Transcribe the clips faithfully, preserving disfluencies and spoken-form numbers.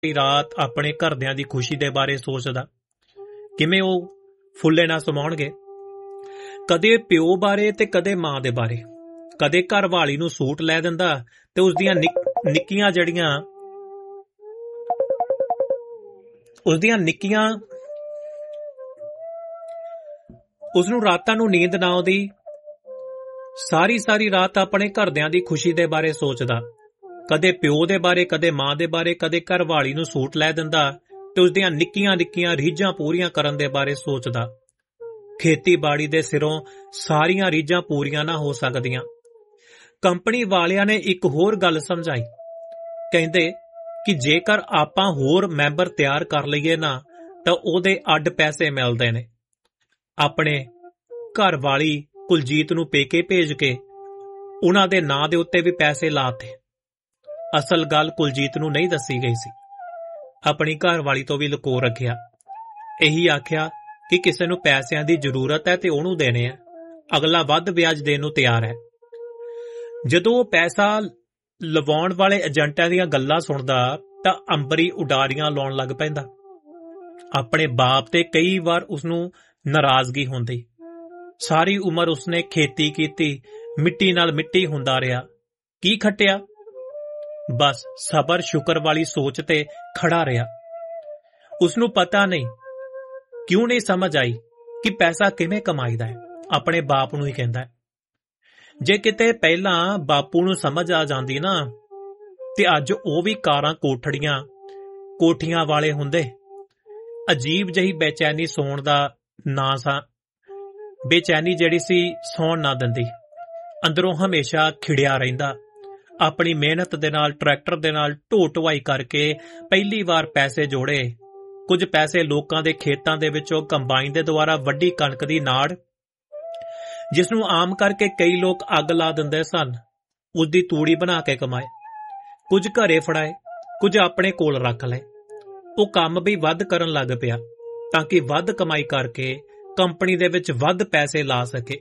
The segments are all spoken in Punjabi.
ਸਾਰੀ ਰਾਤ ਆਪਣੇ ਘਰਦਿਆਂ ਦੀ ਖੁਸ਼ੀ ਦੇ ਬਾਰੇ ਸੋਚਦਾ, ਕਿਵੇਂ ਉਹ ਫੁੱਲੇ ਨਾ ਸਮਾਉਣਗੇ। ਕਦੇ ਪਿਓ ਬਾਰੇ ਤੇ ਕਦੇ ਮਾਂ ਦੇ ਬਾਰੇ। ਕਦੇ ਘਰ ਵਾਲੀ ਨੂੰ ਸੂਟ ਲੈ ਦਿੰਦਾ ਤੇ ਉਸਦੀਆਂ ਨਿੱਕੀਆਂ ਜੜੀਆਂ ਉਸਦੀਆਂ ਨਿੱਕੀਆਂ ਉਸਨੂੰ ਰਾਤਾਂ ਨੂੰ ਨੀਂਦ ਨਾ ਆਉਂਦੀ। ਸਾਰੀ ਸਾਰੀ ਰਾਤ ਆਪਣੇ ਘਰਦਿਆਂ ਦੀ ਖੁਸ਼ੀ ਦੇ ਬਾਰੇ ਸੋਚਦਾ, ਕਦੇ ਪਿਓ ਦੇ ਬਾਰੇ, ਕਦੇ ਮਾਂ ਦੇ ਬਾਰੇ, ਕਦੇ ਘਰ ਵਾਲੀ ਨੂੰ ਸੂਟ ਲੈ ਦਿੰਦਾ ਤੇ ਉਸਦੀਆਂ ਨਿੱਕੀਆਂ ਨਿੱਕੀਆਂ ਰੀਝਾਂ ਪੂਰੀਆਂ ਕਰਨ ਦੇ ਬਾਰੇ ਸੋਚਦਾ। ਖੇਤੀਬਾੜੀ ਦੇ ਸਿਰੋਂ ਸਾਰੀਆਂ ਰੀਝਾਂ ਪੂਰੀਆਂ ਨਾ ਹੋ ਸਕਦੀਆਂ। ਕੰਪਨੀ ਵਾਲਿਆਂ ਨੇ ਇੱਕ ਹੋਰ ਗੱਲ ਸਮਝਾਈ। ਕਹਿੰਦੇ ਕਿ ਜੇਕਰ ਆਪਾਂ ਹੋਰ ਮੈਂਬਰ ਤਿਆਰ ਕਰ ਲਈਏ ਨਾ ਤਾਂ ਉਹਦੇ ਅੱਡ ਪੈਸੇ ਮਿਲਦੇ ਨੇ। ਆਪਣੇ ਘਰ ਵਾਲੀ ਕੁਲਜੀਤ ਨੂੰ ਪੇਕੇ ਭੇਜ ਕੇ ਉਹਨਾਂ ਦੇ ਨਾਂ ਦੇ ਉੱਤੇ ਵੀ ਪੈਸੇ ਲਾਤੇ। ਅਸਲ ਗੱਲ ਕੁਲਜੀਤ ਨੂੰ ਨਹੀਂ ਦੱਸੀ ਗਈ ਸੀ, ਆਪਣੀ ਘਰ ਵਾਲੀ ਤੋਂ ਵੀ ਲੁਕੋ ਰੱਖਿਆ। ਇਹੀ ਆਖਿਆ ਕਿ ਕਿਸੇ ਨੂੰ ਪੈਸਿਆਂ ਦੀ ਜ਼ਰੂਰਤ ਹੈ ਤੇ ਉਹਨੂੰ ਦੇਣੇ ਆ, ਅਗਲਾ ਵੱਧ ਵਿਆਜ ਦੇਣ ਨੂੰ ਤਿਆਰ ਹੈ। ਜਦੋਂ ਉਹ ਪੈਸਾ ਲਵਾਉਣ ਵਾਲੇ ਏਜੰਟਾਂ ਦੀਆਂ ਗੱਲਾਂ ਸੁਣਦਾ ਤਾਂ ਅੰਬਰੀ ਉਡਾਰੀਆਂ ਲਾਉਣ ਲੱਗ ਪੈਂਦਾ। ਆਪਣੇ ਬਾਪ ਤੇ ਕਈ ਵਾਰ ਉਸਨੂੰ ਨਾਰਾਜ਼ਗੀ ਹੁੰਦੀ। ਸਾਰੀ ਉਮਰ ਉਸਨੇ ਖੇਤੀ ਕੀਤੀ, ਮਿੱਟੀ ਨਾਲ ਮਿੱਟੀ ਹੁੰਦਾ ਰਿਹਾ। ਕੀ ਖੱਟਿਆ? ਬਸ ਸਬਰ ਸ਼ੁਕਰ ਵਾਲੀ ਸੋਚ ਤੇ ਖੜਾ ਰਿਹਾ। ਉਸਨੂੰ ਪਤਾ ਨਹੀਂ, ਕਿਉਂ ਨਹੀਂ ਸਮਝ ਆਈ ਕਿ ਪੈਸਾ ਕਿਵੇਂ ਕਮਾਈਦਾ ਹੈ। ਆਪਣੇ ਬਾਪ ਨੂੰ ਹੀ ਕਹਿੰਦਾ ਹੈ। ਜੇ ਕਿਤੇ ਪਹਿਲਾਂ ਬਾਪੂ ਨੂੰ ਸਮਝ ਆ ਜਾਂਦੀ ਨਾ ਤੇ ਅੱਜ ਉਹ ਵੀ ਕਾਰਾਂ ਕੋਠੜੀਆਂ ਕੋਠੀਆਂ ਵਾਲੇ ਹੁੰਦੇ। ਅਜੀਬ ਜਿਹੀ ਬੇਚੈਨੀ ਸੌਣ ਦਾ ਨਾਂ ਸਾ ਬੇਚੈਨੀ ਜਿਹੜੀ ਸੀ ਸੌਣ ਨਾ ਦਿੰਦੀ। ਅੰਦਰੋਂ ਹਮੇਸ਼ਾ ਖਿੜਿਆ ਰਹਿੰਦਾ। ਆਪਣੀ ਮਿਹਨਤ ਦੇ ਨਾਲ, ਟਰੈਕਟਰ ਦੇ ਨਾਲ ਢੋ ਢੁਆਈ ਕਰਕੇ ਪਹਿਲੀ ਵਾਰ ਪੈਸੇ ਜੋੜੇ। ਕੁਝ ਪੈਸੇ ਲੋਕਾਂ ਦੇ ਖੇਤਾਂ ਦੇ ਵਿੱਚੋਂ ਕੰਬਾਈਨ ਦੇ ਦੁਆਰਾ ਵੱਡੀ ਕਣਕ ਦੀ ਨਾੜ, ਜਿਸ ਨੂੰ ਆਮ ਕਰਕੇ ਕਈ ਲੋਕ ਅੱਗ ਲਾ ਦਿੰਦੇ ਸਨ, ਉਸਦੀ ਤੂੜੀ ਬਣਾ ਕੇ ਕਮਾਏ। ਕੁਝ ਘਰੇ ਫੜਾਏ, ਕੁਝ ਆਪਣੇ ਕੋਲ ਰੱਖ ਲਏ। ਉਹ ਕੰਮ ਵੀ ਵੱਧ ਕਰਨ ਲੱਗ ਪਿਆ ਤਾਂ ਕਿ ਵੱਧ ਕਮਾਈ ਕਰਕੇ ਕੰਪਨੀ ਦੇ ਵਿੱਚ ਵੱਧ ਪੈਸੇ ਲਾ ਸਕੇ।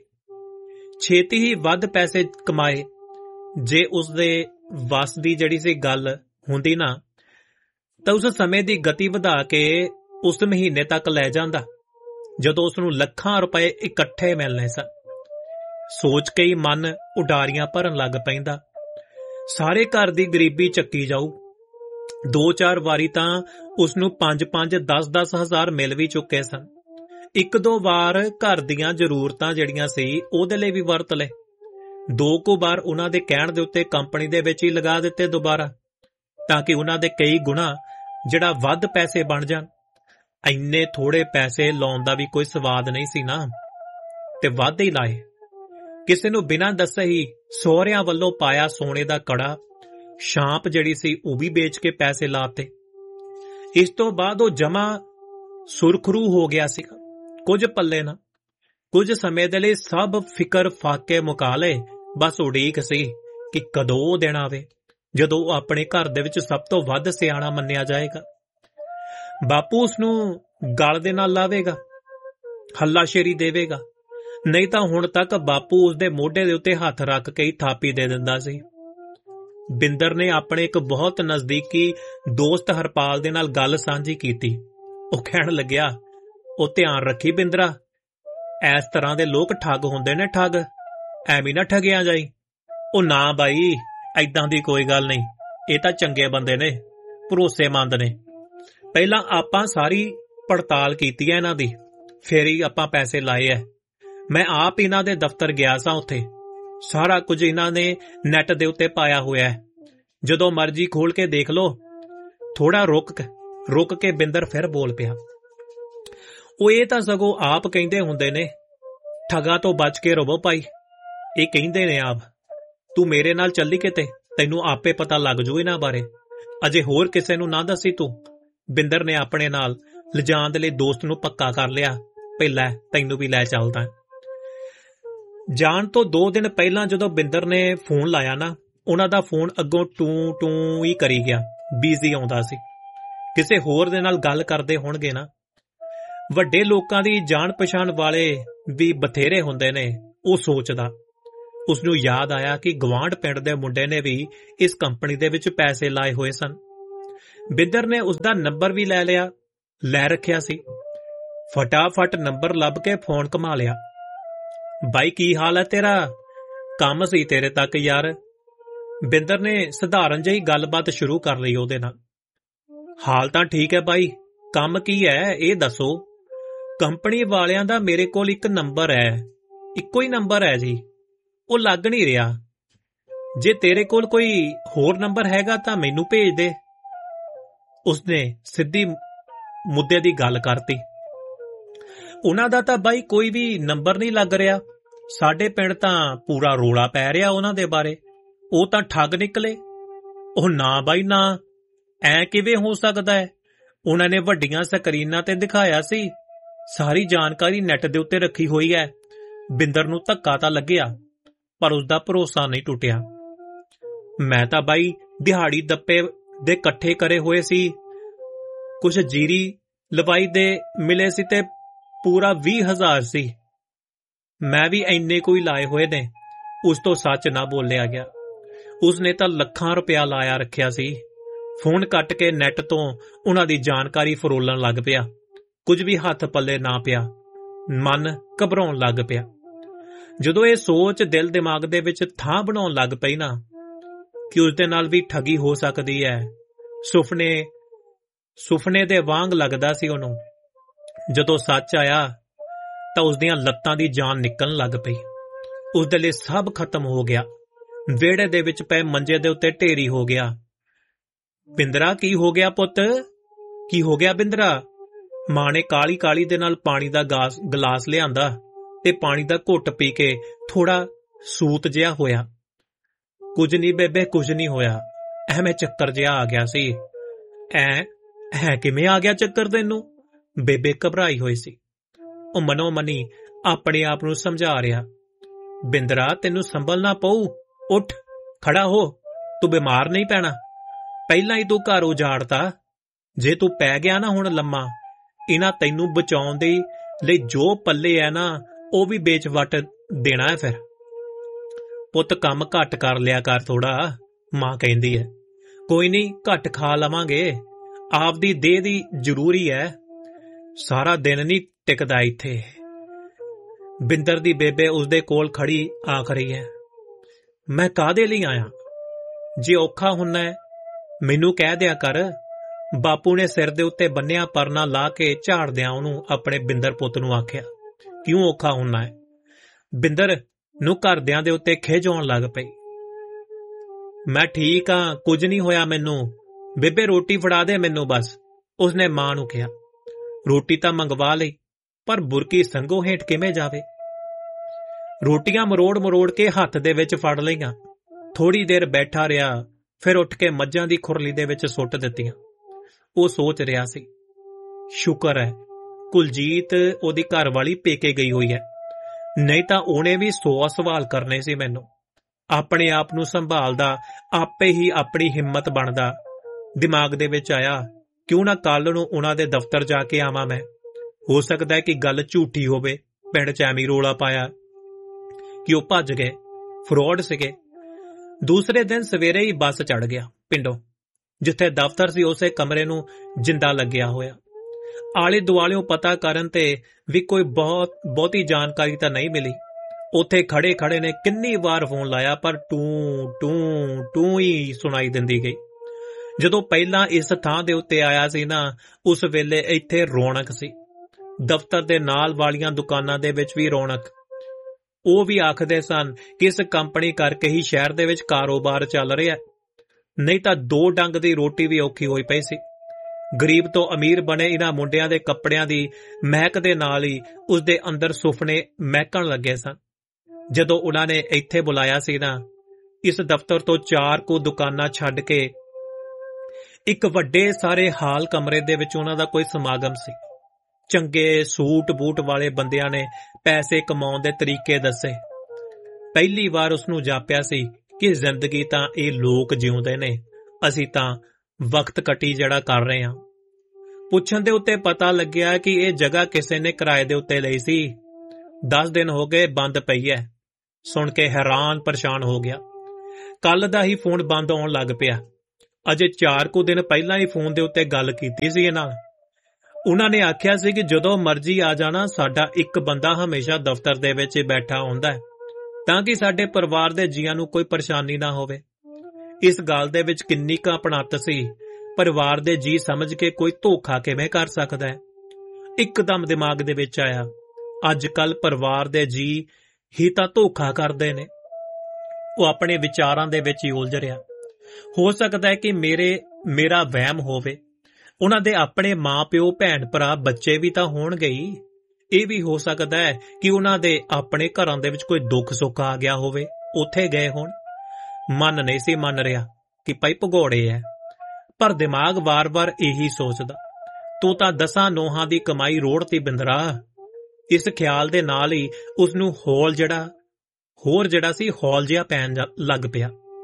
ਛੇਤੀ ਹੀ ਵੱਧ ਪੈਸੇ ਕਮਾਏ। ਜੇ ਉਸਦੇ ਵੱਸ ਦੀ ਜਿਹੜੀ ਸੀ ਗੱਲ ਹੁੰਦੀ ਨਾ ਤਾਂ ਉਸ ਸਮੇਂ ਦੀ ਗਤੀ ਵਧਾ ਕੇ ਉਸ ਮਹੀਨੇ ਤੱਕ ਲੈ ਜਾਂਦਾ ਜਦੋਂ ਉਸਨੂੰ ਲੱਖਾਂ ਰੁਪਏ ਇਕੱਠੇ ਮਿਲਣੇ ਸਨ। ਸੋਚ ਕੇ ਹੀ ਮਨ ਉਡਾਰੀਆਂ ਭਰਨ ਲੱਗ ਪੈਂਦਾ। ਸਾਰੇ ਘਰ ਦੀ ਗਰੀਬੀ ਚੱਕੀ ਜਾਊ। ਦੋ ਚਾਰ ਵਾਰੀ ਤਾਂ ਉਸਨੂੰ ਪੰਜ ਪੰਜ ਦਸ ਦਸ ਹਜ਼ਾਰ ਮਿਲ ਵੀ ਚੁੱਕੇ ਸਨ। ਇੱਕ ਦੋ ਵਾਰ ਘਰ ਦੀਆਂ ਜ਼ਰੂਰਤਾਂ ਜਿਹੜੀਆਂ ਸੀ ਉਹਦੇ ਲਈ ਵੀ ਵਰਤ ਲਏ। ਦੋ ਕੁ ਵਾਰ ਉਹਨਾਂ ਦੇ ਕਹਿਣ ਦੇ ਉੱਤੇ ਕੰਪਨੀ ਦੇ ਵਿੱਚ ਹੀ ਲਗਾ ਦਿੱਤੇ ਦੁਬਾਰਾ, ਤਾਂ ਕਿ ਉਹਨਾਂ ਦੇ ਕਈ ਗੁਣਾ ਜਿਹੜਾ ਵੱਧ ਪੈਸੇ ਬਣ ਜਾਣ। ਇੰਨੇ ਥੋੜੇ ਪੈਸੇ ਲਾਉਣ ਦਾ ਵੀ ਕੋਈ ਸਵਾਦ ਨਹੀਂ ਸੀ ਨਾ, ਤੇ ਵੱਧ ਹੀ ਲਾਏ। ਕਿਸੇ ਨੂੰ ਬਿਨਾਂ ਦੱਸੇ ਹੀ ਸਹੁਰਿਆਂ ਵੱਲੋਂ ਪਾਇਆ ਸੋਨੇ ਦਾ ਕੜਾ, ਛਾਂਪ ਜਿਹੜੀ ਸੀ ਉਹ ਵੀ ਵੇਚ ਕੇ ਪੈਸੇ ਲਾਤੇ। ਇਸ ਤੋਂ ਬਾਅਦ ਉਹ ਜਮਾ ਸੁਰਖਰੂ ਹੋ ਗਿਆ ਸੀ। ਕੁਝ ਪੱਲੇ ਨਾ। ਕੁਝ ਸਮੇਂ ਦੇ ਲਈ ਸਭ ਫਿਕਰ ਫਾਕੇ ਮੁਕਾ ਲਏ। ਬਸ ਉਡੀਕ ਸੀ ਕਿ ਕਦੋਂ ਉਹ ਦਿਨ ਆਵੇ ਜਦੋਂ ਉਹ ਆਪਣੇ ਘਰ ਦੇ ਵਿੱਚ ਸਭ ਤੋਂ ਵੱਧ ਸਿਆਣਾ ਮੰਨਿਆ ਜਾਏਗਾ। ਬਾਪੂ ਉਸਨੂੰ ਗਲ ਦੇ ਨਾਲ ਲਾਵੇਗਾ, ਹੱਲਾਸ਼ੇਰੀ ਦੇਵੇਗਾ। ਨਹੀਂ ਤਾਂ ਹੁਣ ਤੱਕ ਬਾਪੂ ਉਸਦੇ ਮੋਢੇ ਦੇ ਉੱਤੇ ਹੱਥ ਰੱਖ ਕੇ ਹੀ ਥਾਪੀ ਦੇ ਦਿੰਦਾ ਸੀ। ਬਿੰਦਰ ਨੇ ਆਪਣੇ ਇੱਕ ਬਹੁਤ ਨਜ਼ਦੀਕੀ ਦੋਸਤ ਹਰਪਾਲ ਦੇ ਨਾਲ ਗੱਲ ਸਾਂਝੀ ਕੀਤੀ। ਉਹ ਕਹਿਣ ਲੱਗਿਆ, ਉਹ ਧਿਆਨ ਰੱਖੀ ਬਿੰਦਰਾ, ਇਸ ਤਰ੍ਹਾਂ ਦੇ ਲੋਕ ਠੱਗ ਹੁੰਦੇ ਨੇ, ਠੱਗ। ਐਵੇਂ ਨਾ ਠੱਗਿਆ ਜਾਈ। ਉਹ ਨਾ ਬਾਈ, ਏਦਾਂ ਦੀ ਕੋਈ ਗੱਲ ਨਹੀਂ। ਇਹ ਤਾਂ ਚੰਗੇ ਬੰਦੇ ਨੇ, ਭਰੋਸੇਮੰਦ ਨੇ। ਪਹਿਲਾਂ ਆਪਾਂ ਸਾਰੀ ਪੜਤਾਲ ਕੀਤੀ ਹੈ ਇਹਨਾਂ ਦੀ, ਫੇਰ ਹੀ ਆਪਾਂ ਪੈਸੇ ਲਾਏ ਐ। ਮੈਂ ਆਪ ਇਹਨਾਂ ਦੇ ਦਫ਼ਤਰ ਗਿਆ ਸਾਂ। ਉੱਥੇ ਸਾਰਾ ਕੁਝ ਇਹਨਾਂ ਨੇ ਨੈਟ ਦੇ ਉੱਤੇ ਪਾਇਆ ਹੋਇਆ ਹੈ। ਜਦੋਂ ਮਰਜ਼ੀ ਖੋਲ ਕੇ ਦੇਖ ਲਓ। ਥੋੜਾ ਰੁਕ ਰੁਕ ਕੇ ਬਿੰਦਰ ਫਿਰ ਬੋਲ ਪਿਆ। ਉਹ ਇਹ ਤਾਂ ਸਗੋਂ ਆਪ ਕਹਿੰਦੇ ਹੁੰਦੇ ਨੇ, ਠੱਗਾ ਤੋਂ ਬਚ ਕੇ ਰਵੋ ਭਾਈ। ਇਹ ਕਹਿੰਦੇ ਨੇ ਆਪ। ਤੂੰ ਮੇਰੇ ਨਾਲ ਚੱਲੀ ਕਿਤੇ, ਤੈਨੂੰ ਆਪੇ ਪਤਾ ਲੱਗ ਜੂ ਇਹਨਾਂ ਬਾਰੇ। ਅਜੇ ਹੋਰ ਕਿਸੇ ਨੂੰ ਨਾ ਦੱਸੀ ਤੂੰ। ਬਿੰਦਰ ਨੇ ਆਪਣੇ ਨਾਲ ਲਿਜਾਣ ਦੇ ਲਈ ਦੋਸਤ ਨੂੰ ਪੱਕਾ ਕਰ ਲਿਆ। ਪਹਿਲਾਂ ਤੈਨੂੰ ਵੀ ਲੈ ਚੱਲਦਾ। ਜਾਣ ਤੋਂ ਦੋ ਦਿਨ ਪਹਿਲਾਂ ਜਦੋਂ ਬਿੰਦਰ ਨੇ ਫੋਨ ਲਾਇਆ ਨਾ, ਉਹਨਾਂ ਦਾ ਫੋਨ ਅੱਗੋਂ ਟੂੰ ਟੂੰ ਹੀ ਕਰੀ ਗਿਆ। ਬਿਜ਼ੀ ਆਉਂਦਾ ਸੀ। ਕਿਸੇ ਹੋਰ ਦੇ ਨਾਲ ਗੱਲ ਕਰਦੇ ਹੋਣਗੇ ਨਾ। ਵੱਡੇ ਲੋਕਾਂ ਦੀ ਜਾਣ ਪਛਾਣ ਵਾਲੇ ਵੀ ਬਥੇਰੇ ਹੁੰਦੇ ਨੇ, ਉਹ ਸੋਚਦਾ। ਉਸਨੂੰ ਯਾਦ ਆਇਆ ਕਿ ਗਵਾਂਢ ਪਿੰਡ ਦੇ ਮੁੰਡੇ ਨੇ ਵੀ ਇਸ ਕੰਪਨੀ ਦੇ ਵਿੱਚ ਪੈਸੇ ਲਾਏ ਹੋਏ ਸਨ। ਬਿੰਦਰ ਨੇ ਉਸਦਾ ਨੰਬਰ ਵੀ ਲੈ ਲਿਆ ਲੈ ਰੱਖਿਆ ਸੀ। ਫਟਾਫਟ ਨੰਬਰ ਲੱਭ ਕੇ ਫੋਨ ਘੁਮਾ ਲਿਆ। ਬਾਈ ਕੀ ਹਾਲ ਹੈ ਤੇਰਾ? ਕੰਮ ਸੀ ਤੇਰੇ ਤੱਕ ਯਾਰ। ਬਿੰਦਰ ਨੇ ਸਧਾਰਨ ਜਿਹੀ ਗੱਲਬਾਤ ਸ਼ੁਰੂ ਕਰ ਲਈ ਉਹਦੇ ਨਾਲ। ਹਾਲ ਤਾਂ ਠੀਕ ਹੈ ਬਾਈ, ਕੰਮ ਕੀ ਹੈ ਇਹ ਦੱਸੋ। ਕੰਪਨੀ ਵਾਲਿਆਂ ਦਾ ਮੇਰੇ ਕੋਲ ਇੱਕ ਨੰਬਰ ਹੈ, ਇੱਕੋ ਹੀ ਨੰਬਰ ਹੈ ਜੀ, ਉਹ ਲੱਗ ਨਹੀਂ ਰਿਹਾ। ਜੇ ਤੇਰੇ ਕੋਲ ਕੋਈ ਹੋਰ ਨੰਬਰ ਹੈਗਾ ਤਾਂ ਮੈਨੂੰ ਭੇਜ ਦੇ। ਉਸਨੇ ਸਿੱਧੀ ਮੁੱਦੇ ਦੀ ਗੱਲ ਕਰਤੀ। ਉਹਨਾਂ ਦਾ ਤਾਂ ਬਾਈ ਕੋਈ ਵੀ ਨੰਬਰ ਨਹੀਂ ਲੱਗ ਰਿਹਾ। ਸਾਡੇ ਪਿੰਡ ਤਾਂ ਪੂਰਾ ਰੋਲਾ ਪੈ ਰਿਹਾ ਉਹਨਾਂ ਦੇ ਬਾਰੇ, ਉਹ ਤਾਂ ਠੱਗ ਨਿਕਲੇ। ਉਹ ਨਾ ਬਾਈ ਨਾ, ਐ ਕਿਵੇਂ ਹੋ ਸਕਦਾ ਹੈ? ਉਹਨਾਂ ਨੇ ਵੱਡੀਆਂ ਸਕਰੀਨਾਂ ਤੇ ਦਿਖਾਇਆ ਸੀ, ਸਾਰੀ ਜਾਣਕਾਰੀ ਨੈਟ ਦੇ ਉੱਤੇ ਰੱਖੀ ਹੋਈ ਹੈ। ਬਿੰਦਰ ਨੂੰ ਧੱਕਾ ਤਾਂ ਲੱਗਿਆ ਪਰ ਉਸਦਾ ਭਰੋਸਾ ਨਹੀਂ ਟੁੱਟਿਆ। ਮੈਂ ਤਾਂ ਬਾਈ ਦਿਹਾੜੀ ਦੱਪੇ ਦੇ ਇਕੱਠੇ ਕਰੇ ਹੋਏ ਸੀ, ਕੁਝ ਜੀਰੀ ਲਵਾਈ ਦੇ ਮਿਲੇ ਸੀ ਤੇ ਪੂਰਾ ਵੀਹ ਹਜ਼ਾਰ ਸੀ। ਮੈਂ ਵੀ ਇੰਨੇ ਕੋਈ ਲਾਏ ਹੋਏ ਨੇ। ਉਸ ਤੋਂ ਸੱਚ ਨਾ ਬੋਲਿਆ ਗਿਆ। ਉਸਨੇ ਤਾਂ ਲੱਖਾਂ ਰੁਪਇਆ ਲਾਇਆ ਰੱਖਿਆ ਸੀ। ਫੋਨ ਕੱਟ ਕੇ ਨੈਟ ਤੋਂ ਉਹਨਾਂ ਦੀ ਜਾਣਕਾਰੀ ਫਰੋਲਣ ਲੱਗ ਪਿਆ। ਕੁਝ ਵੀ ਹੱਥ ਪੱਲੇ ਨਾ ਪਿਆ। ਮਨ ਘਬਰਾਉਣ ਲੱਗ ਪਿਆ। ਜਦੋਂ ਇਹ ਸੋਚ ਦਿਲ ਦਿਮਾਗ ਦੇ ਵਿੱਚ ਥਾਂ ਬਣਾਉਣ ਲੱਗ ਪਈ ਨਾ ਕਿ ਉਸਦੇ ਨਾਲ ਵੀ ਠੱਗੀ ਹੋ ਸਕਦੀ ਹੈ, ਸੁਪਨੇ ਸੁਪਨੇ ਦੇ ਵਾਂਗ ਲੱਗਦਾ ਸੀ ਉਹਨੂੰ। ਜਦੋਂ ਸੱਚ ਆਇਆ ਤਾਂ ਉਸਦੀਆਂ ਲੱਤਾਂ ਦੀ ਜਾਨ ਨਿਕਲਣ ਲੱਗ ਪਈ। ਉਸਦੇ ਲਈ ਸਭ ਖਤਮ ਹੋ ਗਿਆ। ਵਿਹੜੇ ਦੇ ਵਿੱਚ ਪਏ ਮੰਜੇ ਦੇ ਉੱਤੇ ਢੇਰੀ ਹੋ ਗਿਆ। ਬਿੰਦਰਾ ਕੀ ਹੋ ਗਿਆ ਪੁੱਤ? ਕੀ ਹੋ ਗਿਆ ਬਿੰਦਰਾ? ਮਾਂ ਨੇ ਕਾਲੀ ਕਾਲੀ ਦੇ ਨਾਲ ਪਾਣੀ ਦਾ ਗਾਸ ਗਲਾਸ ਲਿਆਂਦਾ ਤੇ ਪਾਣੀ ਦਾ ਘੁੱਟ ਪੀ ਕੇ ਥੋੜਾ ਸੂਤ ਜਿਹਾ ਹੋਇਆ। ਕੁਝ ਨਹੀਂ ਬੇਬੇ, ਕੁਝ ਨਹੀਂ ਹੋਇਆ, ਐਵੇਂ ਚੱਕਰ ਜਿਹਾ ਆ ਗਿਆ ਸੀ। ਐ ਐ ਕਿਵੇਂ ਆ ਗਿਆ ਚੱਕਰ ਤੈਨੂੰ? ਬੇਬੇ ਘਬਰਾਈ ਹੋਈ ਸੀ। ਉਹ ਮਨੋ ਮਨੀ ਆਪਣੇ ਆਪ ਨੂੰ ਸਮਝਾ ਰਿਹਾ, ਬਿੰਦਰਾ ਤੈਨੂੰ ਸੰਭਲਣਾ ਪਊ, ਉੱਠ ਖੜਾ ਹੋ, ਤੂੰ ਬਿਮਾਰ ਨਹੀਂ ਪੈਣਾ। ਪਹਿਲਾਂ ਹੀ ਤੂੰ ਘਰ ਉਜਾੜਤਾ, ਜੇ ਤੂੰ ਪੈ ਗਿਆ ਨਾ ਹੁਣ ਲੰਮਾ, ਇਹਨਾਂ ਤੈਨੂੰ ਬਚਾਉਣ ਦੇ ਲਈ ਜੋ ਪੱਲੇ ਐ ਨਾ ਉਹ ਵੀ ਵੇਚ ਵੱਟ ਦੇਣਾ ਹੈ। ਫਿਰ ਪੁੱਤ ਕੰਮ ਘੱਟ ਕਰ ਲਿਆ ਕਰ ਥੋੜਾ, ਮਾਂ ਕਹਿੰਦੀ ਹੈ। ਕੋਈ ਨਹੀਂ, ਘੱਟ ਖਾ ਲਵਾਂਗੇ, ਆਪਦੀ ਦੇਹ ਦੀ ਜ਼ਰੂਰੀ ਹੈ, ਸਾਰਾ ਦਿਨ ਨਹੀਂ ਟਿਕਦਾ ਇੱਥੇ। ਬਿੰਦਰ ਦੀ ਬੇਬੇ ਉਸਦੇ ਕੋਲ ਖੜੀ ਆਖ ਰਹੀ ਹੈ, ਮੈਂ ਕਾਹਦੇ ਲਈ ਆਇਆ? ਜੇ ਔਖਾ ਹੁੰਨਾ ਹੈ ਮੈਨੂੰ ਕਹਿ ਦਿਆ ਕਰ। ਬਾਪੂ ਨੇ ਸਿਰ ਦੇ ਉੱਤੇ ਬੰਨਿਆ ਪਰਨਾ ਲਾ ਕੇ ਝਾੜਦਿਆਂ ਉਹਨੂੰ ਆਪਣੇ ਬਿੰਦਰ ਪੁੱਤ ਨੂੰ ਆਖਿਆ, ਕਿਉਂ ਔਖਾ ਹੁੰਨਾ ਹੈ? ਬਿੰਦਰ ਨੂੰ ਘਰਦਿਆਂ ਦੇ ਉੱਤੇ ਖਿਝ ਆਉਣ ਲੱਗ ਪਈ। ਮੈਂ ਠੀਕ ਆ, ਕੁਝ ਨਹੀਂ ਹੋਇਆ ਮੈਨੂੰ, ਬੇਬੇ ਰੋਟੀ ਫੜਾ ਦੇ ਮੈਨੂੰ ਬਸ, ਉਸਨੇ ਮਾਂ ਨੂੰ ਕਿਹਾ। ਰੋਟੀ ਤਾਂ ਮੰਗਵਾ ਲਈ, ਪਰ ਬੁਰਕੀ ਸੰਗੋ ਹੇਠ ਕਿਵੇਂ ਜਾਵੇ? ਰੋਟੀਆਂ ਮਰੋੜ ਮਰੋੜ ਕੇ ਹੱਥ ਦੇ ਵਿੱਚ ਫੜ ਲਈਆਂ। ਥੋੜੀ ਦੇਰ ਬੈਠਾ ਰਿਹਾ, ਫਿਰ ਉੱਠ ਕੇ ਮੱਝਾਂ ਦੀ ਖੁਰਲੀ ਦੇ ਵਿੱਚ ਸੁੱਟ ਦਿੱਤੀਆਂ। ਉਹ ਸੋਚ ਰਿਹਾ ਸੀ, ਸ਼ੁਕਰ ਹੈ ਕੁਲਜੀਤ ਉਹਦੀ ਘਰਵਾਲੀ ਪੇਕੇ ਗਈ ਹੋਈ ਹੈ, ਨਹੀਂ ਤਾਂ ਉਹਨੇ ਵੀ ਸੌ ਸਵਾਲ ਕਰਨੇ ਸੀ ਮੈਨੂੰ। ਆਪਣੇ ਆਪ ਨੂੰ ਸੰਭਾਲਦਾ, ਆਪੇ ਹੀ ਆਪਣੀ ਹਿੰਮਤ ਬਣਦਾ। ਦਿਮਾਗ ਦੇ ਵਿੱਚ ਆਇਆ, ਕਿਉਂ ਨਾ ਕੱਲ ਨੂੰ ਉਹਨਾਂ ਦੇ ਦਫ਼ਤਰ ਜਾ ਕੇ ਆਵਾਂ ਮੈਂ। ਹੋ ਸਕਦਾ ਹੈ ਕਿ ਗੱਲ ਝੂਠੀ ਹੋਵੇ, ਪਿੰਡ ਚ ਐਵੇਂ ਰੋਲਾ ਪਾਇਆ ਕਿ ਉਹ ਭੱਜ ਗਏ, ਫਰੋਡ ਸੀਗੇ। ਦੂਸਰੇ ਦਿਨ ਸਵੇਰੇ ਹੀ ਬੱਸ ਚੜ ਗਿਆ ਪਿੰਡੋਂ। ਜਿੱਥੇ ਦਫ਼ਤਰ ਸੀ ਉਸੇ ਕਮਰੇ ਨੂੰ ਜਿੰਦਾ ਲੱਗਿਆ ਹੋਇਆ। ਆਲੇ ਦੁਆਲਿਓਂ ਪਤਾ ਕਰਨ ਤੇ ਵੀ ਕੋਈ ਬਹੁਤ ਬਹੁਤੀ ਜਾਣਕਾਰੀ ਤਾਂ ਨਹੀਂ ਮਿਲੀ। ਉੱਥੇ ਖੜੇ ਖੜੇ ਨੇ ਕਿੰਨੀ ਵਾਰ ਫੋਨ ਲਾਇਆ, ਪਰ ਟੂੰ ਟੂੰ ਟੂੰ ਹੀ ਸੁਣਾਈ ਦਿੰਦੀ ਗਈ। ਜਦੋਂ ਪਹਿਲਾਂ ਇਸ ਥਾਂ ਦੇ ਉੱਤੇ ਆਇਆ ਸੀ ਨਾ, ਉਸ ਵੇਲੇ ਇੱਥੇ ਰੌਣਕ ਸੀ। ਦਫ਼ਤਰ ਦੇ ਨਾਲ ਵਾਲੀਆਂ ਦੁਕਾਨਾਂ ਦੇ ਵਿੱਚ ਵੀ ਰੌਣਕ। ਉਹ ਵੀ ਆਖਦੇ ਸਨ ਕਿ ਇਸ ਕੰਪਨੀ ਕਰਕੇ ਹੀ ਸ਼ਹਿਰ ਦੇ ਵਿੱਚ ਕਾਰੋਬਾਰ ਚੱਲ ਰਿਹਾ, ਨਹੀਂ ਤਾਂ ਦੋ ਡੰਗ ਦੀ ਰੋਟੀ ਵੀ ਔਖੀ ਹੋਈ ਪਈ ਸੀ। ਗਰੀਬ ਤੋਂ ਅਮੀਰ ਬਣੇ ਇਹਨਾਂ ਮੁੰਡਿਆਂ ਦੇ ਕੱਪੜਿਆਂ ਦੀ ਮਹਿਕ ਦੇ ਨਾਲ ਹੀ ਉਸਦੇ ਅੰਦਰ ਸੁਪਨੇ ਮਹਿਕਣ ਲੱਗੇ ਸਨ। ਜਦੋਂ ਉਹਨਾਂ ਨੇ ਇੱਥੇ ਬੁਲਾਇਆ ਸੀ ਨਾ, ਇਸ ਦਫ਼ਤਰ ਤੋਂ ਚਾਰ ਕੁ ਦੁਕਾਨਾਂ ਛੱਡ ਕੇ ਇੱਕ ਵੱਡੇ ਸਾਰੇ ਹਾਲ ਕਮਰੇ ਦੇ ਵਿੱਚ ਉਹਨਾਂ ਦਾ ਕੋਈ ਸਮਾਗਮ ਸੀ। ਚੰਗੇ ਸੂਟ ਬੂਟ ਵਾਲੇ ਬੰਦਿਆਂ ਨੇ ਪੈਸੇ ਕਮਾਉਣ ਦੇ ਤਰੀਕੇ ਦੱਸੇ। ਪਹਿਲੀ ਵਾਰ ਉਸਨੂੰ ਜਾਪਿਆ ਸੀ ਕਿ ਜ਼ਿੰਦਗੀ ਤਾਂ ਇਹ ਲੋਕ ਜਿਉਂਦੇ ਨੇ, ਅਸੀਂ ਤਾਂ ਵਕਤ ਕੱਟੀ ਜਿਹੜਾ ਕਰ ਰਹੇ ਹਾਂ। ਪੁੱਛਣ ਦੇ ਉੱਤੇ ਪਤਾ ਲੱਗਿਆ ਕਿ ਇਹ ਜਗ੍ਹਾ ਕਿਸੇ ਨੇ ਕਿਰਾਏ ਦੇ ਉੱਤੇ ਲਈ ਸੀ। ਦਸ ਦਿਨ ਹੋ ਗਏ ਬੰਦ ਪਈ ਹੈ। ਸੁਣ ਕੇ ਹੈਰਾਨ ਪਰੇਸ਼ਾਨ ਹੋ ਗਿਆ। ਕੱਲ ਦਾ ਹੀ ਫੋਨ ਬੰਦ ਆਉਣ ਲੱਗ ਪਿਆ। ਅਜੇ ਚਾਰ ਕੁ ਦਿਨ ਪਹਿਲਾਂ ਹੀ ਫੋਨ ਦੇ ਉੱਤੇ ਗੱਲ ਕੀਤੀ ਸੀ ਇਹਨਾਂ। ਉਹਨਾਂ ਨੇ ਆਖਿਆ ਸੀ ਕਿ ਜਦੋਂ ਮਰਜ਼ੀ ਆ ਜਾਣਾ, ਸਾਡਾ ਇੱਕ ਬੰਦਾ ਹਮੇਸ਼ਾ ਦਫ਼ਤਰ ਦੇ ਵਿੱਚ ਹੀ ਬੈਠਾ ਹੁੰਦਾ ਹੈ ਤਾਂ ਕਿ ਸਾਡੇ ਪਰਿਵਾਰ ਦੇ ਜੀਆਂ ਨੂੰ ਕੋਈ ਪਰੇਸ਼ਾਨੀ ਨਾ ਹੋਵੇ। ਇਸ ਗੱਲ ਦੇ ਵਿੱਚ ਕਿੰਨੀ ਕੁ ਆਪਣੱਤ ਸੀ, ਪਰਿਵਾਰ ਦੇ ਜੀ ਸਮਝ ਕੇ ਕੋਈ ਧੋਖਾ ਕਿਵੇਂ ਕਰ ਸਕਦਾ ਹੈ। ਇੱਕਦਮ ਦਿਮਾਗ ਦੇ ਵਿੱਚ ਆਇਆ, ਅੱਜ ਕੱਲ ਪਰਿਵਾਰ ਦੇ ਜੀ ਹੀ ਤਾਂ ਧੋਖਾ ਕਰਦੇ ਨੇ। ਉਹ ਆਪਣੇ ਵਿਚਾਰਾਂ ਦੇ ਵਿੱਚ ਹੀ ਉਲਝ ਰਿਹਾ। ਹੋ ਸਕਦਾ ਹੈ ਕਿ ਮੇਰੇ ਮੇਰਾ ਵਹਿਮ ਹੋਵੇ। ਉਹਨਾਂ ਦੇ ਆਪਣੇ ਮਾਂ ਪਿਓ, ਭੈਣ ਭਰਾ, ਬੱਚੇ ਵੀ ਤਾਂ ਹੋਣਗੇ ਹੀ। ਇਹ ਵੀ ਹੋ ਸਕਦਾ ਹੈ ਕਿ ਉਹਨਾਂ ਦੇ ਆਪਣੇ ਘਰਾਂ ਦੇ ਵਿੱਚ ਕੋਈ ਦੁੱਖ ਸੁੱਖ ਆ ਗਿਆ ਹੋਵੇ, ਉੱਥੇ ਗਏ ਹੋਣ। ਮਨ ਨਹੀਂ ਸੀ ਮੰਨ ਰਿਹਾ ਕਿ ਭਾਈ ਭਗੌੜੇ ਐ, ਪਰ ਦਿਮਾਗ ਵਾਰ-ਵਾਰ ਇਹੀ ਸੋਚਦਾ, ਤੂੰ ਤਾਂ ਦਸਾਂ ਨੋਹਾਂ ਦੀ ਕਮਾਈ ਰੋੜਤੀ ਬਿੰਦਰਾ। ਇਸ ਖਿਆਲ ਦੇ ਨਾਲ ਹੀ ਉਸਨੂੰ ਹੌਲ ਜਿਹੜਾ ਹੋਰ ਜਿਹੜਾ ਸੀ ਹੌਲ ਜਿਹਾ ਪੈਣ ਲੱਗ ਪਿਆ।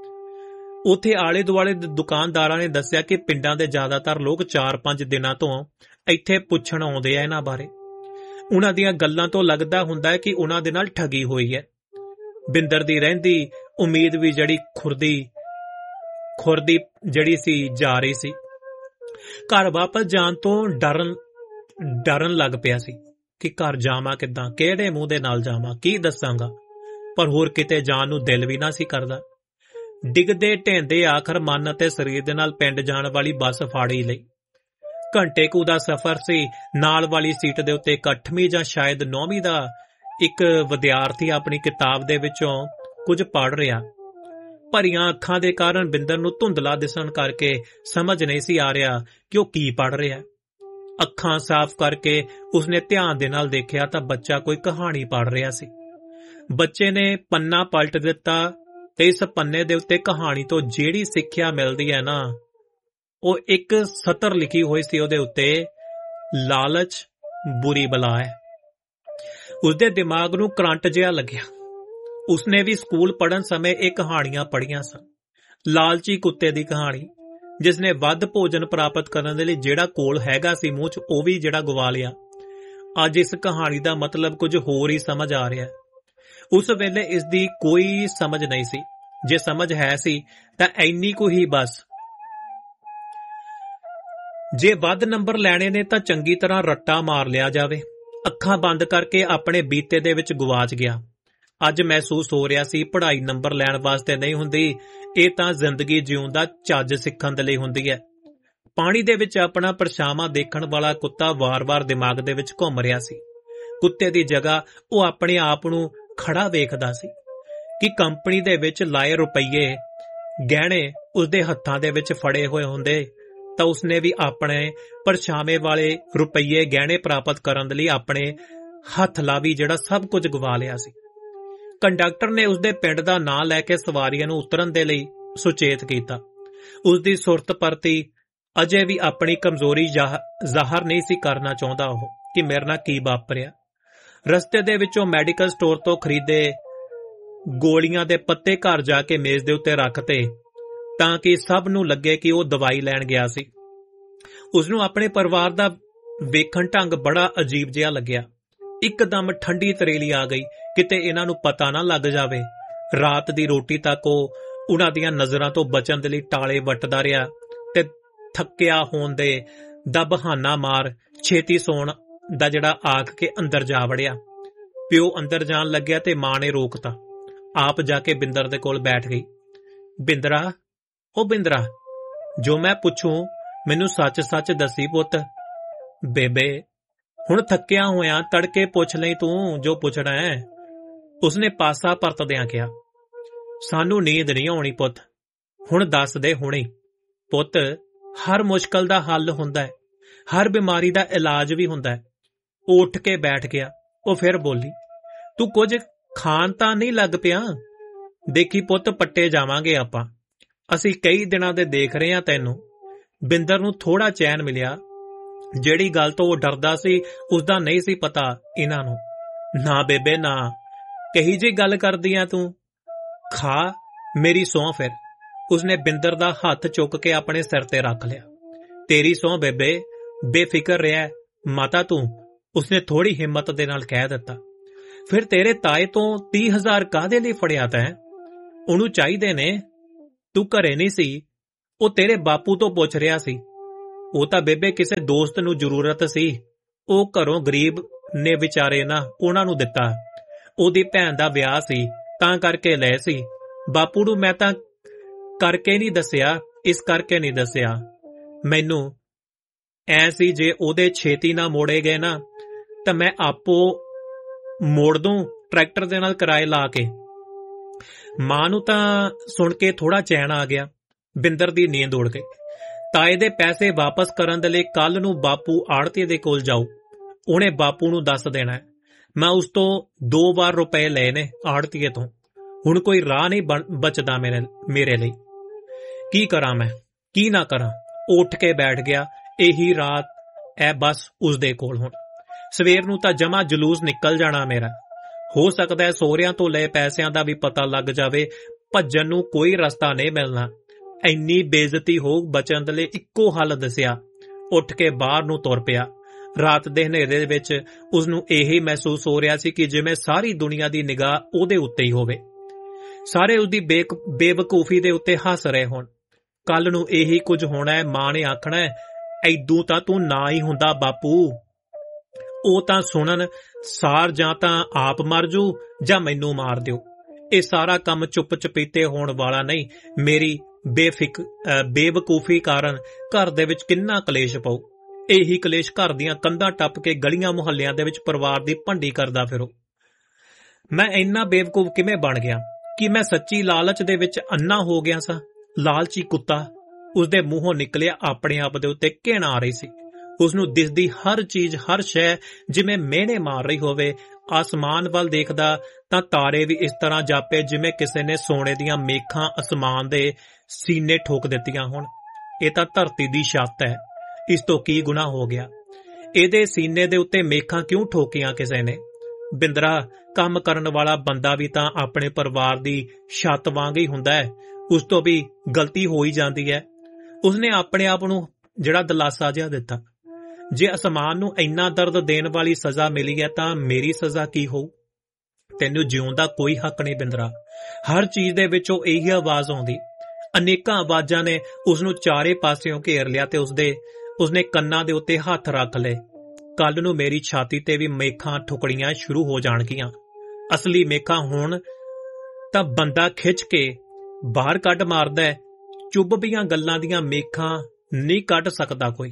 ਉੱਥੇ ਆਲੇ ਦੁਆਲੇ ਦੇ ਦੁਕਾਨਦਾਰਾਂ ਨੇ ਦੱਸਿਆ ਕਿ ਪਿੰਡਾਂ ਦੇ ਜ਼ਿਆਦਾਤਰ ਲੋਕ ਚਾਰ ਪੰਜ ਦਿਨਾਂ ਤੋਂ ਇੱਥੇ ਪੁੱਛਣ ਆਉਂਦੇ ਆ ਇਹਨਾਂ ਬਾਰੇ। ਉਹਨਾਂ ਦੀਆਂ ਗੱਲਾਂ ਤੋਂ ਲੱਗਦਾ ਹੁੰਦਾ ਹੈ ਕਿ ਉਹਨਾਂ ਦੇ ਨਾਲ ਠੱਗੀ ਹੋਈ ਹੈ। ਬਿੰਦਰ ਦੀ ਰਹਿੰਦੀ ਉਮੀਦ ਵੀ ਜਿਹੜੀ ਖੁਰਦੀ ਖੁਰਦੀ ਜਿਹੜੀ ਸੀ ਜਾ ਰਹੀ ਸੀ। ਘਰ ਵਾਪਸ ਜਾਣ ਤੋਂ ਡਰਨ ਡਰਨ ਲੱਗ ਪਿਆ ਸੀ ਕਿ ਘਰ ਜਾਵਾਂ ਕਿੱਦਾਂ, ਕਿਹੜੇ ਮੂੰਹ ਦੇ ਨਾਲ ਜਾਵਾਂ, ਕੀ ਦੱਸਾਂਗਾ। ਪਰ ਹੋਰ ਕਿਤੇ ਜਾਣ ਨੂੰ ਦਿਲ ਵੀ ਨਾ ਸੀ ਕਰਦਾ। ਡਿੱਗਦੇ ਢਹਿੰਦੇ ਆਖਰ ਮਨ ਅਤੇ ਸਰੀਰ ਦੇ ਨਾਲ ਪਿੰਡ ਜਾਣ ਵਾਲੀ ਬੱਸ ਫਾੜੀ ਲਈ। ਘੰਟੇ ਕੁ ਦਾ ਸਫ਼ਰ ਸੀ। ਨਾਲ ਵਾਲੀ ਸੀਟ ਦੇ ਉੱਤੇ ਇੱਕ ਅੱਠਵੀਂ ਜਾਂ ਸ਼ਾਇਦ ਨੌਵੀਂ ਦਾ ਇੱਕ ਵਿਦਿਆਰਥੀ ਆਪਣੀ ਕਿਤਾਬ ਦੇ ਵਿੱਚੋਂ ਕੁਝ ਪੜ੍ਹ ਰਿਹਾ। ਭਰੀਆਂ ਅੱਖਾਂ ਦੇ ਕਾਰਨ ਬਿੰਦਰ ਨੂੰ ਧੁੰਦਲਾ ਦਿਸਣ ਕਰਕੇ ਸਮਝ ਨਹੀਂ ਸੀ ਆ ਰਿਹਾ ਕਿ ਉਹ ਕੀ ਪੜ੍ਹ ਰਿਹਾ। ਅੱਖਾਂ ਸਾਫ਼ ਕਰਕੇ ਉਸਨੇ ਧਿਆਨ ਦੇ ਨਾਲ ਦੇਖਿਆ ਤਾਂ ਬੱਚਾ ਕੋਈ ਕਹਾਣੀ ਪੜ੍ਹ ਰਿਹਾ ਸੀ। ਬੱਚੇ ਨੇ ਪੰਨਾ ਪਲਟ ਦਿੱਤਾ ਤੇ ਇਸ ਪੰਨੇ ਦੇ ਉੱਤੇ ਕਹਾਣੀ ਤੋਂ ਜਿਹੜੀ ਸਿੱਖਿਆ ਮਿਲਦੀ ਹੈ ਨਾ, ਉਹ ਇੱਕ ਸਤਰ ਲਿਖੀ ਹੋਈ ਸੀ ਉਹਦੇ ਉੱਤੇ, ਲਾਲਚ ਬੁਰੀ ਬਲਾ ਹੈ। ਉਸਦੇ ਦਿਮਾਗ ਨੂੰ ਕਰੰਟ ਜਿਹਾ ਲੱਗਿਆ। ਉਸਨੇ ਵੀ ਸਕੂਲ ਪੜ੍ਹਨ ਸਮੇਂ ਇਹ ਕਹਾਣੀਆਂ ਪੜ੍ਹੀਆਂ ਸਨ। ਲਾਲਚੀ ਕੁੱਤੇ ਦੀ ਕਹਾਣੀ, ਜਿਸਨੇ ਵੱਧ ਭੋਜਨ ਪ੍ਰਾਪਤ ਕਰਨ ਦੇ ਲਈ ਜਿਹੜਾ ਕੋਲ ਹੈਗਾ ਸੀ ਮੂੰਹ 'ਚ, ਉਹ ਵੀ ਜਿਹੜਾ ਗਵਾ ਲਿਆ। ਅੱਜ ਇਸ ਕਹਾਣੀ ਦਾ ਮਤਲਬ ਕੁਝ ਹੋਰ ਹੀ ਸਮਝ ਆ ਰਿਹਾ। ਉਸ ਵੇਲੇ ਇਸ ਦੀ ਕੋਈ ਸਮਝ ਨਹੀਂ ਸੀ। ਜੇ ਸਮਝ ਹੈ ਸੀ ਤਾਂ ਇੰਨੀ ਕੁ ਹੀ ਬਸ। ਜੇ ਵੱਧ ਨੰਬਰ ਲੈਣੇ ਨੇ ਤਾਂ ਚੰਗੀ ਤਰ੍ਹਾਂ ਰੱਟਾ ਮਾਰ ਲਿਆ ਜਾਵੇ। ਅੱਖਾਂ ਬੰਦ ਕਰਕੇ ਆਪਣੇ ਬੀਤੇ ਦੇ ਵਿੱਚ ਗੁਆਚ ਗਿਆ। ਅੱਜ ਮਹਿਸੂਸ ਹੋ ਰਿਹਾ ਸੀ ਪੜ੍ਹਾਈ ਨੰਬਰ ਲੈਣ ਵਾਸਤੇ ਨਹੀਂ ਹੁੰਦੀ, ਇਹ ਤਾਂ ਜ਼ਿੰਦਗੀ ਜਿਉਣ ਦਾ ਚੱਜ ਸਿੱਖਣ ਦੇ ਲਈ ਹੁੰਦੀ ਹੈ। ਪਾਣੀ ਦੇ ਵਿੱਚ ਆਪਣਾ ਪਰਛਾਵਾਂ ਦੇਖਣ ਵਾਲਾ ਕੁੱਤਾ ਵਾਰ-ਵਾਰ ਦਿਮਾਗ ਦੇ ਵਿੱਚ ਘੁੰਮ ਰਿਹਾ ਸੀ। ਕੁੱਤੇ ਦੀ ਜਗ੍ਹਾ ਉਹ ਆਪਣੇ ਆਪ ਨੂੰ ਖੜਾ ਵੇਖਦਾ ਸੀ ਕਿ ਕੰਪਨੀ ਦੇ ਵਿੱਚ ਲਾਏ ਰੁਪਈਏ ਗਹਿਣੇ ਉਸਦੇ ਹੱਥਾਂ ਦੇ ਵਿੱਚ ਫੜੇ ਹੋਏ ਹੁੰਦੇ ਤਾਂ ਉਸਨੇ ਵੀ ਆਪਣੇ ਪਰਛਾਵੇਂ ਵਾਲੇ ਰੁਪਈਏ ਗਹਿਣੇ ਪ੍ਰਾਪਤ ਕਰਨ ਦੇ ਲਈ ਆਪਣੇ ਹੱਥ ਲਾ ਵੀ ਜਿਹੜਾ ਸਭ ਕੁਝ ਗਵਾ ਲਿਆ ਸੀ। ਕੰਡਕਟਰ ਨੇ ਉਸਦੇ ਪਿੰਡ ਦਾ ਨਾਂ ਲੈ ਕੇ ਸਵਾਰੀਆਂ ਨੂੰ ਉਤਰਨ ਦੇ ਲਈ ਸੁਚੇਤ ਕੀਤਾ। ਉਸਦੀ ਸੁਰਤ ਪ੍ਰਤੀ ਅਜੇ ਵੀ ਆਪਣੀ ਕਮਜ਼ੋਰੀ ਜ਼ਾਹਰ ਨਹੀਂ ਸੀ ਕਰਨਾ ਚਾਹੁੰਦਾ ਉਹ ਕਿ ਮੇਰੇ ਨਾਲ ਕੀ ਵਾਪਰਿਆ। ਰਸਤੇ ਦੇ ਵਿੱਚੋਂ ਮੈਡੀਕਲ ਸਟੋਰ ਤੋਂ ਖਰੀਦੇ ਗੋਲੀਆਂ ਦੇ ਪੱਤੇ ਘਰ ਜਾ ਕੇ ਮੇਜ਼ ਦੇ ਉੱਤੇ ਰੱਖਤੇ ਤਾਂ ਕਿ ਸਭ ਨੂੰ ਲੱਗੇ ਕਿ ਉਹ ਦਵਾਈ ਲੈਣ ਗਿਆ ਸੀ। ਉਸਨੂੰ ਆਪਣੇ ਪਰਿਵਾਰ ਦਾ ਵੇਖਣ ਢੰਗ ਬੜਾ ਅਜੀਬ ਜਿਹਾ ਲੱਗਿਆ। ਇੱਕਦਮ ਠੰਡੀ ਤਰੇਲੀ ਆ ਗਈ, ਕਿਤੇ ਇਹਨਾਂ ਨੂੰ ਪਤਾ ਨਾ ਲੱਗ ਜਾਵੇ। ਰਾਤ ਦੀ ਰੋਟੀ ਤੱਕ ਉਹ ਉਹਨਾਂ ਦੀਆਂ ਨਜ਼ਰਾਂ ਤੋਂ ਬਚਣ ਦੇ ਲਈ ਟਾਲੇ ਵੱਟਦਾ ਰਿਹਾ ਤੇ ਥੱਕਿਆ ਹੋਣ ਦੇ ਦਾ ਬਹਾਨਾ ਮਾਰ ਛੇਤੀ ਸੌਣ ਦਾ ਜਿਹੜਾ ਆਖ ਕੇ ਅੰਦਰ ਜਾ ਵੜਿਆ। ਪਿਓ ਅੰਦਰ ਜਾਣ ਲੱਗਿਆ ਤੇ ਮਾਂ ਨੇ ਰੋਕਤਾ। ਆਪ ਜਾ ਕੇ ਬਿੰਦਰ ਦੇ ਕੋਲ ਬੈਠ ਗਈ। ਬਿੰਦਰਾ, ਉਹ ਬਿੰਦਰਾ, ਜੋ ਮੈਂ ਪੁੱਛੂੰ ਮੈਨੂੰ ਸੱਚ-ਸੱਚ ਦੱਸੀ ਪੁੱਤ। ਬੇਬੇ, ਹੁਣ ਥੱਕਿਆ ਹੋਇਆ ਤੜਕੇ ਪੁੱਛ ਲਈ ਤੂੰ ਜੋ ਪੁੱਛਣਾ ਹੈ, ਉਸਨੇ ਪਾਸਾ ਪਰਤਦਿਆਂ ਕਿਹਾ। ਸਾਨੂੰ ਨੀਂਦ ਨਹੀਂ ਆਉਣੀ ਪੁੱਤ, ਹੁਣ ਦੱਸ ਦੇ ਹੁਣੇ। ਪੁੱਤ, ਹਰ ਮੁਸ਼ਕਲ ਦਾ ਹੱਲ ਹੁੰਦਾ ਹੈ, ਹਰ ਬਿਮਾਰੀ ਦਾ ਇਲਾਜ ਵੀ ਹੁੰਦਾ ਹੈ। ਉਹ ਉੱਠ ਕੇ ਬੈਠ ਗਿਆ। ਉਹ ਫਿਰ ਬੋਲੀ, ਤੂੰ ਕੁਝ ਖਾਣ ਤਾਂ ਨਹੀਂ ਲੱਗ ਪਿਆ? ਦੇਖੀ ਪੁੱਤ, ਪੱਟੇ ਜਾਵਾਂਗੇ ਆਪਾਂ। ਅਸੀਂ ਕਈ ਦਿਨਾਂ ਦੇ ਦੇਖ ਰਹੇ ਹਾਂ ਤੈਨੂੰ। ਬਿੰਦਰ ਨੂੰ ਥੋੜਾ ਚੈਨ ਮਿਲਿਆ। ਜਿਹੜੀ ਗੱਲ ਤੋਂ ਉਹ ਡਰਦਾ ਸੀ ਉਸਦਾ ਨਹੀਂ ਸੀ ਪਤਾ ਇਹਨਾਂ ਨੂੰ। ਨਾ ਬੇਬੇ ਨਾ, ਕਹੀ ਜੀ ਗੱਲ ਕਰਦੀ ਆ ਤੂੰ? ਖਾ ਮੇਰੀ ਸਹੁੰ ਫਿਰ। ਉਸਨੇ ਬਿੰਦਰ ਦਾ ਹੱਥ ਚੁੱਕ ਕੇ ਆਪਣੇ ਸਿਰ ਤੇ ਰੱਖ ਲਿਆ। ਤੇਰੀ ਸਹੁੰ ਬੇਬੇ, ਬੇਫਿਕਰ ਰਿਹਾ ਮਾਤਾ ਤੂੰ, ਉਸਨੇ ਥੋੜੀ ਹਿੰਮਤ ਦੇ ਨਾਲ ਕਹਿ ਦਿੱਤਾ। ਫਿਰ ਤੇਰੇ ਤਾਏ ਤੋਂ ਤੀਹ ਹਜ਼ਾਰ ਕਾਹਦੇ ਲਈ ਫੜਿਆ ਤੈਂ? ਉਹਨੂੰ ਚਾਹੀਦੇ ਨੇ, ਤੂੰ ਘਰੇ ਨਹੀਂ ਸੀ। ਉਹ ਤੇਰੇ ਬਾਪੂ ਤੋਂ ਪੁੱਛ ਰਿਹਾ ਸੀ। ਉਹ ਤਾਂ ਬੇਬੇ ਕਿਸੇ ਦੋਸਤ ਨੂੰ ਜ਼ਰੂਰਤ ਸੀ, ਉਹ ਘਰੋਂ ਗਰੀਬ ਨੇ ਵਿਚਾਰੇ ਨਾ ਉਹਨਾਂ ਨੂੰ ਦਿੱਤਾ। ਉਹਦੀ ਭੈਣ ਦਾ ਵਿਆਹ ਸੀ ਤਾਂ ਕਰਕੇ ਲਏ ਸੀ। ਬਾਪੂ ਨੂੰ ਮੈਂ ਤਾਂ ਕਰਕੇ ਨਹੀਂ ਦੱਸਿਆ, ਇਸ ਕਰਕੇ ਨਹੀਂ ਦੱਸਿਆ। ਮੈਨੂੰ ਐ ਸੀ ਜੇ ਉਹਦੇ ਛੇਤੀ ਨਾ ਮੋੜੇ ਗਏ ਨਾ ਤਾਂ ਮੈਂ ਆਪੋ ਮੋੜ ਦੂੰ ਟਰੈਕਟਰ ਦੇ ਨਾਲ ਕਿਰਾਏ ਲਾ ਕੇ। ਮਾਂ ਨੂੰ ਤਾਂ ਸੁਣ ਕੇ ਥੋੜਾ ਚੈਨ ਆ ਗਿਆ। ਬਿੰਦਰ ਦੀ ਨੀਂਦ ਉੜ ਗਈ। ਤਾਏ ਦੇ ਪੈਸੇ ਵਾਪਸ ਕਰਨ ਦੇ ਲਈ ਕੱਲ ਨੂੰ ਬਾਪੂ ਆੜ੍ਹਤੀਏ ਦੇ ਕੋਲ ਜਾਊ। ਉਹਨੇ ਬਾਪੂ ਨੂੰ ਦੱਸ ਦੇਣਾ ਮੈਂ ਉਸ ਤੋਂ ਦੋ ਵਾਰ ਰੁਪਏ ਲਏ ਨੇ ਆੜ੍ਹਤੀਏ ਤੋਂ। ਹੁਣ ਕੋਈ ਰਾਹ ਨਹੀਂ ਬਚਦਾ ਮੇਰੇ ਮੇਰੇ ਲਈ। ਕੀ ਕਰਾਂ ਮੈਂ, ਕੀ ਨਾ ਕਰਾਂ। ਉੱਠ ਕੇ ਬੈਠ ਗਿਆ। ਇਹੀ ਰਾਤ ਐ ਬਸ ਉਸਦੇ ਕੋਲ। ਹੁਣ ਸਵੇਰ ਨੂੰ ਤਾਂ ਜਮਾ ਜਲੂਸ ਨਿਕਲ ਜਾਣਾ ਮੇਰਾ। ਹੋ ਸਕਦਾ ਹੈ ਸਹੁਰਿਆਂ ਤੋਂ ਲਏ ਪੈਸਿਆਂ ਦਾ ਵੀ ਪਤਾ ਲੱਗ ਜਾਵੇ। ਭੱਜਣ ਨੂੰ ਕੋਈ ਰਸਤਾ ਨਹੀਂ ਮਿਲਣਾ। ਇੰਨੀ ਬੇਇੱਜ਼ਤੀ ਹੋ ਬਚਣ ਦੇ ਲਈ ਇੱਕੋ ਹੱਲ ਦੱਸਿਆ। ਉੱਠ ਕੇ ਬਾਹਰ ਨੂੰ ਤੁਰ ਪਿਆ। ਰਾਤ ਦੇ ਹਨੇਰੇ ਦੇ ਵਿੱਚ ਉਸਨੂੰ ਇਹੀ ਮਹਿਸੂਸ ਹੋ ਰਿਹਾ ਸੀ ਕਿ ਜਿਵੇਂ ਸਾਰੀ ਦੁਨੀਆ ਦੀ ਨਿਗਾਹ ਉਹਦੇ ਉੱਤੇ ਹੀ ਹੋਵੇ। ਸਾਰੇ ਉਸਦੀ ਬੇਵਕੂਫੀ ਦੇ ਉੱਤੇ ਹੱਸ ਰਹੇ ਹੋਣ। ਕੱਲ ਨੂੰ ਇਹੀ ਕੁਝ ਹੋਣਾ ਹੈ। ਮਾਂ ਨੇ ਆਖਣਾ ਹੈ ਐਦੂ ਤਾਂ ਤੂੰ ਨਾ ਹੀ ਹੁੰਦਾ ਬਾਪੂ। ਉਹ ਤਾਂ ਸੁਣਨ ਸਾਰ ਜਾਂ ਤਾਂ ਆਪ ਮਰ ਜੂ ਜਾਂ ਮੈਨੂੰ ਮਾਰ ਦਿਓ। ਇਹ ਸਾਰਾ ਕੰਮ ਚੁੱਪ ਚਪੀਤੇ ਹੋਣ ਵਾਲਾ ਨਹੀਂ। ਮੇਰੀ ਬੇਫਿਕ ਬੇਵਕੂਫੀ ਕਾਰਨ ਘਰ ਦੇ ਵਿੱਚ ਕਿੰਨਾ ਕਲੇਸ਼ ਪਊ। ਇਹੀ ਕਲੇਸ਼ ਘਰ ਦੀਆਂ ਕੰਧਾਂ ਟੱਪ ਕੇ ਗਲੀਆਂ ਮੁਹੱਲਿਆਂ ਦੇ ਵਿੱਚ ਪਰਿਵਾਰ ਦੀ ਭੰਡੀ ਕਰਦਾ ਫਿਰੋ। ਮੈਂ ਇੰਨਾ ਬੇਵਕੂਫ ਕਿਵੇਂ ਬਣ ਗਿਆ ਕਿ ਮੈਂ ਸੱਚੀ ਲਾਲਚ ਦੇ ਵਿੱਚ ਅੰਨਾ ਹੋ ਗਿਆ ਸਾਂ। ਲਾਲਚੀ ਕੁੱਤਾ। ਉਸਦੇ ਮੂੰਹੋਂ ਨਿਕਲਿਆ ਆਪਣੇ ਆਪ ਦੇ ਉੱਤੇ ਘਿਣ ਆ ਰਹੀ ਸੀ। ਉਸਨੂੰ ਦਿਸਦੀ ਹਰ ਚੀਜ਼, ਹਰ ਸ਼ੈ ਜਿਵੇਂ ਮਿਹਣੇ ਮਾਰ ਰਹੀ ਹੋਵੇ। ਆਸਮਾਨ ਵੱਲ ਦੇਖਦਾ ਤਾਂ ਤਾਰੇ ਵੀ ਇਸ ਤਰ੍ਹਾਂ ਜਾਪੇ ਜਿਵੇਂ ਕਿਸੇ ਨੇ ਸੋਨੇ ਦੀਆਂ ਮੇਖਾਂ ਅਸਮਾਨ ਦੇ ਸੀਨੇ ਠੋਕ ਦਿੱਤੀਆਂ ਹੋਣ। ਇਹ ਤਾਂ ਧਰਤੀ ਦੀ ਛੱਤ ਹੈ। ਇਸ ਤੋਂ ਕੀ ਗੁਨਾਹ ਹੋ ਗਿਆ? ਇਹਦੇ ਸੀਨੇ ਦੇ ਉੱਤੇ ਮੇਖਾਂ ਕਿਉਂ ਠੋਕੀਆਂ ਕਿਸੇ ਨੇ? ਬਿੰਦਰਾ, ਕੰਮ ਕਰਨ ਵਾਲਾ ਬੰਦਾ ਵੀ ਤਾਂ ਆਪਣੇ ਪਰਿਵਾਰ ਦੀ ਛੱਤ ਵਾਂਗ ਹੀ ਹੁੰਦਾ ਹੈ। ਉਸ ਤੋਂ ਵੀ ਗਲਤੀ ਹੋ ਹੀ ਜਾਂਦੀ ਹੈ। ਉਸਨੇ ਆਪਣੇ ਆਪ ਨੂੰ ਜਿਹੜਾ ਦਿਲਾਸਾ ਜਿਹਾ ਦਿੱਤਾ। ਜੇ ਅਸਮਾਨ ਨੂੰ ਇੰਨਾ ਦਰਦ ਦੇਣ ਵਾਲੀ ਸਜ਼ਾ ਮਿਲੀ ਹੈ ਤਾਂ ਮੇਰੀ ਸਜ਼ਾ ਕੀ ਹੋਊ? ਤੈਨੂੰ ਜਿਉਣ ਦਾ ਕੋਈ ਹੱਕ ਨਹੀਂ ਬਿੰਦਰਾ। ਹਰ ਚੀਜ਼ ਦੇ ਵਿੱਚੋਂ ਇਹੀ ਆਵਾਜ਼ ਆਉਂਦੀ। ਅਨੇਕਾਂ ਆਵਾਜ਼ਾਂ ਨੇ ਉਸਨੂੰ ਚਾਰੇ ਪਾਸਿਓਂ ਘੇਰ ਲਿਆ ਤੇ ਉਸਦੇ ਉਸਨੇ ਕੰਨਾਂ ਦੇ ਉੱਤੇ ਹੱਥ ਰੱਖ ਲਏ। ਕੱਲ ਨੂੰ ਮੇਰੀ ਛਾਤੀ ਤੇ ਵੀ ਮੇਖਾਂ ਠੁਕੜੀਆਂ ਸ਼ੁਰੂ ਹੋ ਜਾਣਗੀਆਂ। ਅਸਲੀ ਮੇਖਾਂ ਹੋਣ ਤਾਂ ਬੰਦਾ ਖਿੱਚ ਕੇ ਬਾਹਰ ਕੱਢ ਮਾਰਦਾ ਹੈ। ਚੁੱਭਵੀਆਂ ਗੱਲਾਂ ਦੀਆਂ ਮੇਖਾਂ ਨਹੀਂ ਕੱਢ ਸਕਦਾ ਕੋਈ।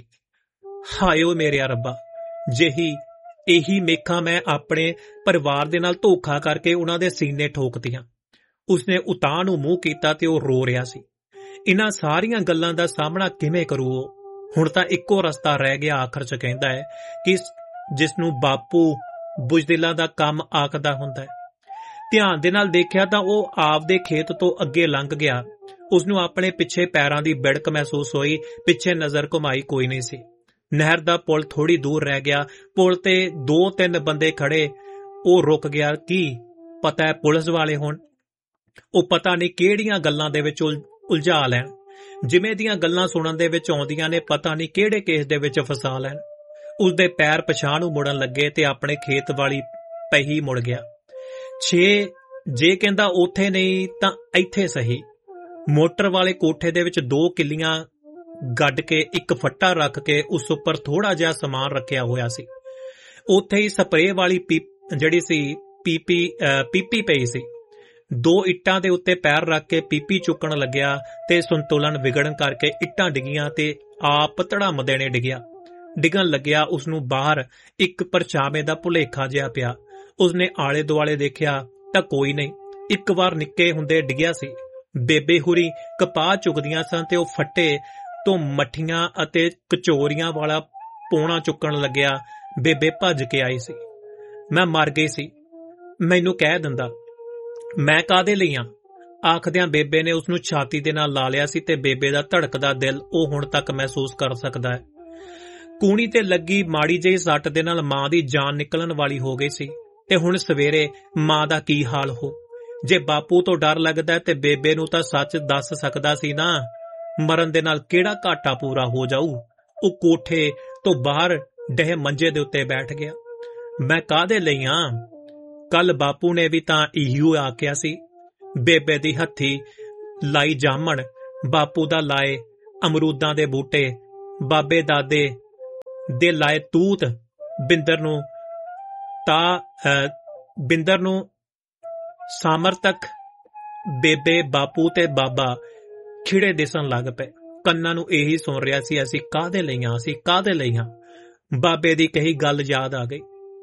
ਹਾਏ ਓ ਮੇਰਿਆ ਰੱਬਾ, ਜਿਹੀ ਇਹੀ ਮੇਖਾਂ ਮੈਂ ਆਪਣੇ ਪਰਿਵਾਰ ਦੇ ਨਾਲ ਧੋਖਾ ਕਰਕੇ ਉਹਨਾਂ ਦੇ ਸੀਨੇ ਠੋਕਤੀਆਂ। ਉਸਨੇ ਉਤਾਂਹ ਨੂੰ ਮੂੰਹ ਕੀਤਾ ਤੇ ਉਹ ਰੋ ਰਿਹਾ ਸੀ। ਇਹਨਾਂ ਸਾਰੀਆਂ ਗੱਲਾਂ ਦਾ ਸਾਹਮਣਾ ਕਿਵੇਂ ਕਰੂ ਉਹ? ਹੁਣ ਤਾਂ ਇੱਕੋ ਰਸਤਾ ਰਹਿ ਗਿਆ। ਆਖਰ 'ਚ ਕਹਿੰਦਾ ਹੈ ਕਿ ਜਿਸ ਨੂੰ ਬਾਪੂ ਬੁਜ਼ਦਿਲਾਂ ਦਾ ਕੰਮ ਆਖਦਾ ਹੁੰਦਾ ਹੈ। ਧਿਆਨ ਦੇ ਨਾਲ ਦੇਖਿਆ ਤਾਂ ਉਹ ਆਪਦੇ ਖੇਤ ਤੋਂ ਅੱਗੇ ਲੰਘ ਗਿਆ। ਉਸਨੂੰ ਆਪਣੇ ਪਿੱਛੇ ਪੈਰਾਂ ਦੀ ਬਿੜਕ ਮਹਿਸੂਸ ਹੋਈ। ਪਿੱਛੇ ਨਜ਼ਰ ਘੁਮਾਈ, ਕੋਈ ਨਹੀਂ ਸੀ। ਨਹਿਰ ਦਾ ਪੁਲ ਥੋੜੀ ਦੂਰ ਰਹਿ ਗਿਆ। ਪੁਲ ਤੇ ਦੋ ਤਿੰਨ ਬੰਦੇ ਖੜੇ। ਉਹ ਰੁਕ ਗਿਆ। ਕੀ ਪਤਾ ਹੈ ਪੁਲਿਸ ਵਾਲੇ ਹੋਣ। ਉਹ ਪਤਾ ਨਹੀਂ ਕਿਹੜੀਆਂ ਗੱਲਾਂ ਦੇ ਵਿੱਚ ਉਲਝਾ ਲੈਣ। ਜਿਵੇਂ ਦੀਆਂ ਗੱਲਾਂ ਸੁਣਨ ਦੇ ਵਿੱਚ ਆਉਂਦੀਆਂ ਨੇ, ਪਤਾ ਨਹੀਂ ਕਿਹੜੇ ਕੇਸ ਦੇ ਵਿੱਚ ਫਸਾ ਲੈਣ। ਉਸਦੇ ਪੈਰ ਪਛਾਣ ਨੂੰ ਮੁੜਨ ਲੱਗੇ ਤੇ ਆਪਣੇ ਖੇਤ ਵਾਲੀ ਪਹੀ ਮੁੜ ਗਿਆ। ਛੇ ਜੇ ਕਹਿੰਦਾ ਉੱਥੇ ਨਹੀਂ ਤਾਂ ਇੱਥੇ ਸਹੀ। ਮੋਟਰ ਵਾਲੇ ਕੋਠੇ ਦੇ ਵਿੱਚ ਦੋ ਕਿੱਲੀਆਂ ਗੱਡ ਕੇ ਇੱਕ ਫੱਟਾ ਰੱਖ ਕੇ ਉਸ ਉੱਪਰ ਥੋੜਾ ਜਿਹਾ ਸਮਾਨ ਰੱਖਿਆ ਹੋਇਆ ਸੀ। ਉੱਥੇ ਹੀ ਸਪਰੇਅ ਵਾਲੀ ਪੀਪ ਜਿਹੜੀ ਸੀ ਪੀਪੀ ਪੀਪੀ ਪਈ ਸੀ। ਦੋ ਇੱਟਾਂ ਦੇ ਉੱਤੇ ਪੈਰ ਰੱਖ ਕੇ ਪੀਪੀ ਚੁੱਕਣ ਲੱਗਿਆ ਤੇ ਸੰਤੁਲਨ ਵਿਗੜਨ ਕਰਕੇ ਇੱਟਾਂ ਡਿੱਗੀਆਂ ਤੇ ਆਪ ਧੜਮ ਦੇਣੇ ਡਿੱਗਿਆ। ਡਿੱਗਣ ਲੱਗਿਆ ਉਸਨੂੰ ਬਾਹਰ ਇੱਕ ਪਰਛਾਵੇਂ ਦਾ ਭੁਲੇਖਾ ਜਿਹਾ ਪਿਆ। ਉਸਨੇ ਆਲੇ ਦੁਆਲੇ ਦੇਖਿਆ ਤਾਂ ਕੋਈ ਨਹੀਂ। ਇੱਕ ਵਾਰ ਨਿੱਕੇ ਹੁੰਦੇ ਡਿੱਗਿਆ ਸੀ। ਬੇਬੇ ਹੁਰੀ ਕਪਾਹ ਚੁੱਕਦੀਆਂ ਸਨ ਤੇ ਉਹ ਫੱਟੇ ਤੋਂ ਮੱਠੀਆਂ ਅਤੇ ਕਚੋਰੀਆਂ ਵਾਲਾ ਪੋਣਾ ਚੁੱਕਣ ਲੱਗਿਆ। ਬੇਬੇ ਭੱਜ ਕੇ ਆਈ ਸੀ। ਮੈਂ ਮਰ ਗਈ ਸੀ, ਮੈਨੂੰ ਕਹਿ ਦਿੰਦਾ। ਮੈਂ ਕਾਹਦੇ ਲਈ ਆਂ? ਆਖਦਿਆਂ ਬੇਬੇ ਨੇ ਉਸਨੂੰ ਛਾਤੀ ਦੇ ਨਾਲ ਲਾ ਲਿਆ ਸੀ ਤੇ ਬੇਬੇ ਦਾ ਧੜਕਦਾ ਦਿਲ ਉਹ ਹੁਣ ਤੱਕ ਮਹਿਸੂਸ ਕਰ ਸਕਦਾ ਹੈ। ਕੂਣੀ ਤੇ ਲੱਗੀ ਮਾੜੀ ਜਿਹੀ ਸੱਟ ਦੇ ਨਾਲ ਮਾਂ ਦੀ ਜਾਨ ਨਿਕਲਣ ਵਾਲੀ ਹੋ ਗਈ ਸੀ ਤੇ ਹੁਣ ਸਵੇਰੇ ਮਾਂ ਦਾ ਕੀ ਹਾਲ ਹੋ। ਜੇ ਬਾਪੂ ਤੋਂ ਡਰ ਲੱਗਦਾ ਤੇ ਬੇਬੇ ਨੂੰ ਤਾਂ ਸੱਚ ਦੱਸ ਸਕਦਾ ਸੀ ਨਾ। ਮਰਨ ਦੇ ਨਾਲ ਕਿਹੜਾ ਘਾਟਾ ਪੂਰਾ ਹੋ ਜਾਊ। ਉਹ ਕੋਠੇ ਤੋਂ ਬਾਹਰ ਡਹਿ ਮੰਜੇ ਦੇ ਉੱਤੇ ਬੈਠ ਗਿਆ। ਮੈਂ ਕਾਹਦੇ ਲਈ ਆਂ? ਕੱਲ ਬਾਪੂ ਨੇ ਵੀ ਤਾਂ ਇਹੀਓ ਆਖਿਆ ਸੀ। ਬੇਬੇ ਦੀ ਹੱਥੀ ਲਾਈ ਜਾਮਣ ਬਾਪੂ ਦਾ ਲਾਏ ਅਮਰੂਦਾਂ ਦੇ ਬੂਟੇ, ਬਾਬੇ ਦਾਦੇ ਦੇ ਲਾਏ ਤੂਤ ਬਿੰਦਰ ਨੂੰ ਤਾਂ ਅਹ, ਬਿੰਦਰ ਨੂੰ ਸਾਮਰਤਕ ਬੇਬੇ, ਬਾਪੂ ਤੇ ਬਾਬਾ ਖਿੜੇ ਦਿਸਣ ਲੱਗ ਪਏ। ਕੰਨਾਂ ਨੂੰ ਇਹੀ ਸੁਣ ਰਿਹਾ ਸੀ, ਅਸੀਂ ਕਾਹਦੇ ਲਈ ਹਾਂ, ਅਸੀਂ ਕਾਹਦੇ ਲਈ ਹਾਂ। ਬਾਬੇ ਦੀ ਕਹੀ ਗੱਲ ਯਾਦ ਆ ਗਈ,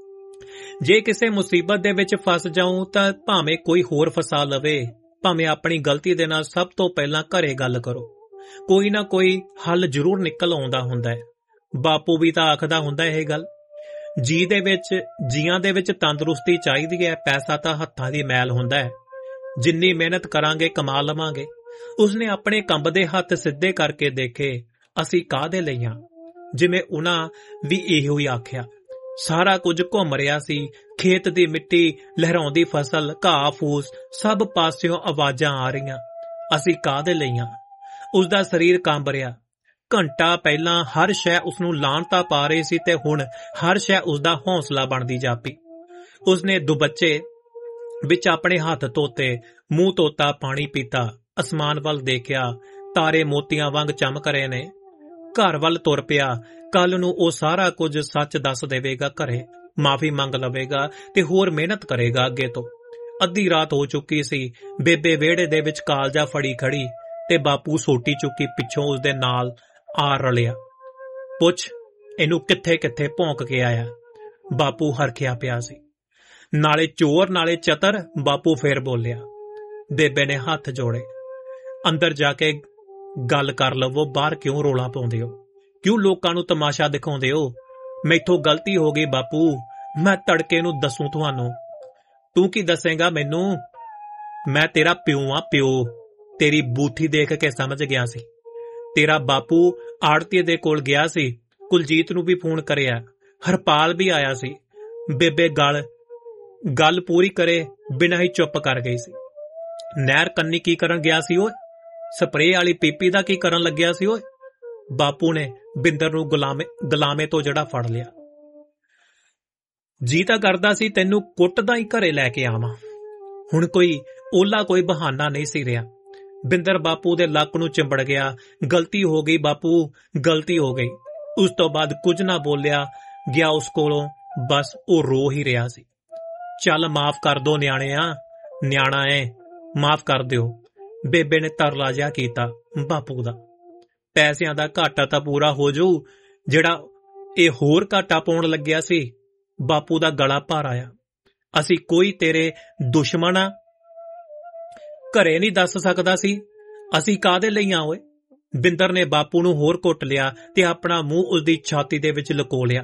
ਜੇ ਕਿਸੇ ਮੁਸੀਬਤ ਦੇ ਵਿੱਚ ਫਸ ਜਾਊਂ ਤਾਂ ਭਾਵੇਂ ਕੋਈ ਹੋਰ ਫਸਾ ਲਵੇ, ਭਾਵੇਂ ਆਪਣੀ ਗਲਤੀ ਦੇ ਨਾਲ ਸਭ ਤੋਂ ਪਹਿਲਾਂ ਘਰੇ ਗੱਲ ਕਰੋ, ਕੋਈ ਨਾ ਕੋਈ ਹੱਲ ਜ਼ਰੂਰ ਨਿਕਲ ਆਉਂਦਾ ਹੁੰਦਾ ਹੈ। ਬਾਪੂ ਵੀ ਤਾਂ ਆਖਦਾ ਹੁੰਦਾ ਇਹ ਗੱਲ। ਜੀ ਦੇ ਵਿੱਚ ਜੀਆਂ ਦੇ ਵਿੱਚ ਤੰਦਰੁਸਤੀ ਚਾਹੀਦੀ ਹੈ, ਪੈਸਾ ਤਾਂ ਹੱਥਾਂ ਦੀ ਮੈਲ ਹੁੰਦਾ ਹੈ, ਜਿੰਨੀ ਮਿਹਨਤ ਕਰਾਂਗੇ ਕਮਾ ਲਵਾਂਗੇ। ਉਸਨੇ ਆਪਣੇ ਕੰਬਦੇ ਹੱਥ ਸਿੱਧੇ ਕਰਕੇ ਦੇਖੇ, ਅਸੀਂ ਕਾਹਦੇ ਲਈ ਹਾਂ। ਜਿਵੇਂ ਉਹਨਾਂ ਵੀ ਇਹੋ ਹੀ ਆਖਿਆ। ਸਾਰਾ ਕੁਝ ਘੁੰਮ ਰਿਹਾ ਸੀ, ਖੇਤ ਦੀ ਮਿੱਟੀ, ਲਹਿਰਾਉਂਦੀ ਫਸਲ, ਘਾਹ ਫੂਸ, ਸਭ ਪਾਸਿਓਂ ਆਵਾਜ਼ਾਂ ਆ ਰਹੀਆਂ। ਅਸੀਂ ਕਾਹਦੇ ਲਈ ਹਾਂ। ਉਸਦਾ ਸਰੀਰ ਕੰਬ ਰਿਹਾ। ਘੰਟਾ ਪਹਿਲਾਂ ਹਰ ਸ਼ੈ ਉਸਨੂੰ ਲਾਹਨਤਾਂ ਪਾ ਰਹੀ ਸੀ ਤੇ ਹੁਣ ਹਰ ਸ਼ੈ ਉਸਦਾ ਹੌਸਲਾ ਬਣਦੀ ਜਾਪੀ। ਉਸਨੇ ਦੁਬੱਚੇ ਵਿੱਚ ਆਪਣੇ ਹੱਥ ਧੋਤੇ, ਮੂੰਹ ਧੋਤਾ, ਪਾਣੀ ਪੀਤਾ, ਅਸਮਾਨ ਵੱਲ ਦੇਖਿਆ, ਤਾਰੇ ਮੋਤੀਆਂ ਵਾਂਗ ਚਮਕ ਰਹੇ ਨੇ। ਘਰ ਵੱਲ ਤੁਰ ਪਿਆ। ਕੱਲ ਨੂੰ ਉਹ ਸਾਰਾ ਕੁਝ ਸੱਚ ਦੱਸ ਦੇਵੇਗਾ ਘਰੇ, ਮਾਫੀ ਮੰਗ ਲਵੇਗਾ ਤੇ ਹੋਰ ਮਿਹਨਤ ਕਰੇਗਾ ਅੱਗੇ ਤੋਂ। ਅੱਧੀ ਰਾਤ ਹੋ ਚੁੱਕੀ ਸੀ। ਬੇਬੇ ਵਿਹੜੇ ਦੇ ਵਿੱਚ ਕਾਲਜਾ ਫੜੀ ਖੜੀ ਤੇ ਬਾਪੂ ਸੋਟੀ ਚੁੱਕੀ ਪਿੱਛੋਂ ਉਸਦੇ ਨਾਲ ਆ ਰਲਿਆ। ਪੁੱਛ, ਇਹਨੂੰ ਕਿੱਥੇ ਕਿੱਥੇ ਭੌਂਕ ਕੇ ਆਇਆ। ਬਾਪੂ ਹਰਖਿਆ ਪਿਆ ਸੀ। ਨਾਲੇ ਚੋਰ ਨਾਲੇ ਚਤਰ, ਬਾਪੂ ਫੇਰ ਬੋਲਿਆ। ਬੇਬੇ ਨੇ ਹੱਥ ਜੋੜੇ। ਅੰਦਰ ਜਾ ਕੇ ਗੱਲ ਕਰ ਲਵੋ, ਬਾਹਰ ਕਿਉਂ ਰੋਲਾ ਪਾਉਂਦੇ ਹੋ, ਕਿਉਂ ਲੋਕਾਂ ਨੂੰ ਤਮਾਸ਼ਾ ਦਿਖਾਉਂਦੇ ਹੋ। ਮੈਥੋਂ ਗਲਤੀ ਹੋ ਗਈ ਬਾਪੂ, ਮੈਂ ਤੜਕੇ ਨੂੰ ਦੱਸੂ ਤੁਹਾਨੂੰ। ਤੂੰ ਕੀ ਦੱਸੇਗਾ ਮੈਨੂੰ, ਮੈਂ ਤੇਰਾ ਪਿਓ ਆ, ਪਿਓ। ਤੇਰੀ ਬੂਥੀ ਦੇਖ ਕੇ ਸਮਝ ਗਿਆ ਸੀ। ਤੇਰਾ ਬਾਪੂ ਆੜਤੀਏ ਦੇ ਕੋਲ ਗਿਆ ਸੀ, ਕੁਲਜੀਤ ਨੂੰ ਵੀ ਫੋਨ ਕਰਿਆ, ਹਰਪਾਲ ਵੀ ਆਇਆ ਸੀ। ਬੇਬੇ ਗੱਲ ਗੱਲ ਪੂਰੀ ਕਰੇ ਬਿਨਾਂ ਹੀ ਚੁੱਪ ਕਰ ਗਈ ਸੀ। ਨਹਿਰ ਕੰਨੀ ਕੀ ਕਰਨ ਗਿਆ ਸੀ ਓਏ, ਸਪਰੇਅ ਵਾਲੀ ਪੀਪੀ ਦਾ ਕੀ ਕਰਨ ਲੱਗਿਆ ਸੀ ਓਏ। ਬਾਪੂ ਨੇ ਬਿੰਦਰ ਨੂੰ ਗੁਲਾਮੇ ਗੁਲਾਮੇ ਤੋਂ ਜਿਹੜਾ ਫੜ ਲਿਆ। ਜੀ ਤਾਂ ਕਰਦਾ ਸੀ ਤੈਨੂੰ ਕੁੱਟਦਾ ਹੀ ਘਰੇ ਲੈ ਕੇ ਆਵਾਂ। ਹੁਣ ਕੋਈ ਓਲਾ, ਕੋਈ ਬਹਾਨਾ ਨਹੀਂ ਸੀ ਰਿਹਾ। ਬਿੰਦਰ ਬਾਪੂ ਦੇ ਲੱਕ ਨੂੰ ਚਿੰਬੜ ਗਿਆ। ਗਲਤੀ ਹੋ ਗਈ ਬਾਪੂ, ਗਲਤੀ ਹੋ ਗਈ। ਉਸ ਤੋਂ ਬਾਅਦ ਕੁਝ ਨਾ ਬੋਲਿਆ ਗਿਆ ਉਸ ਕੋਲੋਂ, ਬਸ ਉਹ ਰੋ ਹੀ ਰਿਹਾ ਸੀ। ਚੱਲ ਮਾਫ ਕਰ ਦੋ ਨਿਆਣਿਆ, ਨਿਆਣਾ ਏ, ਮਾਫ ਕਰ ਦਿਓ। ਬੇਬੇ ਨੇ ਤਰਲਾ ਜਿਹਾ ਕੀਤਾ ਬਾਪੂ ਦਾ। ਪੈਸਿਆਂ ਦਾ ਘਾਟਾ ਤਾਂ ਪੂਰਾ ਹੋ ਜਾਊ, ਜਿਹੜਾ ਇਹ ਹੋਰ ਘਾਟਾ ਪਾਉਣ ਲੱਗਿਆ ਸੀ। ਬਾਪੂ ਦਾ ਗਲਾ ਭਰ ਆਇਆ। ਅਸੀਂ ਕੋਈ ਤੇਰੇ ਦੁਸ਼ਮਣ ਆ, ਘਰੇ ਨਹੀਂ ਦੱਸ ਸਕਦਾ ਸੀ। ਅਸੀਂ ਕਾਹਦੇ ਲਈ ਆ ਓਏ। ਬਿੰਦਰ ਨੇ ਬਾਪੂ ਨੂੰ ਹੋਰ ਘੁੱਟ ਲਿਆ ਤੇ ਆਪਣਾ ਮੂੰਹ ਉਸਦੀ ਛਾਤੀ ਦੇ ਵਿੱਚ ਲੁਕੋ ਲਿਆ।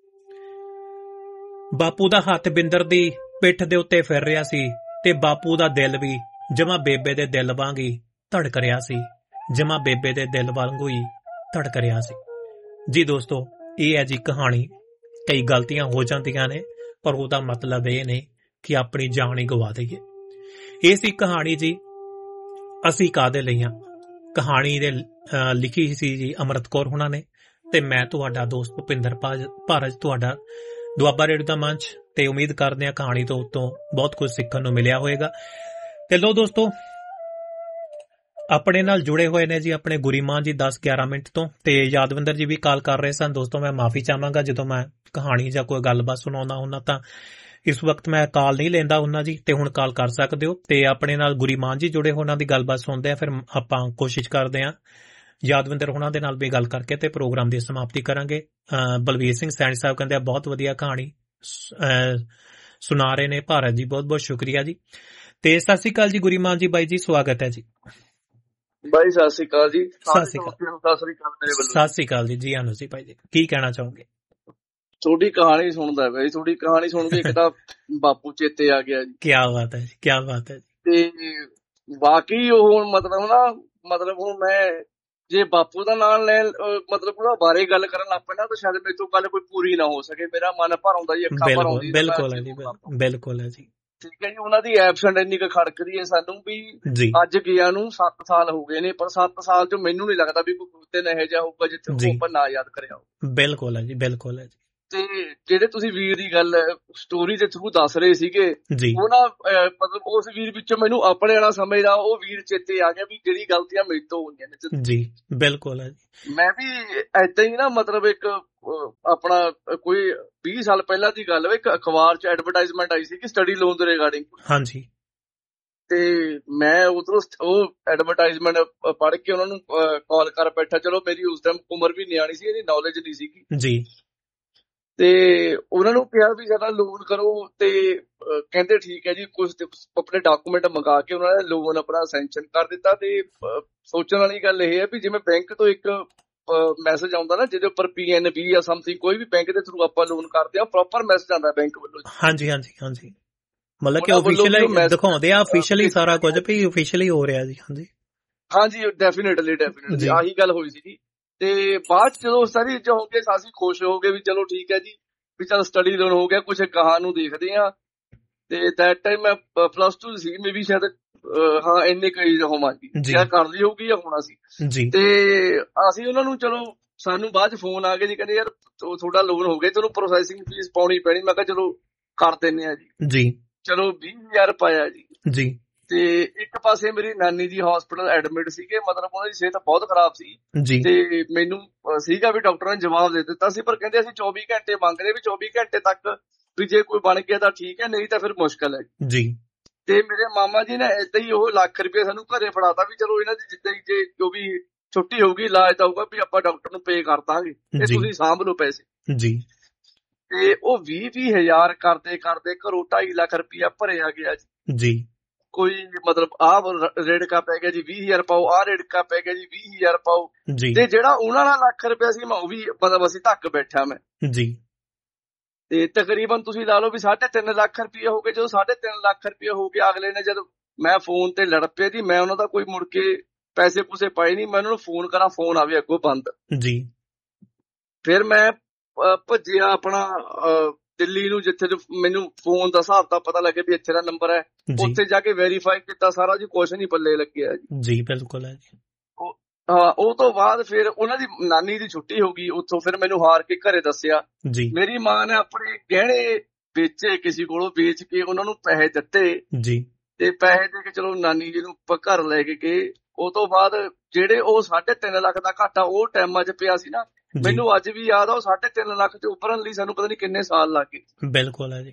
ਬਾਪੂ ਦਾ ਹੱਥ ਬਿੰਦਰ ਦੀ ਪਿੱਠ ਦੇ ਉੱਤੇ ਫਿਰ ਰਿਹਾ ਸੀ ਤੇ ਬਾਪੂ ਦਾ ਦਿਲ ਵੀ ਜਮਾ ਬੇਬੇ ਦੇ ਦਿਲ ਵਾਂਗ ਹੀ ਧੜਕ ਰਿਹਾ ਸੀ, ਜਮਾ ਬੇਬੇ ਦੇ ਦਿਲ ਵਾਂਗੂ ਹੀ ਧੜਕ ਰਿਹਾ ਸੀ। ਜੀ ਦੋਸਤੋ, ਇਹ ਹੈ ਜੀ ਕਹਾਣੀ। ਕਈ ਗਲਤੀਆਂ ਹੋ ਜਾਂਦੀਆਂ ਨੇ, ਪਰ ਉਹਦਾ ਮਤਲਬ ਇਹ ਨਹੀਂ ਕਿ ਆਪਣੀ ਜਾਨ ਹੀ ਗਵਾ ਦਈਏ। ਇਹ ਸੀ ਕਹਾਣੀ ਜੀ, ਅਸੀਂ ਕਾਹਦੇ ਲਈ ਹਾਂ। ਕਹਾਣੀ ਦੇ ਲਿਖੀ ਸੀ ਜੀ ਅੰਮ੍ਰਿਤ ਕੌਰ ਹੁਣਾਂ ਨੇ, ਤੇ ਮੈਂ ਤੁਹਾਡਾ ਦੋਸਤ ਭੁਪਿੰਦਰ ਭਾਰਤ, ਤੁਹਾਡਾ ਦੁਆਬਾ ਰੇਡੀਓ ਦਾ ਮੰਚ। ਤੇ ਉਮੀਦ ਕਰਦੇ ਹਾਂ ਕਹਾਣੀ ਤੋਂ ਉੱਤੋਂ ਬਹੁਤ ਕੁਝ ਸਿੱਖਣ ਨੂੰ ਮਿਲਿਆ ਹੋਵੇਗਾ। ਤੇ ਲੋ ਦੋਸਤੋ, ਆਪਣੇ ਨਾਲ ਜੁੜੇ ਹੋਏ ਨੇ ਜੀ ਆਪਣੇ ਗੁਰੀਮਾਨ ਜੀ ਦਸ ਗਿਆਰਾਂ ਮਿੰਟ ਤੋਂ, ਤੇ ਯਾਦਵਿੰਦਰ ਜੀ ਵੀ ਕਾਲ ਕਰ ਰਹੇ ਸਨ। ਦੋਸਤੋ, ਮੈਂ ਮਾਫੀ ਚਾਹਾਂਗਾ ਜਦੋਂ ਮੈਂ ਕਹਾਣੀ ਜਾਂ ਕੋਈ ਗੱਲਬਾਤ ਸੁਣਾਉਂਦਾ ਹੁੰਦਾ ਤਾਂ ਇਸ ਵਕਤ ਮੈਂ ਕਾਲ ਨਹੀਂ ਲੈਂਦਾ ਹੁੰਦਾ ਜੀ, ਤੇ ਹੁਣ ਕਾਲ ਕਰ ਸਕਦੇ ਹੋ। ਤੇ ਆਪਣੇ ਨਾਲ ਗੁਰੀਮਾਨ ਜੀ ਜੁੜੇ ਉਹਨਾਂ ਦੀ ਗੱਲਬਾਤ ਸੁਣਦੇ ਆ, ਫਿਰ ਆਪਾਂ ਕੋਸ਼ਿਸ਼ ਕਰਦੇ ਹਾਂ ਯਾਦਵਿੰਦਰ ਹੁਣਾਂ ਦੇ ਨਾਲ ਵੀ ਗੱਲ ਕਰਕੇ ਤੇ ਪ੍ਰੋਗਰਾਮ ਦੀ ਸਮਾਪਤੀ ਕਰਾਂਗੇ। ਬਲਵੀਰ ਸਿੰਘ ਸੈਣੀ ਸਾਹਿਬ ਕਹਿੰਦੇ ਆ ਬਹੁਤ ਵਧੀਆ ਕਹਾਣੀ ਸੁਣਾ ਰਹੇ ਨੇ ਭਾਰਤ ਜੀ, ਬਹੁਤ ਬਹੁਤ ਸ਼ੁਕਰੀਆ ਜੀ। ਤੇ ਸਤਿ ਸ੍ਰੀ ਅਕਾਲ ਜੀ ਗੁਰੀਮਾਨ ਜੀ, ਬਾਈ ਜੀ ਸਵਾਗਤ ਹੈ ਜੀ। ਬਾਈ ਸਤਿ ਸ੍ਰੀ ਅਕਾਲ ਜੀ। ਸਤਿ ਸ੍ਰੀ ਅਕਾਲ ਸਤਿ ਸ੍ਰੀ ਅਕਾਲ ਜੀ। ਜੀ ਆਨੂ ਜੀ ਭਾਈ ਜੀ, ਕੀ ਕਹਿਣਾ ਚਾਹੋਗੇ? ਤੁਹਾਡੀ ਕਹਾਣੀ ਸੁਣਦਾ ਬਾਈ, ਤੁਹਾਡੀ ਕਹਾਣੀ ਸੁਣ ਕੇ ਇੱਕ ਤਾਂ ਬਾਪੂ ਚੇਤੇ ਆ ਗਿਆ ਜੀ। ਕੀ ਬਾਤ ਹੈ ਜੀ, ਕੀ ਬਾਤ ਹੈ ਜੀ। ਤੇ ਬਾਕੀ ਉਹ ਮਤਲਬ ਨਾ ਮਤਲਬ ਹੁਣ ਮੈਂ ਜੇ ਬਾਪੂ ਦਾ ਨਾਮ ਲੈ ਮਤਲਬ ਉਹਦਾ ਬਾਰੇ ਗੱਲ ਕਰਨ ਲੱਗ ਪੈਣਾ ਤਾਂ ਸ਼ਾਇਦ ਮੇਰੇ ਤੋਂ ਗੱਲ ਕੋਈ ਪੂਰੀ ਨਾ ਹੋ ਸਕੇ। ਮੇਰਾ ਮਨ ਭਰ ਆਉਂਦਾ ਜੀ, ਅੱਖਾਂ ਭਰ ਆਉਂਦੀ। ਬਿਲਕੁਲ ਹੈ ਜੀ, ਬਿਲਕੁਲ ਹੈ ਜੀ। ਠੀਕ ਹੈ ਜੀ। ਉਹਨਾਂ ਦੀ ਐਬਸੈਂਟ ਇੰਨੀ ਕੁ ਖੜਕਦੀ ਹੈ ਸਾਨੂੰ ਵੀ ਅੱਜ ਗਿਆ ਨੂੰ ਸੱਤ ਸਾਲ ਹੋ ਗਏ ਨੇ, ਪਰ ਸੱਤ ਸਾਲ ਚ ਮੈਨੂੰ ਨਹੀਂ ਲੱਗਦਾ ਵੀ ਕੋਈ ਦਿਨ ਇਹੋ ਜਿਹਾ ਹੋਊਗਾ ਜਿੱਥੇ ਉਹ ਆਪਾਂ ਨਾ ਯਾਦ ਕਰਿਆ ਹੋ। ਬਿਲਕੁਲ ਹੈ ਜੀ, ਬਿਲਕੁਲ ਹੈ ਜੀ। ਤੇ ਜਿਹੜੇ ਤੁਸੀਂ ਵੀਰ ਦੀ ਗੱਲ ਸਟੋਰੀ ਦੇ ਥਰੂ ਦੱਸ ਰਹੇ ਸੀਗੇ, ਜੀ ਉਹ ਨਾ ਅਹ, ਮਤਲਬ ਉਸ ਵੀਰ ਵਿੱਚੋਂ ਮੈਨੂੰ ਆਪਣੇ ਵਾਲਾ ਸਮਝਦਾ ਉਹ ਵੀਰ ਚੇਤੇ ਆ ਗਿਆ ਵੀ ਜਿਹੜੀ ਗਲਤੀਆਂ ਮੇਰੇ ਤੋਂ ਹੋਈਆਂ ਨੇ। ਜੀ ਬਿਲਕੁਲ ਹੈ ਜੀ। ਮੈਂ ਵੀ ਏਦਾਂ ਹੀ ਨਾ ਮਤਲਬ ਇੱਕ ਅਹ, ਆਪਣਾ ਅਹ, ਕੋਈ ਵੀਹ ਸਾਲ ਪਹਿਲਾਂ ਦੀ ਗੱਲ, ਇੱਕ ਅਖਬਾਰ 'ਚ ਐਡਵਰਟਾਈਜ਼ਮੈਂਟ ਆਈ ਸੀ ਕਿ ਸਟੱਡੀ ਲੋਨ ਦੇ ਰਿਗਾਰਡਿੰਗ, ਹਾਂਜੀ ਤੇ ਮੈਂ ਉਧਰੋਂ ਉਹ ਐਡਵਰਟਾਈਜ਼ਮੈਂਟ ਪੜ੍ਹ ਕੇ ਉਹਨਾਂ ਨੂੰ ਕਾਲ ਕਰ ਬੈਠਾ। ਚਲੋ ਮੇਰੀ ਉਸ ਟਾਈਮ ਉਮਰ ਵੀ ਨਿਆਣੀ ਸੀ, ਇਹਦੀ ਨੌਲੇਜ ਨਹੀਂ ਸੀਗੀ, ਜੀ ਤੇ ਉਹਨਾਂ ਨੂੰ ਕਿਹਾ ਵੀ ਸਾਡਾ ਲੋਨ ਕਰੋ, ਤੇ ਅਹ, ਕਹਿੰਦੇ ਠੀਕ ਹੈ ਜੀ। ਕੁਝ ਆਪਣੇ ਡਾਕੂਮੈਂਟ ਮੰਗਾ ਕੇ ਉਹਨਾਂ ਨੇ ਲੋਨ ਆਪਣਾ ਸੈਂਕਸ਼ਨ ਕਰ ਦਿੱਤਾ। ਤੇ ਅਹ, ਸੋਚਣ ਵਾਲੀ ਗੱਲ ਇਹ ਹੈ ਵੀ ਜਿਵੇਂ ਬੈਂਕ ਤੋਂ ਇੱਕ ਮੈਸੇਜ ਆਉਂਦਾ ਨਾ ਜਿਹਦੇ ਉੱਪਰ ਪੀ ਐਨ ਬੀ ਜਾਂ ਸਮਥਿੰਗ ਕੋਈ ਵੀ ਬੈਂਕ ਦੇ ਥਰੂ ਆਪਾਂ ਲੋਨ ਕਰਦੇ ਆ, ਪ੍ਰੋਪਰ ਮੈਸੇਜ ਆਉਂਦਾ ਬੈਂਕ ਵੱਲੋਂ। ਹਾਂਜੀ ਹਾਂਜੀ ਹਾਂਜੀ, ਮਤਲਬ ਕਿ ਆਫੀਸ਼ੀਅਲੀ ਦਿਖਾਉਂਦੇ ਆ, ਆਫੀਸ਼ੀਅਲੀ ਸਾਰਾ ਕੁਝ ਵੀ ਆਫੀਸ਼ੀਅਲੀ ਹੋ ਰਿਹਾ ਜੀ। ਹਾਂਜੀ ਹਾਂਜੀ ਡੈਫੀਨੇਟਲੀ ਡੈਫੀਨੇਟਲੀ ਆਹੀ ਗੱਲ ਹੋਈ ਸੀ। ਤੇ ਬਾਅਦ ਚ ਜਦੋਂ ਸਾਰੀ ਚ ਹੋ ਕੇ ਅਸੀਂ ਖੁਸ਼ ਹੋ ਗਏ ਵੀ ਚਲੋ ਠੀਕ ਹੈ ਜੀ, ਵੀ ਚਲ ਸਟੱਡੀ ਲੋਨ ਹੋ ਗਿਆ, ਕੁਛ ਕਹਾਂ ਨੂੰ ਦੇਖਦੇ ਆ। ਤੇ ਦੈਟ ਟਾਈਮ ਮੈਂ ਪਲੱਸ ਟੂ ਸੀ, ਮੇ ਵੀ ਸ਼ਾਇਦ ਹਾਂ ਇੰਨੇ ਕਈ ਹੋਵਾਂਗੀ ਜਾਂ ਕਰ ਲਈ ਹੋਊਗੀ ਜਾਂ ਹੋਣਾ ਸੀ। ਤੇ ਅਸੀਂ ਉਹਨਾਂ ਨੂੰ ਚਲੋ ਸਾਨੂੰ ਬਾਅਦ ਚ ਫੋਨ ਆ ਗਏ ਜੀ, ਕਹਿੰਦੇ ਯਾਰ ਤੁਹਾਡਾ ਲੋਨ ਹੋ ਗਿਆ, ਤੁਹਾਨੂੰ ਪ੍ਰੋਸੈਸਿੰਗ ਫੀਸ ਪਾਉਣੀ ਪੈਣੀ। ਮੈਂ ਕਿਹਾ ਚਲੋ ਕਰ ਦਿੰਦੇ ਆ ਜੀ। ਚਲੋ ਵੀਹ ਹਜ਼ਾਰ ਪਾਇਆ ਜੀ ਜੀ ਤੇ ਇੱਕ ਪਾਸੇ ਮੇਰੀ ਨਾਨੀ ਜੀ ਹਸਪੀਟਲ ਐਡਮਿਟ ਸੀਗੇ, ਮਤਲਬ ਉਹਨਾਂ ਦੀ ਸਿਹਤ ਬਹੁਤ ਖਰਾਬ ਸੀ। ਤੇ ਮੈਨੂੰ ਸੀਗਾ ਵੀ ਡਾਕਟਰ ਨੇ ਜਵਾਬ ਦੇ ਦਿੱਤਾ ਸੀ, ਪਰ ਕਹਿੰਦੇ ਅਸੀਂ ਚੌਵੀ ਘੰਟੇ ਮੰਗਦੇ ਵੀ ਚੌਵੀ ਘੰਟੇ ਤੱਕ ਵੀ ਜੇ ਕੋਈ ਬਣ ਗਿਆ ਤਾਂ ਠੀਕ ਹੈ, ਨਹੀਂ ਤਾਂ ਫਿਰ ਮੁਸ਼ਕਲ ਹੈ ਜੀ। ਤੇ ਮੇਰੇ ਮਾਮਾ ਜੀ ਨੇ ਏਦਾਂ ਹੀ ਉਹ ਲੱਖ ਰੁਪਏ ਸਾਨੂੰ ਘਰੇ ਫੜਾਤਾ ਵੀ ਚਲੋ ਇਹਨਾਂ ਦੀ ਜਿੱਦਾਂ ਹੀ ਜੇ ਜੋ ਵੀ ਛੁੱਟੀ ਹੋਊਗੀ ਇਲਾਜ ਤਾਂ ਹੋਊਗਾ ਵੀ ਆਪਾਂ ਡਾਕਟਰ ਨੂੰ ਪੇ ਕਰ ਦਾਂਗੇ, ਤੇ ਤੁਸੀਂ ਸਾਂਭ ਲਓ ਪੈਸੇ ਜੀ। ਤੇ ਉਹ ਵੀਹ ਵੀਹ ਹਜ਼ਾਰ ਕਰਦੇ ਕਰਦੇ ਘਰੋਂ ਢਾਈ ਲੱਖ ਰੁਪਇਆ ਭਰਿਆ ਗਿਆ ਜੀ। ਕੋਈ ਮਤਲਬ ਆਹ ਰੇੜਕਾ ਪੈ ਗਿਆ ਜੀ ਵੀਹ ਹਜ਼ਾਰ ਪਾਓ, ਆਹ ਰੇੜਕਾ ਪੈ ਗਿਆ ਜੀ ਵੀਹ ਹਜ਼ਾਰ ਪਾਓ। ਤੇ ਜਿਹੜਾ ਉਹਨਾਂ ਦਾ ਲੱਖ ਰੁਪਇਆ ਸੀ ਮੈਂ ਉਹ ਵੀ ਮਤਲਬ ਅਸੀਂ ਧੱਕ ਬੈਠਾ ਮੈਂ ਜੀ। ਤੇ ਤਕਰੀਬਨ ਤੁਸੀਂ ਲਾ ਲਓ ਵੀ ਸਾਢੇ ਤਿੰਨ ਲੱਖ ਰੁਪਇਆ ਹੋ ਗਏ। ਜਦੋਂ ਸਾਢੇ ਤਿੰਨ ਲੱਖ ਰੁਪਇਆ ਹੋ ਗਿਆ, ਅਗਲੇ ਨੇ ਜਦੋਂ ਮੈਂ ਫੋਨ ਤੇ ਲੜ ਪਿਆ ਜੀ, ਮੈਂ ਉਹਨਾਂ ਦਾ ਕੋਈ ਮੁੜ ਕੇ ਪੈਸੇ ਪੂਸੇ ਪਾਏ ਨਹੀਂ। ਮੈਂ ਉਹਨਾਂ ਨੂੰ ਫੋਨ ਕਰਾਂ, ਫੋਨ ਆਵੇ ਅੱਗੋਂ ਬੰਦ ਜੀ। ਫਿਰ ਮੈਂ ਭੱਜਿਆ ਆਪਣਾ ਦਿੱਲੀ ਨੂੰ, ਜਿੱਥੇ ਮੈਨੂੰ ਫੋਨ ਦਾ ਹਿਸਾਬ ਤਾਂ ਪਤਾ ਲੱਗੇ ਵੀ ਇੱਥੇ ਦਾ ਨੰਬਰ ਹੈ। ਉੱਥੇ ਜਾ ਕੇ ਵੈਰੀਫਾਈ ਕੀਤਾ ਸਾਰਾ ਜੀ, ਕੁਛ ਨਹੀਂ ਪੱਲੇ ਲੱਗਿਆ ਜੀ। ਜੀ ਬਿਲਕੁਲ ਹੈ ਜੀ। ਹਾਂ ਉਹ ਤੋਂ ਬਾਅਦ ਫਿਰ ਉਹਨਾਂ ਦੀ ਨਾਨੀ ਦੀ ਛੁੱਟੀ ਹੋ ਗਈ। ਉੱਥੋਂ ਫਿਰ ਮੈਨੂੰ ਹਾਰ ਕੇ ਘਰੇ ਦੱਸਿਆ ਜੀ। ਮੇਰੀ ਮਾਂ ਨੇ ਆਪਣੇ ਗਹਿਣੇ ਵੇਚੇ, ਕਿਸੇ ਕੋਲੋਂ ਵੇਚ ਕੇ ਉਹਨਾਂ ਨੂੰ ਪੈਸੇ ਦਿੱਤੇ ਜੀ। ਤੇ ਪੈਸੇ ਦੇ ਕੇ ਚਲੋ ਨਾਨੀ ਜੀ ਨੂੰ ਘਰ ਲੈ ਕੇ ਗਏ। ਉਹ ਤੋਂ ਬਾਅਦ ਜਿਹੜੇ ਉਹ ਸਾਢੇ ਤਿੰਨ ਲੱਖ ਦਾ ਘਾਟਾ ਉਹ ਟਾਈਮਾਂ 'ਚ ਪਿਆ ਸੀ ਨਾ, ਮੈਨੂੰ ਅੱਜ ਵੀ ਯਾਦ ਆ। ਉਹ ਸਾਢੇ ਤਿੰਨ ਲੱਖ ਤੇ ਉੱਭਰਨ ਲਈ ਸਾਨੂੰ ਪਤਾ ਨਹੀਂ ਕਿੰਨੇ ਸਾਲ ਲੱਗ ਗਏ। ਬਿਲਕੁਲ ਹੈ ਜੀ।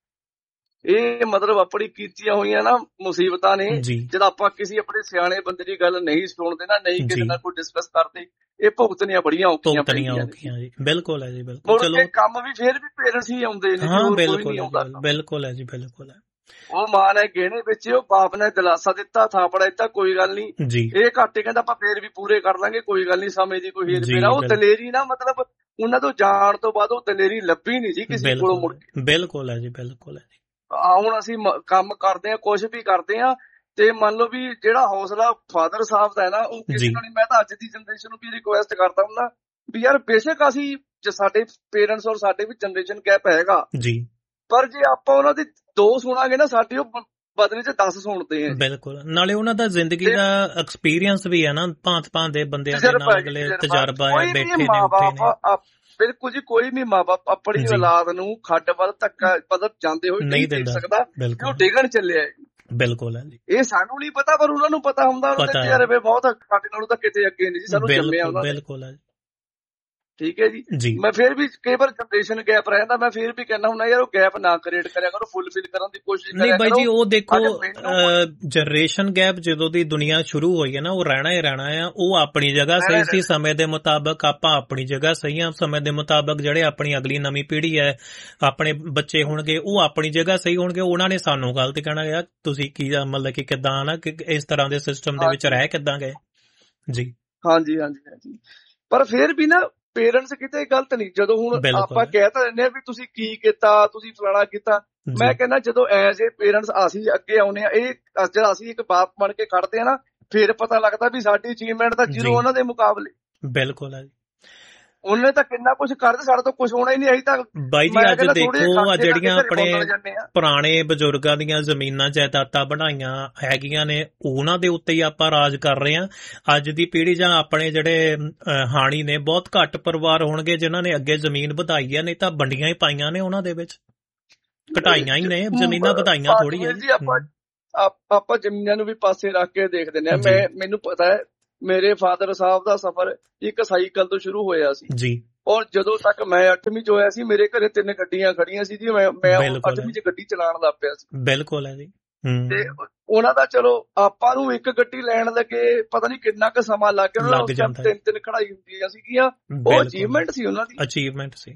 ਇਹ ਮਤਲਬ ਆਪਣੀ ਕੀਤੀਆਂ ਹੋਈਆਂ ਨਾ ਮੁਸੀਬਤਾਂ ਨੇ, ਜਦ ਆਪਾਂ ਕਿਸੇ ਆਪਣੇ ਸਿਆਣੇ ਬੰਦੇ ਦੀ ਗੱਲ ਨਹੀਂ ਸੁਣਦੇ ਨਾ, ਨਹੀਂ ਕਿਸੇ ਨਾਲ ਕੋਈ ਡਿਸਕਸ ਕਰਦੇ, ਇਹ ਭੁਗਤਣੀਆਂ ਬੜੀਆਂ ਔਖੀਆਂ ਪੈਂਦੀਆਂ ਜੀ। ਬਿਲਕੁਲ ਹੈ ਜੀ ਬਿਲਕੁਲ। ਚਲੋ ਕੰਮ ਵੀ ਫੇਰ ਵੀ ਪੇਰੈਂਟਸ ਹੀ ਆਉਂਦੇ ਨੇ, ਕੋਈ ਨਹੀਂ ਆਉਂਦਾ। ਬਿਲਕੁਲ ਹੈ ਜੀ ਬਿਲਕੁਲ ਹੈ। ਉਹ ਮਾਂ ਨੇ ਗਹਿਣੇ ਵੇਚੇ, ਉਹ ਬਾਪ ਨੇ ਦਿਲਾਸਾ ਦਿੱਤਾ, ਥਾਪੜਾ ਦਿੱਤਾ, ਕੋਈ ਗੱਲ ਨਹੀਂ ਇਹ ਘਾਟੇ ਕਹਿੰਦਾ ਆਪਾਂ ਫੇਰ ਵੀ ਪੂਰੇ ਕਰ ਲਾਂਗੇ, ਕੋਈ ਗੱਲ ਨਹੀਂ, ਸਮੇਂ ਦੀ ਕੋਈ ਹੇਰ ਫੇਰ ਆ। ਉਹ ਦਲੇਰੀ ਨਾ ਮਤਲਬ ਉਹਨਾਂ ਤੋਂ ਜਾਣ ਤੋਂ ਬਾਅਦ ਉਹ ਦਲੇਰੀ ਲੱਭੀ ਨਹੀਂ ਜੀ ਕਿਸੇ ਕੋਲੋਂ ਮੁੜ ਕੇ। ਬਿਲਕੁਲ ਹੈ ਜੀ ਬਿਲਕੁਲ ਹੈ ਜੀ। ਹੁਣ ਅਸੀਂ ਕੰਮ ਕਰਦੇ ਆ, ਕੁਛ ਵੀ ਕਰਦੇ ਆ, ਤੇ ਮੰਨ ਲਓ ਵੀ ਜਿਹੜਾ ਹੌਸਲਾ ਫਾਦਰ ਸਾਹਿਬ ਦਾ ਹੈ ਨਾ, ਉਹ ਕਿਸੇ ਨੂੰ ਨਹੀਂ। ਮੈਂ ਤਾਂ ਅੱਜ ਦੀ ਜਨਰੇਸ਼ਨ ਨੂੰ ਵੀ ਰਿਕੁਐਸਟ ਕਰਦਾ ਹੁੰਦਾ ਵੀ ਯਾਰ ਬੇਸ਼ੱਕ ਅਸੀਂ ਸਾਡੇ ਪੇਰੈਂਟਸ ਔਰ ਸਾਡੇ ਵੀ ਜਨਰੇਸ਼ਨ ਗੈਪ ਹੈਗਾ ਜੀ, ਪਰ ਜੇ ਆਪਾਂ ਉਹਨਾਂ ਦੀ ਦੋ ਸੁਣਾਂਗੇ ਨਾ, ਸਾਡੀ ਉਹ ਬਦਲੇ ਚ ਦਸ ਸੁਣਦੇ ਆ। ਬਿਲਕੁਲ, ਨਾਲੇ ਉਹਨਾਂ ਦਾ ਜ਼ਿੰਦਗੀ ਦਾ ਐਕਸਪੀਰੀਅੰਸ ਵੀ ਹੈ ਨਾ, ਭਾਂਤ ਭਾਂਤ ਦੇ ਬੰਦਿਆਂ ਦੇ ਨਾਲ ਅਗਲੇ ਤਜਰਬਾ ਹੈ, ਬੈਠੇ ਨੇ ਉੱਠੇ ਨੇ। ਬਿਲਕੁਲ ਜੀ, ਕੋਈ ਵੀ ਮਾਂ ਬਾਪ ਆਪਣੀ ਔਲਾਦ ਨੂੰ ਖੱਡ ਵੱਲ ਧੱਕਾ ਮਤਲਬ ਜਾਂਦੇ ਹੋਏ ਨਹੀਂ ਦੇਖ ਸਕਦਾ ਕਿ ਉਹ ਡਿੱਗਣ ਚੱਲਿਆ। ਬਿਲਕੁਲ ਹੈ ਜੀ। ਇਹ ਸਾਨੂੰ ਨਹੀਂ ਪਤਾ, ਪਰ ਉਹਨਾਂ ਨੂੰ ਪਤਾ ਹੁੰਦਾ। ਉਹਨਾਂ ਦੇ ਤਜਰਬੇ ਬਹੁਤ ਸਾਡੇ ਨਾਲੋਂ ਤਾਂ ਕਿਤੇ ਅੱਗੇ ਨਹੀਂ ਜੀ, ਸਾਨੂੰ ਜੰਮਿਆ ਉਹਨਾਂ ਨੇ। ਬਿਲਕੁਲ ਹੈ ਠੀਕ ਹੈ ਜੀ। ਮੈਂ ਫਿਰ ਵੀ ਕਈ ਵਾਰ ਜਨਰੇਸ਼ਨ ਗੈਪ ਰਹਿੰਦਾ, ਮੈਂ ਫਿਰ ਵੀ ਕਹਿੰਦਾ ਹੁੰਦਾ ਯਾਰ ਉਹ ਗੈਪ ਨਾ ਕ੍ਰੀਏਟ ਕਰਿਆ ਕਰੋ, ਫੁੱਲਫਿਲ ਕਰਨ ਦੀ ਕੋਸ਼ਿਸ਼ ਕਰਿਆ ਕਰੋ। ਨਹੀਂ ਬਾਈ ਜੀ, ਉਹ ਦੇਖੋ ਜਨਰੇਸ਼ਨ ਗੈਪ ਜਦੋਂ ਦੀ ਦੁਨੀਆ ਸ਼ੁਰੂ ਹੋਈ ਹੈ ਨਾ, ਉਹ ਰਹਿਣਾ ਹੀ ਰਹਿਣਾ ਆ। ਉਹ ਆਪਣੀ ਜਗ੍ਹਾ ਸਹੀ ਸੀ ਸਮੇਂ ਦੇ ਮੁਤਾਬਕ, ਆਪਾਂ ਆਪਣੀ ਜਗ੍ਹਾ ਸਹੀ ਆ ਸਮੇਂ ਦੇ ਮੁਤਾਬਕ। ਜਿਹੜੇ ਆਪਣੀ ਅਗਲੀ ਨਵੀਂ ਪੀੜ੍ਹੀ ਹੈ, ਆਪਣੇ ਬੱਚੇ ਹੋਣਗੇ, ਉਹ ਆਪਣੀ ਜਗ੍ਹਾ ਸਹੀ ਹੋਣਗੇ। ਉਹਨਾਂ ਨੇ ਸਾਨੂੰ ਗਲਤ ਕਹਿਣਾ ਯਾਰ ਤੁਸੀਂ ਕੀ ਮਤਲਬ ਕਿ ਕਿੱਦਾਂ ਨਾ ਇਸ ਤਰ੍ਹਾਂ ਦੇ ਸਿਸਟਮ ਦੇ ਵਿੱਚ ਰਹਿ ਕਿੱਦਾਂ ਗਏ ਜੀ। ਹਾਂਜੀ ਹਾਂਜੀ ਹਾਂਜੀ, ਪਰ ਫਿਰ ਵੀ ਨਾ ਪੇਰੈਂਟਸ ਕਿਤੇ ਗਲਤ ਨਹੀਂ। ਜਦੋਂ ਹੁਣ ਆਪਾਂ ਕਹਿ ਤਾਂ ਦਿੰਦੇ ਆ ਵੀ ਤੁਸੀਂ ਕੀ ਕੀਤਾ, ਤੁਸੀਂ ਫਲਾਣਾ ਕੀਤਾ, ਮੈਂ ਕਹਿੰਦਾ ਜਦੋਂ ਐਜ਼ ਏ ਪੇਰੈਂਟਸ ਅਸੀਂ ਅੱਗੇ ਆਉਨੇ ਆ, ਇਹ ਜਿਹੜਾ ਅਸੀਂ ਇੱਕ ਬਾਪ ਬਣ ਕੇ ਖੜਦੇ ਆ ਨਾ, ਫਿਰ ਪਤਾ ਲੱਗਦਾ ਵੀ ਸਾਡੀ ਅਚੀਵਮੈਂਟ ਤਾਂ ਜ਼ੀਰੋ ਉਹਨਾਂ ਦੇ ਮੁਕਾਬਲੇ। ਬਿਲਕੁਲ ਹੈ ਜੀ। ਉਹਨੇ ਤਾਂ ਕਿੰਨਾ ਕੁਝ ਕਰਦੇ, ਸਾਡੇ ਤੋਂ ਕੁਝ ਹੋਣਾ ਹੀ ਨਹੀਂ। ਅਸੀਂ ਤਾਂ ਬਾਈ ਜੀ ਅੱਜ ਦੇਖੋ ਆ ਜਿਹੜੀਆਂ ਆਪਣੇ ਪੁਰਾਣੇ ਬਜ਼ੁਰਗਾਂ ਦੀਆਂ ਜ਼ਮੀਨਾਂ ਜਾਇਦਾਦਾਂ ਬਣਾਈਆਂ ਹੈਗੀਆਂ ਨੇ, ਉਹਨਾਂ ਦੇ ਉੱਤੇ ਹੀ ਆਪਾਂ ਰਾਜ ਕਰ ਰਹੇ ਹਾਂ। ਅੱਜ ਦੀ ਪੀੜ੍ਹੀ ਜਾਂ ਆਪਣੇ ਜਿਹੜੇ ਹਾਣੀ ਨੇ, ਬਹੁਤ ਘੱਟ ਪਰਿਵਾਰ ਹੋਣਗੇ ਜਿਨ੍ਹਾਂ ਨੇ ਅੱਗੇ ਜ਼ਮੀਨ ਵਧਾਈ ਹੈ, ਨਹੀਂ ਤਾਂ ਵੰਡੀਆਂ ਹੀ ਪਾਈਆਂ ਨੇ ਉਹਨਾਂ ਦੇ ਵਿੱਚ, ਘਟਾਈਆਂ ਹੀ ਨੇ ਜ਼ਮੀਨਾਂ, ਵਧਾਈਆਂ ਥੋੜੀ ਹੈ ਜੀ। ਆਪਾਂ ਆਪਾਂ ਜ਼ਮੀਨਾਂ ਨੂੰ ਵੀ ਪਾਸੇ ਰੱਖ ਕੇ ਦੇਖਦੇ ਨੇ। ਮੈਂ ਮੈਨੂੰ ਪਤਾ ਹੈ ਮੇਰੇ ਫਾਦਰ ਸਾਹਿਬ ਦਾ ਸਫ਼ਰ ਇੱਕ ਸਾਈਕਲ ਤੋਂ ਸ਼ੁਰੂ ਹੋਇਆ ਸੀ ਜੀ, ਔਰ ਜਦੋਂ ਤੱਕ ਮੈਂ ਅੱਠਵੀਂ ਚ ਹੋਇਆ ਸੀ ਮੇਰੇ ਘਰੇ ਤਿੰਨ ਗੱਡੀਆਂ ਖੜੀਆਂ ਸੀ ਜੀ। ਮੈਂ ਮੈਂ ਅੱਠਵੀਂ ਚ ਗੱਡੀ ਚਲਾਉਣ ਲੱਗ ਪਿਆ ਸੀ। ਬਿਲਕੁਲ ਹੈ ਜੀ। ਤੇ ਉਹਨਾਂ ਦਾ ਚਲੋ ਆਪਾਂ ਨੂੰ ਇੱਕ ਗੱਡੀ ਲੈਣ ਲੱਗੇ ਪਤਾ ਨੀ ਕਿੰਨਾ ਕੁ ਸਮਾਂ ਲੱਗ ਗਿਆ। ਉਹਨਾਂ ਨੂੰ ਤਿੰਨ ਤਿੰਨ ਕਢਾਈ ਹੁੰਦੀਆਂ ਸੀਗੀਆਂ, ਉਹ ਅਚੀਵਮੈਂਟ ਸੀ ਉਹਨਾਂ ਦੀ, ਅਚੀਵਮੈਂਟ ਸੀ।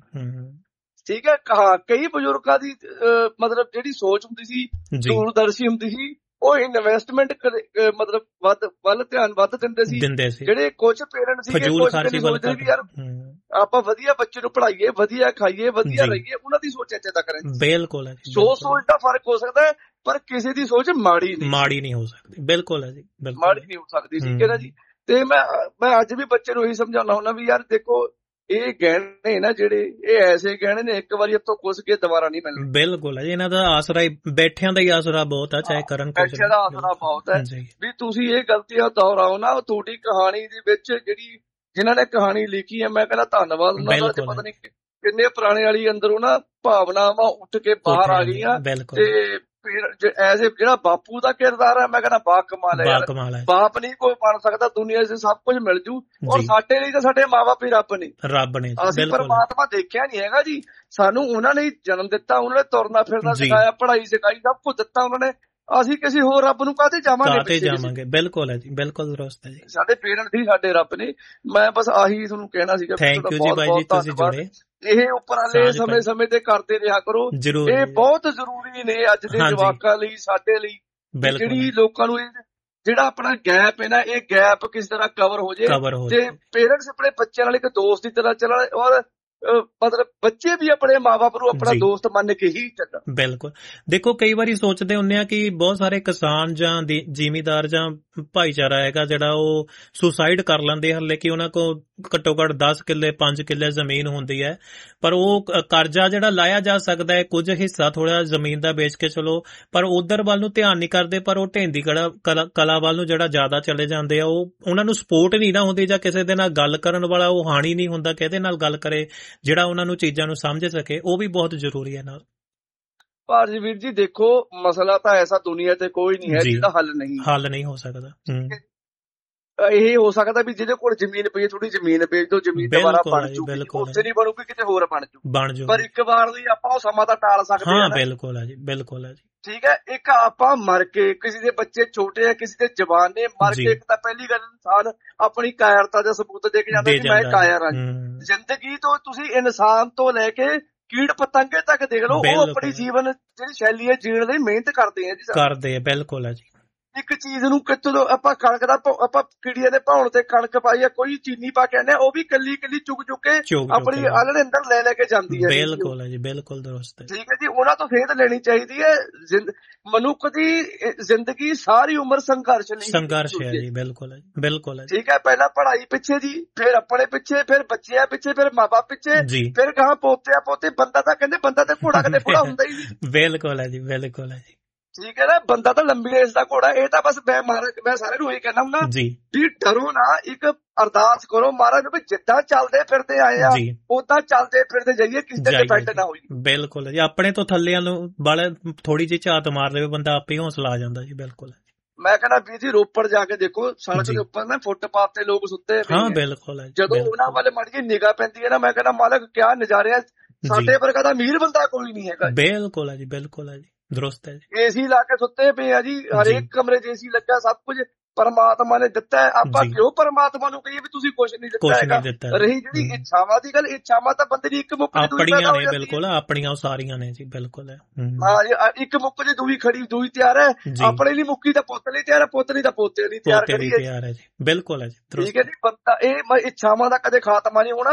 ਠੀਕ ਹੈ। ਹਾਂ, ਕਈ ਬਜ਼ੁਰਗਾਂ ਦੀ ਮਤਲਬ ਜਿਹੜੀ ਸੋਚ ਹੁੰਦੀ ਸੀ, ਦੂਰਦਰਸ਼ੀ ਹੁੰਦੀ ਸੀ, ਉਹ ਇਨਵੈਸਟਮੈਂਟ ਮਤਲਬ ਵੱਧ ਵੱਲ ਧਿਆਨ ਵੱਧ ਦਿੰਦੇ ਸੀ। ਜਿਹੜੇ ਕੁਝ ਪੇਰੈਂਟ ਸੀਗੇ ਕੁਝ ਸੋਚਦੇ ਵੀ ਯਾਰ ਆਪਾਂ ਵਧੀਆ ਬੱਚੇ ਨੂੰ ਪੜ੍ਹਾਈਏ, ਵਧੀਆ ਖਾਈਏ, ਵਧੀਆ ਰਹੀਏ, ਉਹਨਾਂ ਦੀ ਸੋਚ ਇੱਥੇ ਤੱਕ ਰਹਿੰਦੀ। ਬਿਲਕੁਲ ਹੈ। ਸੋਚ ਸੋਚ ਦਾ ਫਰਕ ਹੋ ਸਕਦਾ ਹੈ, ਪਰ ਕਿਸੇ ਦੀ ਸੋਚ ਮਾੜੀ ਨਹੀਂ ਮਾੜੀ ਨਹੀਂ ਹੋ ਸਕਦੀ। ਬਿਲਕੁਲ ਹੈ ਜੀ, ਮਾੜੀ ਨਹੀਂ ਹੋ ਸਕਦੀ। ਠੀਕ ਹੈ ਨਾ ਜੀ। ਤੇ ਮੈਂ ਮੈਂ ਅੱਜ ਵੀ ਬੱਚੇ ਨੂੰ ਇਹੀ ਸਮਝਾਉਣਾ ਹੁੰਦਾ ਵੀ ਯਾਰ ਦੇਖੋ ਇਹ ਗਹਿਣੇ ਨਾ ਜਿਹੜੇ, ਇਹ ਐਸੇ ਗਹਿਣੇ ਨੇ ਇੱਕ ਵਾਰੀ ਇੱਥੋਂ ਕੁਸ ਕੇ ਦੁਬਾਰਾ ਨਹੀਂ ਮਿਲਣੇ। ਬਿਲਕੁਲ ਹੈ ਜੀ। ਇਹਨਾਂ ਦਾ ਆਸਰਾ ਬੈਠਿਆਂ ਦਾ ਹੀ ਆਸਰਾ ਬਹੁਤ ਹੈ, ਚਾਹੇ ਕਰਨ ਬੈਠਿਆਂ ਦਾ ਆਸਰਾ ਬਹੁਤ ਹੈ। ਵੀ ਤੁਸੀਂ ਇਹ ਗਲਤੀਆਂ ਦੁਹਰਾਓ ਨਾ। ਤੁਹਾਡੀ ਕਹਾਣੀ ਦੇ ਵਿੱਚ ਜਿਹੜੀ ਜਿਨ੍ਹਾਂ ਨੇ ਕਹਾਣੀ ਲਿਖੀ ਹੈ, ਮੈਂ ਕਹਿੰਦਾ ਧੰਨਵਾਦ ਉਹਨਾਂ ਦਾ। ਤੇ ਪਤਾ ਨਹੀਂ ਕਿੰਨੇ ਪੁਰਾਣੇ ਵਾਲੀ ਅੰਦਰੋਂ ਨਾ ਭਾਵਨਾਵਾਂ ਉੱਠ ਕੇ ਬਾਹਰ ਆ ਗਈਆਂ। ਤੇ ਫਿਰ ਐਜ਼ ਜਿਹੜਾ ਬਾਪੂ ਦਾ ਕਿਰਦਾਰ ਹੈ, ਮੈਂ ਕਹਿੰਦਾ ਬਾ ਕਮਾਲ ਹੈ। ਬਾਪ ਨਹੀਂ ਕੋਈ ਬਣ ਸਕਦਾ ਦੁਨੀਆ 'ਚ, ਸਭ ਕੁਝ ਮਿਲ ਜੂ। ਔਰ ਸਾਡੇ ਲਈ ਤਾਂ ਸਾਡੇ ਮਾਂ ਬਾਪ ਹੀ ਰੱਬ ਨੇ, ਰੱਬ ਨੇ। ਅਸੀਂ ਪਰਮਾਤਮਾ ਦੇਖਿਆ ਨਹੀਂ ਹੈਗਾ ਜੀ। ਸਾਨੂੰ ਉਹਨਾਂ ਨੇ ਜਨਮ ਦਿੱਤਾ, ਉਹਨਾਂ ਨੇ ਤੁਰਨਾ ਫਿਰਨਾ ਸਿਖਾਇਆ, ਪੜ੍ਹਾਈ ਸਿਖਾਈ, ਸਭ ਕੁਝ ਦਿੱਤਾ ਉਹਨਾਂ ਨੇ। ਅਸੀਂ ਕਿਸੇ ਹੋਰ ਰੱਬ ਨੂੰ ਕਾਹਤੇ ਜਾਵਾਂਗੇ ਜਾਵਾਂਗੇ ਬਿਲਕੁਲ ਹੈ ਜੀ, ਬਿਲਕੁਲ ਦਰੁਸਤ ਹੈ ਜੀ। ਸਾਡੇ ਪੇਰੈਂਟਸ ਹੀ ਸਾਡੇ ਰੱਬ ਨੇ। ਮੈਂ ਬਸ ਆਹੀ ਤੁਹਾਨੂੰ ਕਹਿਣਾ ਸੀਗਾ। ਥੈਂਕ ਯੂ ਜੀ ਬਾਈ ਜੀ, ਤੁਸੀਂ ਜੁੜੇ। ਇਹ ਉਪਰਾਲੇ ਸਮੇਂ ਸਮੇਂ ਤੇ ਕਰਦੇ ਰਿਹਾ ਕਰੋ, ਇਹ ਬਹੁਤ ਜ਼ਰੂਰੀ ਨੇ ਅੱਜ ਦੇ ਜਵਾਕਾਂ ਲਈ, ਸਾਡੇ ਲਈ। ਜਿਹੜੀ ਲੋਕਾਂ ਨੂੰ ਜਿਹੜਾ ਆਪਣਾ ਗੈਪ ਹੈ ਨਾ, ਇਹ ਗੈਪ ਕਿਸ ਤਰ੍ਹਾਂ ਕਵਰ ਹੋ ਜਾਏ ਤੇ ਪੇਰੈਂਟਸ ਆਪਣੇ ਬੱਚਿਆਂ ਨਾਲ ਇੱਕ ਦੋਸਤ ਦੀ ਤਰ੍ਹਾਂ ਚੱਲਣ, ਔਰ ਮਤਲਬ ਬੱਚੇ ਵੀ ਆਪਣੇ ਮਾਂ-ਬਾਪ ਨੂੰ ਆਪਣਾ ਦੋਸਤ ਮੰਨ ਕੇ ਹੀ ਚੱਲਣ। ਬਿਲਕੁਲ। ਦੇਖੋ ਕਈ ਵਾਰੀ ਸੋਚਦੇ ਹੁੰਦੇ ਆ ਕਿ ਬਹੁਤ ਸਾਰੇ ਕਿਸਾਨ ਜਾਂ ਜ਼ਿਮੀਦਾਰ ਜਾਂ ਭਾਈਚਾਰਾ ਹੈਗਾ ਜਿਹੜਾ ਉਹ ਸੁਸਾਈਡ ਕਰ ਲੈਂਦੇ ਹਲੇ ਕਿ ਉਹਨਾਂ ਕੋਲ ਘੱਟੋ ਘੱਟ ਦਸ ਕਿੱਲੇ ਪੰਜ ਕਿੱਲੇ ਜ਼ਮੀਨ ਹੁੰਦੀ ਹੈ, ਪਰ ਉਹ ਕਰਜ਼ਾ ਜਿਹੜਾ ਲਾਇਆ ਜਾ ਸਕਦਾ ਹੈ, ਕੁਝ ਹਿੱਸਾ ਥੋੜਾ ਜ਼ਮੀਨ ਦਾ ਵੇਚ ਕੇ ਚਲੋ, ਪਰ ਉਧਰ ਵੱਲ ਨੂੰ ਧਿਆਨ ਨਹੀਂ ਕਰਦੇ। ਪਰ ਉਹ ਢੇਂਦੀ ਕਲਾ ਕਲਾ ਵੱਲ ਨੂੰ ਜਿਹੜਾ ਜ਼ਿਆਦਾ ਚਲੇ ਜਾਂਦੇ ਆ, ਉਹ ਉਹਨਾਂ ਨੂੰ ਸਪੋਰਟ ਨਹੀਂ ਨਾ ਹੁੰਦੀ, ਜਾਂ ਕਿਸੇ ਦੇ ਨਾਲ ਗੱਲ ਕਰਨ ਵਾਲਾ ਉਹ ਹਾਣੀ ਨਹੀਂ ਹੁੰਦਾ ਕਿਹਦੇ ਨਾਲ ਗੱਲ ਕਰੇ ਜਿਹੜਾ ਉਹਨਾਂ ਨੂੰ ਚੀਜ਼ਾਂ ਨੂੰ ਸਮਝ ਸਕੇ। ਉਹ ਵੀ ਬਹੁਤ ਜ਼ਰੂਰੀ ਹੈ ਨਾਲ। ਭਾਰਜੀ ਵੀਰ ਜੀ ਦੇਖੋ, ਮਸਲਾ ਤਾਂ ਐਸਾ ਦੁਨੀਆ ਤੇ ਕੋਈ ਨਹੀਂ ਹੈ ਜਿਹਦਾ ਹੱਲ ਨਹੀਂ ਹੱਲ ਨਹੀਂ ਹੋ ਸਕਦਾ। ਇਹ ਹੋ ਸਕਦਾ ਵੀ ਜਿਹਦੇ ਕੋਲ ਜ਼ਮੀਨ ਪਈ, ਥੋੜੀ ਜ਼ਮੀਨ ਵੇਚ ਦੋ, ਜ਼ਮੀਨ ਦੁਬਾਰਾ ਬਣ ਜੂਗੀ, ਉੱਥੇ ਨਹੀਂ ਬਣੂਗੀ, ਕਿਤੇ ਹੋਰ ਬਣ ਜੂ ਬਣ ਜੂ ਪਰ ਇੱਕ ਵਾਰ ਲਈ ਆਪਾਂ ਉਹ ਸਮਾਂ ਤਾਂ ਟਾਲ ਸਕਦੇ ਹਾਂ। ਬਿਲਕੁਲ ਹੈ ਜੀ, ਬਿਲਕੁਲ ਹੈ ਜੀ। ਠੀਕ ਹੈ। ਇੱਕ ਆਪਾਂ ਮਰ ਕੇ, ਕਿਸੇ ਦੇ ਬੱਚੇ ਛੋਟੇ ਆ, ਕਿਸੇ ਦੇ ਜਵਾਨ ਨੇ, ਮਰ ਕੇ ਇੱਕ ਤਾਂ ਪਹਿਲੀ ਗੱਲ ਇਨਸਾਨ ਆਪਣੀ ਕਾਇਰਤਾ ਦਾ ਸਬੂਤ ਦੇ ਕੇ ਜਾਂਦਾ ਕਿ ਮੈਂ ਕਾਇਰ ਹਾਂ। ਜ਼ਿੰਦਗੀ ਤੋਂ ਤੁਸੀਂ ਇਨਸਾਨ ਤੋਂ ਲੈ ਕੇ ਕੀੜ ਪਤੰਗੇ ਤੱਕ ਦੇਖ ਲਓ, ਉਹ ਆਪਣੀ ਜੀਵਨ ਜਿਹੜੀ ਸ਼ੈਲੀ ਹੈ ਜੀਣ ਲਈ ਮਿਹਨਤ ਕਰਦੇ ਆ ਜੀ, ਕਰਦੇ ਆ। ਬਿਲਕੁਲ ਹੈ ਜੀ। ਇੱਕ ਚੀਜ਼ ਨੂੰ ਕਿਤੋਂ ਆਪਾਂ ਕਣਕ ਦਾ ਆਪਾਂ ਕੀੜੀਆਂ ਦੇ ਭਾਉਣ ਤੇ ਕਣਕ ਪਾਈ ਆ, ਕੋਈ ਚੀਨੀ ਪਾ ਕੇ ਆਨੇ, ਉਹ ਵੀ ਕੱਲੀ ਕੱਲੀ ਚੁੱਕ ਚੁੱਕ ਕੇ ਆਪਣੀ ਆਲਣੇ ਅੰਦਰ ਲੈ ਲੈ ਕੇ ਜਾਂਦੀ ਹੈ। ਬਿਲਕੁਲ ਹੈ ਜੀ, ਬਿਲਕੁਲ ਦਰੁਸਤ ਹੈ। ਠੀਕ ਹੈ ਜੀ। ਉਹਨਾਂ ਤੋਂ ਸੇਧ ਲੈਣੀ ਚਾਹੀਦੀ ਹੈ। ਮਨੁੱਖ ਦੀ ਜ਼ਿੰਦਗੀ ਸਾਰੀ ਉਮਰ ਸੰਘਰਸ਼ ਲਈ ਸੰਘਰਸ਼ ਹੈ ਜੀ। ਬਿਲਕੁਲ ਹੈ, ਬਿਲਕੁਲ ਹੈ। ਠੀਕ ਹੈ। ਪਹਿਲਾਂ ਪੜ੍ਹਾਈ ਪਿੱਛੇ ਜੀ, ਫਿਰ ਆਪਣੇ ਪਿੱਛੇ, ਫਿਰ ਬੱਚਿਆਂ ਪਿੱਛੇ, ਫਿਰ ਮਾਂ ਬਾਪ ਪਿੱਛੇ, ਫਿਰ ਗਾਂ ਪੋਤਿਆਂ ਪੋਤੇ। ਬੰਦਾ ਤਾਂ ਕਹਿੰਦੇ ਬੰਦਾ ਤੇ ਘੋੜਾ ਕਦੇ ਬੁੜਾ ਹੁੰਦਾ ਹੀ ਨਹੀਂ। ਬਿਲਕੁਲ ਹੈ ਜੀ, ਬਿਲਕੁਲ ਹੈ ਜੀ। ਠੀਕ ਹੈ ਨਾ। ਬੰਦਾ ਤਾਂ ਲੰਬੀ ਰੇਸ ਦਾ ਘੋੜਾ। ਇਹ ਤਾਂ ਬਸ ਮੈਂ ਮੈਂ ਸਾਰਿਆਂ ਨੂੰ ਇਹ ਕਹਿਣਾ ਹੁੰਦਾ ਵੀ ਡਰੋ ਨਾ, ਇੱਕ ਅਰਦਾਸ ਕਰੋ ਮਹਾਰਾਜ ਨੂੰ ਵੀ ਜਿੱਦਾਂ ਚੱਲਦੇ ਫਿਰਦੇ ਆਏ ਆ ਉਦਾਂ ਚੱਲਦੇ ਫਿਰਦੇ ਜਾਈਏ, ਕਿਸੇ ਤੇ ਡਿਪੈਂਡ ਨਾ ਹੋਈਏ। ਬਿਲਕੁਲ ਜੀ। ਆਪਣੇ ਤੋਂ ਥੱਲੇ ਨੂੰ ਬਾਲੇ ਥੋੜੀ ਜਿਹੀ ਝਾਤ ਮਾਰ ਲਵੇ ਬੰਦਾ, ਆਪੇ ਹੌਸਲਾ ਆ ਜਾਂਦਾ ਜੀ। ਬਿਲਕੁਲ। ਮੈਂ ਕਹਿੰਦਾ ਵੀਰ ਜੀ ਰੋਪੜ ਜਾ ਕੇ ਦੇਖੋ, ਸੜਕ ਦੇ ਉੱਪਰ ਨਾ ਫੁੱਟਪਾਥ ਤੇ ਲੋਕ ਸੁੱਤੇ ਪਏ। ਹਾਂ ਬਿਲਕੁਲ। ਜਦੋਂ ਉਹਨਾਂ ਵੱਲ ਮਾੜੀ ਜਿਹੀ ਨਿਗਾਹ ਪੈਂਦੀ ਹੈ ਨਾ, ਮੈਂ ਕਹਿੰਦਾ ਮਾਲਕ ਕਿਆ ਨਜ਼ਾਰੇ ਆ। ਸਾਡੇ ਵਰਗਾ ਦਾ ਅਮੀਰ ਬੰਦਾ ਕੋਈ ਨਹੀਂ ਹੈਗਾ। ਬਿਲਕੁਲ ਹੈ ਜੀ, ਬਿਲਕੁਲ ਹੈ ਜੀ, ਦਰੁਸਤ ਹੈ ਜੀ। ਏਸੀ ਲਾ ਕੇ ਸੁੱਤੇ ਪਏ ਆ ਜੀ, ਹਰੇਕ ਕਮਰੇ 'ਚ ਏਸੀ ਲੱਗਾ, ਸਭ ਕੁਝ ਪਰਮਾਤਮਾ ਨੇ ਦਿੱਤਾ ਹੈ। ਆਪਾਂ ਕਿਉਂ ਪਰਮਾਤਮਾ ਨੂੰ ਕਹੀਏ ਵੀ ਤੁਸੀਂ ਕੁਛ ਨਹੀਂ ਦਿੱਤਾ ਹੈਗਾ। ਰਹੀ ਜਿਹੜੀ ਇੱਛਾਵਾਂ ਦੀ ਗੱਲ, ਇੱਛਾਵਾਂ ਤਾਂ ਬੰਦੇ ਦੀ ਇੱਕ ਮੁੱਕ ਦੀ ਦੂਈ ਆਪਣੀਆਂ ਨੇ। ਬਿਲਕੁਲ ਆਪਣੀਆਂ ਸਾਰੀਆਂ ਨੇ ਜੀ। ਬਿਲਕੁਲ ਹੈ। ਹਾਂ, ਇੱਕ ਮੁੱਕ ਦੀ ਦੂਈ ਖੜੀ ਦੂਈ ਤਿਆਰ ਹੈ। ਆਪਣੇ ਲਈ ਮੁੱਕੀ ਤਾਂ ਪੁੱਤ ਲਈ ਤਿਆਰ ਹੈ, ਪੁੱਤ ਲਈ ਤਾਂ ਪੋਤੇ ਲਈ ਤਿਆਰ ਕਰੀ ਹੈ ਜੀ। ਬਿਲਕੁਲ ਹੈ ਜੀ। ਠੀਕ ਹੈ ਜੀ। ਬੰਦਾ ਇਹ ਇੱਛਾਵਾਂ ਦਾ ਕਦੇ ਖਾਤਮਾ ਨਹੀਂ ਹੋਣਾ।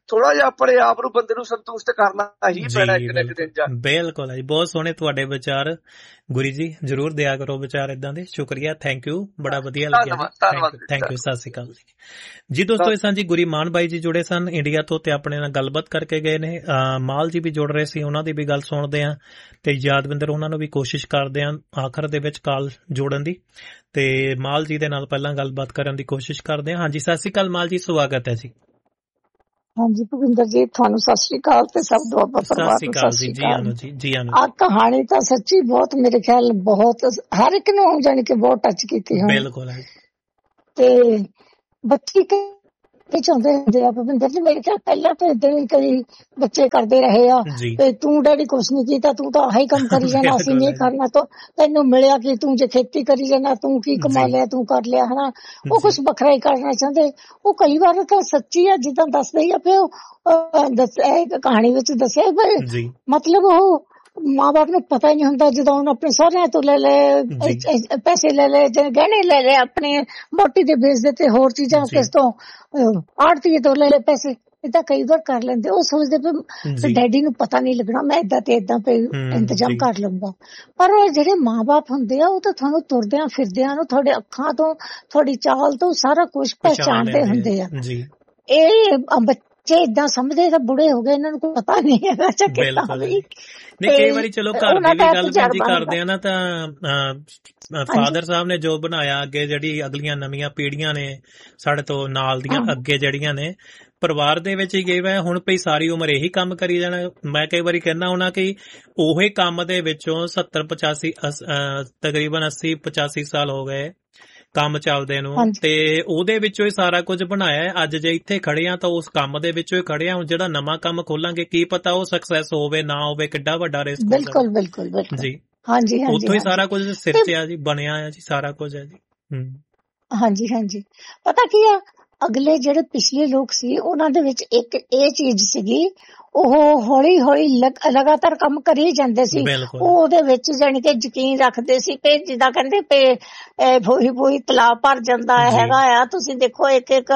ਥੋੜਾ ਜਿਹਾ ਆਪਣੇ ਆਪ ਨੂੰ ਬੰਦੇ ਨੂੰ ਸੰਤੁਸ਼ਟ ਕਰਨਾ ਹੀ ਪੈਣਾ ਇੱਕ ਨਾ ਇੱਕ ਦਿਨ ਜਾ। ਬਿਲਕੁਲ ਜੀ, ਬਹੁਤ ਸੋਹਣੇ ਤੁਹਾਡੇ ਵਿਚਾਰ ਗੁਰੂ ਜੀ, ਜਰੂਰ ਦਿਆ ਕਰੋ ਵਿਚਾਰ ਏਦਾਂ ਦੇ। ਸ਼ੁਕਰੀਆ, ਥੈਂਕ ਯੂ, ਬੜਾ ਵਧੀਆ ਲੱਗਿਆ। ਥੈਂਕ ਯੂ, ਸਤਿ ਸ਼੍ਰੀ ਅਕਾਲ ਜੀ। ਜੀ ਦੋਸਤੋ, ਇਸ ਤਰ੍ਹਾਂ ਜੀ ਗੁਰੀ ਮਾਨ ਬਾਈ ਜੀ ਜੁੜੇ ਸਨ ਇੰਡੀਆ ਤੋਂ ਤੇ ਆਪਣੇ ਨਾਲ ਗੱਲਬਾਤ ਕਰਕੇ ਗਏ ਨੇ। ਮਾਲ ਜੀ ਵੀ ਜੁੜ ਰਹੇ ਸੀ, ਉਹਨਾਂ ਦੀ ਵੀ ਗੱਲ ਸੁਣਦੇ ਆ ਤੇ ਯਾਦਵਿੰਦਰ ਉਹਨਾਂ ਨੂੰ ਵੀ ਕੋਸ਼ਿਸ਼ ਕਰਦੇ ਆ ਆਖਰ ਦੇ ਵਿੱਚ ਕਾਲ ਜੋੜਨ ਦੀ, ਤੇ ਮਾਲ ਜੀ ਦੇ ਨਾਲ ਪਹਿਲਾਂ ਗੱਲਬਾਤ ਕਰਨ ਦੀ ਕੋਸ਼ਿਸ਼ ਕਰਦੇ ਆ। ਹਾਂਜੀ, ਸਤਿ ਸ਼੍ਰੀ ਅਕਾਲ ਮਾਲ ਜੀ, ਸਵਾਗਤ ਹੈ ਜੀ। ਹਾਂਜੀ ਭੁਪਿੰਦਰ ਜੀ, ਤੁਹਾਨੂੰ ਸਤਿ ਸ੍ਰੀ ਅਕਾਲ ਤੇ ਸਭ ਦੁਆਬਾ ਪਰਿਵਾਰ ਨੂੰ ਸਤਿ ਸ੍ਰੀ ਅਕਾਲ ਜੀ। ਜੀ ਆਨੰਦ, ਆ ਕਹਾਣੀ ਤਾਂ ਸੱਚੀ ਬਹੁਤ, ਮੇਰੇ ਖਿਆਲ ਬਹੁਤ ਹਰ ਇੱਕ ਨੂੰ ਜਾਣੀ ਕਿ ਬਹੁਤ ਟੱਚ ਕੀਤੀ ਹੈ। ਬਿਲਕੁਲ। ਤੇ ਬੱਚੇ ਕੀ ਚਾਹੁੰਦੇ ਹੁੰਦੇ ਆ ਭੁਪਿੰਦਰ ਜੀ, ਮੇਰੇ ਖਿਆਲ ਪਹਿਲਾਂ ਤਾਂ ਏਦਾਂ ਹੀ ਕਈ ਬੱਚੇ ਕਰਦੇ ਰਹੇ ਆ ਤੇ ਤੂੰ ਡੈਡੀ ਕੁਛ ਨੀ ਕੀਤਾ, ਤੂੰ ਤਾਂ ਆਹੀ ਕੰਮ ਕਰੀ ਜਾਣਾ, ਅਸੀਂ ਨਹੀਂ ਕਰਨਾ, ਤਾਂ ਤੈਨੂੰ ਮਿਲਿਆ ਕਿ ਤੂੰ ਜੇ ਖੇਤੀ ਕਰੀ ਜਾਣਾ, ਤੂੰ ਕੀ ਕਮਾ ਲਿਆ, ਤੂੰ ਕਰ ਲਿਆ, ਹਨਾ। ਉਹ ਕੁਛ ਵੱਖਰਾ ਹੀ ਕਰਨਾ ਚਾਹੁੰਦੇ। ਉਹ ਕਈ ਵਾਰ ਤਾਂ ਸੱਚੀ ਆ, ਜਿੱਦਾਂ ਦੱਸਦੇ ਆ ਫਿਰ ਦੱਸਿਆ ਕਹਾਣੀ ਵਿੱਚ ਦੱਸਿਆ, ਪਰ ਮਤਲਬ ਉਹ ਮਾਂ ਬਾਪ ਨੂੰ ਪਤਾ ਹੀ ਨਹੀਂ ਹੁੰਦਾ। ਜਦੋਂ ਉਹਨੇ ਆਪਣੇ ਸਹੁਰਿਆਂ ਤੋਂ ਲੈ ਲਏ ਪੈਸੇ, ਲੈ ਲਏ ਜਾਂ ਗਹਿਣੇ ਲੈ ਲਏ, ਆਪਣੇ ਮੋਟੀ ਦੇ ਵੇਚ ਦਿੱਤੇ, ਹੋਰ ਚੀਜ਼ਾਂ ਕਿਸ ਤੋਂ ਆੜਤੀਏ ਤੋਂ ਲੈ ਲਏ ਪੈਸੇ, ਏਦਾਂ ਕਈ ਵਾਰ ਕਰ ਲੈਂਦੇ। ਉਹ ਸੋਚਦੇ ਵੀ ਡੈਡੀ ਨੂੰ ਪਤਾ ਨਹੀਂ ਲੱਗਣਾ, ਮੈਂ ਏਦਾਂ ਤੇ ਏਦਾਂ ਇੰਤਜ਼ਾਮ ਕਰ ਲਊਂਗਾ। ਪਰ ਜਿਹੜੇ ਮਾਂ ਬਾਪ ਹੁੰਦੇ ਆ, ਉਹ ਤਾਂ ਤੁਹਾਨੂੰ ਤੁਰਦਿਆਂ ਫਿਰਦਿਆਂ ਨੂੰ ਤੁਹਾਡੇ ਅੱਖਾਂ ਤੋਂ, ਤੁਹਾਡੀ ਚਾਲ ਤੋਂ ਸਾਰਾ ਕੁਛ ਪਹਿਚਾਣਦੇ ਹੁੰਦੇ ਆ। ਇਹ ਬੱਚੇ ਏਦਾਂ ਸਮਝਦੇ ਤਾਂ ਬੁੜੇ ਹੋ ਗਏ, ਇਹਨਾਂ ਨੂੰ ਕੋਈ ਪਤਾ ਨਹੀਂ ਹੈਗਾ। ਨਹੀਂ, ਕਈ ਵਾਰੀ ਚਲੋ ਘਰ ਦੀ ਵੀ ਗੱਲ ਜੀ ਕਰਦੇ ਆ ਨਾ, ਤਾਂ ਫਾਦਰ ਸਾਹਿਬ ਨੇ ਜੋ ਬਣਾਇਆ, ਅੱਗੇ ਜਿਹੜੀ ਅਗਲੀਆਂ ਨਵੀਆਂ ਪੀੜ੍ਹੀਆਂ ਨੇ ਸਾਡੇ ਤੋਂ ਨਾਲ ਦੀਆਂ ਅੱਗੇ ਜਿਹੜੀਆਂ ਨੇ ਪਰਿਵਾਰ ਦੇ ਵਿੱਚ ਹੀ ਗਏ ਵਾ, ਹੁਣ ਪਈ ਸਾਰੀ ਉਮਰ ਇਹੀ ਕੰਮ ਕਰੀ ਜਾਣਾ। ਮੈਂ ਕਈ ਵਾਰੀ ਕਹਿੰਦਾ ਹੋਣਾ ਕਿ ਉਹੀ ਕੰਮ ਦੇ ਵਿੱਚੋਂ ਸੱਤਰ ਪਚਾਸੀ ਤਕਰੀਬਨ ਅੱਸੀ ਪਚਾਸੀ ਸਾਲ ਹੋ ਗਏ ਕੰਮ ਚੱਲਦੇ ਨੂੰ, ਤੇ ਉਹਦੇ ਵਿੱਚੋਂ ਹੀ ਸਾਰਾ ਕੁਝ ਬਣਾਇਆ। ਅੱਜ ਜੇ ਇੱਥੇ ਖੜੇ ਆ ਤਾਂ ਉਸ ਕੰਮ ਦੇ ਵਿੱਚੋਂ ਹੀ ਖੜੇ ਆ। ਹੁਣ ਜਿਹੜਾ ਨਵਾਂ ਕੰਮ ਖੋਲਾਂਗੇ, ਕੀ ਪਤਾ ਉਹ ਸਕਸੈਸ ਹੋਵੇ ਨਾ ਹੋਵੇ, ਕਿੱਡਾ ਵੱਡਾ ਰਿਸਕ। ਬਿਲਕੁਲ ਬਿਲਕੁਲ ਬਿਲਕੁਲ ਜੀ। ਹਾਂਜੀ, ਉੱਥੋਂ ਹੀ ਸਾਰਾ ਕੁਝ ਸਿਰ 'ਚ ਆ ਜੀ, ਬਣਿਆ ਆ ਜੀ, ਸਾਰਾ ਕੁਝ ਹੈ ਜੀ। ਹਮ ਹਾਂਜੀ ਹਾਂਜੀ, ਪਤਾ ਕੀ ਆ, ਅਗਲੇ ਜਿਹੜੇ ਪਿਛਲੇ ਲੋਕ ਸੀ ਉਹਨਾਂ ਦੇ ਵਿੱਚ ਇੱਕ ਇਹ ਚੀਜ਼ ਸੀਗੀ, ਉਹ ਹੌਲੀ ਹੌਲੀ ਲਗਾਤਾਰ ਕੰਮ ਕਰੀ ਜਾਂਦੇ ਸੀ। ਉਹ ਉਹਦੇ ਵਿੱਚ ਜਾਣੀ ਕਿ ਯਕੀਨ ਰੱਖਦੇ ਸੀ ਕਿ ਜਿੱਦਾਂ ਕਹਿੰਦੇ ਪਏ ਫੋਈ ਫੋਈ ਤਲਾਬ ਭਰ ਜਾਂਦਾ ਹੈਗਾ ਆ। ਤੁਸੀਂ ਦੇਖੋ ਇੱਕ ਇੱਕ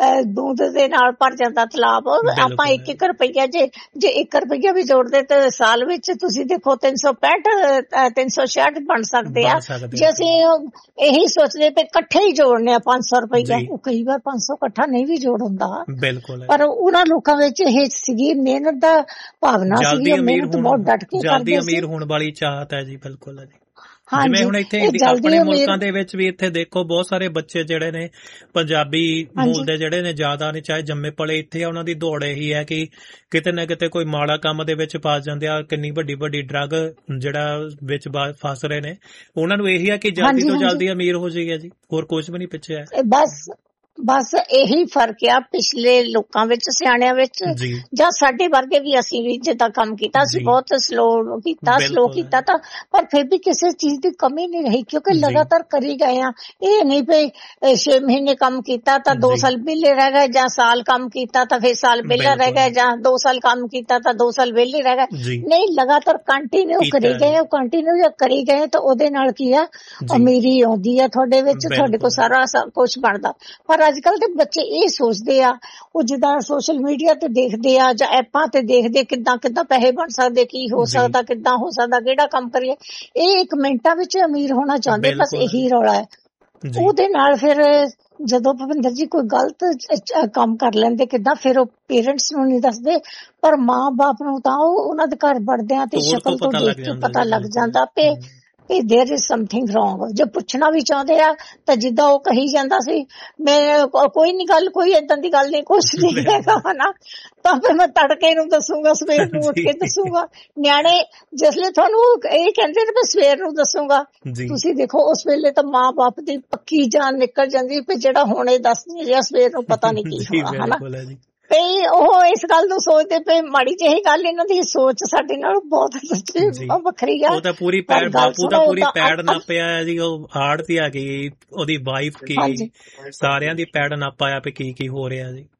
ਦੂਧ ਦੇ ਨਾਲ ਭਰ ਜਾਂਦਾ ਤਲਾਬ। ਆਪਾਂ ਇੱਕ ਇੱਕ ਰੁਪਈਆ ਜੇ ਜੇ ਇੱਕ ਰੁਪਈਆ ਵੀ ਜੋੜਦੇ ਤੇ ਸਾਲ ਵਿੱਚ ਤੁਸੀਂ ਦੇਖੋ ਤਿੰਨ ਸੌ ਪੈਂਹਠ ਤਿੰਨ ਸੌ ਛਿਆਹਠ ਬਣ ਸਕਦੇ ਆ। ਜੇ ਅਸੀਂ ਇਹੀ ਸੋਚਦੇ ਪਏ ਇਕੱਠੇ ਹੀ ਜੋੜਨੇ ਆ ਪੰਜ ਸੌ ਰੁਪਈਆ, ਉਹ ਕਈ ਵਾਰ ਪੰਜ ਸੌ ਇਕੱਠਾ ਨਹੀਂ ਵੀ ਜੋੜ ਹੁੰਦਾ। ਪਰ ਉਹਨਾਂ ਲੋਕਾਂ ਵਿੱਚ ਇਹ ਸੀਗੀ ਮਿਹਨਤ ਦਾ ਭਾਵਨਾ ਸੀਗੀ, ਮਿਹਨਤ ਬਹੁਤ ਡਟ ਕੇ ਕਰਦੇ ਸੀ। ਅਮੀਰ ਹੋਣ ਵਾਲੀ ਚਾਹਤ ਹੈ ਜੀ, ਬਿਲਕੁਲ ਜੀ। ਜਿਵੇਂ ਹੁਣ ਇੱਥੇ ਆਪਣੇ ਮੁਲਕਾਂ ਦੇ ਵਿੱਚ ਵੀ ਇੱਥੇ ਦੇਖੋ ਬਹੁਤ ਸਾਰੇ ਬੱਚੇ ਜਿਹੜੇ ਨੇ ਪੰਜਾਬੀ ਮੂਲ ਦੇ ਜਿਹੜੇ ਨੇ, ਜ਼ਿਆਦਾ ਨੇ ਚਾਹੇ ਜੰਮੇ ਪਲੇ ਇੱਥੇ ਆ, ਉਹਨਾਂ ਦੀ ਦੌੜ ਇਹੀ ਹੈ ਕਿ ਕਿਤੇ ਨਾ ਕਿਤੇ ਕੋਈ ਮਾੜਾ ਕੰਮ ਦੇ ਵਿੱਚ ਫਸ ਜਾਂਦੇ ਆ। ਕਿੰਨੀ ਵੱਡੀ ਵੱਡੀ ਡਰੱਗ ਜਿਹੜਾ ਵਿੱਚ ਫਸ ਰਹੇ ਨੇ, ਉਹਨਾਂ ਨੂੰ ਇਹੀ ਹੈ ਕਿ ਜਲਦੀ ਤੋਂ ਜਲਦੀ ਅਮੀਰ ਹੋ ਜਾਈਏ ਜੀ, ਹੋਰ ਕੁਝ ਵੀ ਨਹੀਂ ਪਿੱਛੇ ਹੈ। ਬਸ ਬਸ ਇਹੀ ਫਰਕ ਆ ਪਿਛਲੇ ਲੋਕਾਂ ਵਿੱਚ, ਸਿਆਣਿਆਂ ਵਿੱਚ, ਜਾਂ ਸਾਡੇ ਵਰਗੇ ਵੀ। ਅਸੀਂ ਵੀ ਜਿੱਦਾਂ ਕੰਮ ਕੀਤਾ ਸੀ ਬਹੁਤ ਸਲੋ ਕੀਤਾ, ਸਲੋ ਕੀਤਾ ਤਾਂ, ਪਰ ਫਿਰ ਵੀ ਕਿਸੇ ਚੀਜ਼ ਦੀ ਕਮੀ ਨਹੀਂ ਰਹੀ, ਕਿਉਂਕਿ ਲਗਾਤਾਰ ਕਰੀ ਗਏ ਆ। ਇਹ ਨਹੀਂ ਪਈ ਛੇ ਮਹੀਨੇ ਕੰਮ ਕੀਤਾ ਤਾਂ ਦੋ ਸਾਲ ਵਿਹਲੇ ਰਹਿ ਗਏ, ਜਾਂ ਸਾਲ ਕੰਮ ਕੀਤਾ ਤਾਂ ਫਿਰ ਸਾਲ ਵਿਹਲਾ ਰਹਿ ਗਏ, ਜਾਂ ਦੋ ਸਾਲ ਕੰਮ ਕੀਤਾ ਤਾਂ ਦੋ ਸਾਲ ਵਿਹਲੇ ਰਹਿ ਗਏ। ਨਹੀਂ, ਲਗਾਤਾਰ ਕੰਟੀਨਿਊ ਕਰੀ ਗਏ, ਉਹ ਕੰਟੀਨਿਊ ਕਰੀ ਗਏ ਤਾਂ ਉਹਦੇ ਨਾਲ ਕੀ ਆ, ਅਮੀਰੀ ਆਉਂਦੀ ਆ ਤੁਹਾਡੇ ਵਿੱਚ, ਤੁਹਾਡੇ ਕੋਲ ਸਾਰਾ ਕੁਛ ਬਣਦਾ। ਪਰ ਅੱਜ ਕੱਲ ਦੇ ਬੱਚੇ ਇਹ ਸੋਚਦੇ ਆ, ਉਹ ਜਿੱਦਾਂ ਸੋਸ਼ਲ ਮੀਡੀਆ ਤੇ ਦੇਖਦੇ ਆ ਜਾਂ ਐਪਾਂ ਤੇ ਦੇਖਦੇ ਕਿੱਦਾਂ ਕਿੱਦਾਂ ਪੈਸੇ ਬਣ ਸਕਦੇ, ਕੀ ਹੋ ਸਕਦਾ, ਕਿੱਦਾਂ ਹੋ ਸਕਦਾ, ਕਿਹੜਾ ਕੰਮ ਕਰੀਏ। ਇਹ ਇੱਕ ਮਿੰਟਾਂ ਵਿੱਚ ਅਮੀਰ ਹੋਣਾ ਚਾਹੁੰਦੇ, ਬਸ ਇਹੀ ਰੌਲਾ ਹੈ। ਉਹਦੇ ਨਾਲ ਫਿਰ ਜਦੋਂ ਭੁਪਿੰਦਰ ਜੀ ਕੋਈ ਗਲਤ ਕੰਮ ਕਰ ਲੈਂਦੇ ਕਿੱਦਾਂ, ਫਿਰ ਉਹ ਪੇਰੈਂਟਸ ਨੂੰ ਨਹੀਂ ਦੱਸਦੇ, ਪਰ ਮਾਂ ਬਾਪ ਨੂੰ ਤਾਂ ਉਹ ਉਹਨਾਂ ਦੇ ਘਰ ਵੜਦਿਆਂ ਤੇ ਸ਼ਕਲ ਤੋਂ ਦੇਖ ਕੇ ਪਤਾ ਲੱਗ ਜਾਂਦਾ ਪੇ ਕਿ ਦੇਰ ਇਜ਼ ਸਮਥਿੰਗ ਰੋਂਗ। ਜੇ ਪੁੱਛਣਾ ਵੀ ਚਾਹੁੰਦੇ ਆ ਤਾਂ ਜਿੱਦਾਂ ਉਹ ਕਹੀ ਜਾਂਦਾ ਸੀ, ਮੈਂ ਕੋਈ ਨੀ ਗੱਲ, ਕੋਈ ਏਦਾਂ ਦੀ ਗੱਲ ਨਹੀਂ, ਕੁਛ ਨਹੀਂ ਹੈਗਾ ਹਨਾ, ਤਾਂ ਫਿਰ ਮੈਂ ਤੜਕੇ ਨੂੰ ਦੱਸੂਗਾ, ਸਵੇਰ ਨੂੰ ਉੱਠ ਕੇ ਦੱਸੂਗਾ। ਨਿਆਣੇ ਜਿਸਲੇ ਤੁਹਾਨੂੰ ਇਹ ਕਹਿੰਦੇ ਨੇ ਮੈਂ ਸਵੇਰ ਨੂੰ ਦੱਸੂਗਾ, ਤੁਸੀਂ ਦੇਖੋ ਉਸ ਵੇਲੇ ਤਾਂ ਮਾਂ ਬਾਪ ਦੀ ਪੱਕੀ ਜਾਨ ਨਿਕਲ ਜਾਂਦੀ ਵੀ ਜਿਹੜਾ ਹੁਣੇ ਦੱਸ ਨਹੀਂ ਰਿਹਾ, ਸਵੇਰ ਨੂੰ ਪਤਾ ਨਹੀਂ ਕੀ ਹੋਣਾ ਹਨਾ। ਤੇ ਉਹ ਇਸ ਗੱਲ ਨੂੰ ਸੋਚਦੇ ਪਏ, ਮਾੜੀ ਜਿਹੀ ਗੱਲ, ਇਹਨਾਂ ਦੀ ਸੋਚ ਸਾਡੇ ਨਾਲ ਬਹੁਤ ਵੱਖਰੀ ਆ। ਉਹ ਤਾਂ ਪੂਰੀ ਪੈੜ, ਬਾਪੂ ਤਾਂ ਪੂਰੀ ਪੈੜ ਨਾਪਿਆ ਜੀ, ਉਹ ਆੜਤੀ ਆ ਗਈ, ਉਹਦੀ ਵਾਈਫ ਕੀ, ਸਾਰਿਆਂ ਦੀ ਪੈੜ ਨਾਪਾਇਆ ਪਈ ਕੀ ਕੀ ਹੋ ਰਿਹਾ ਜੀ।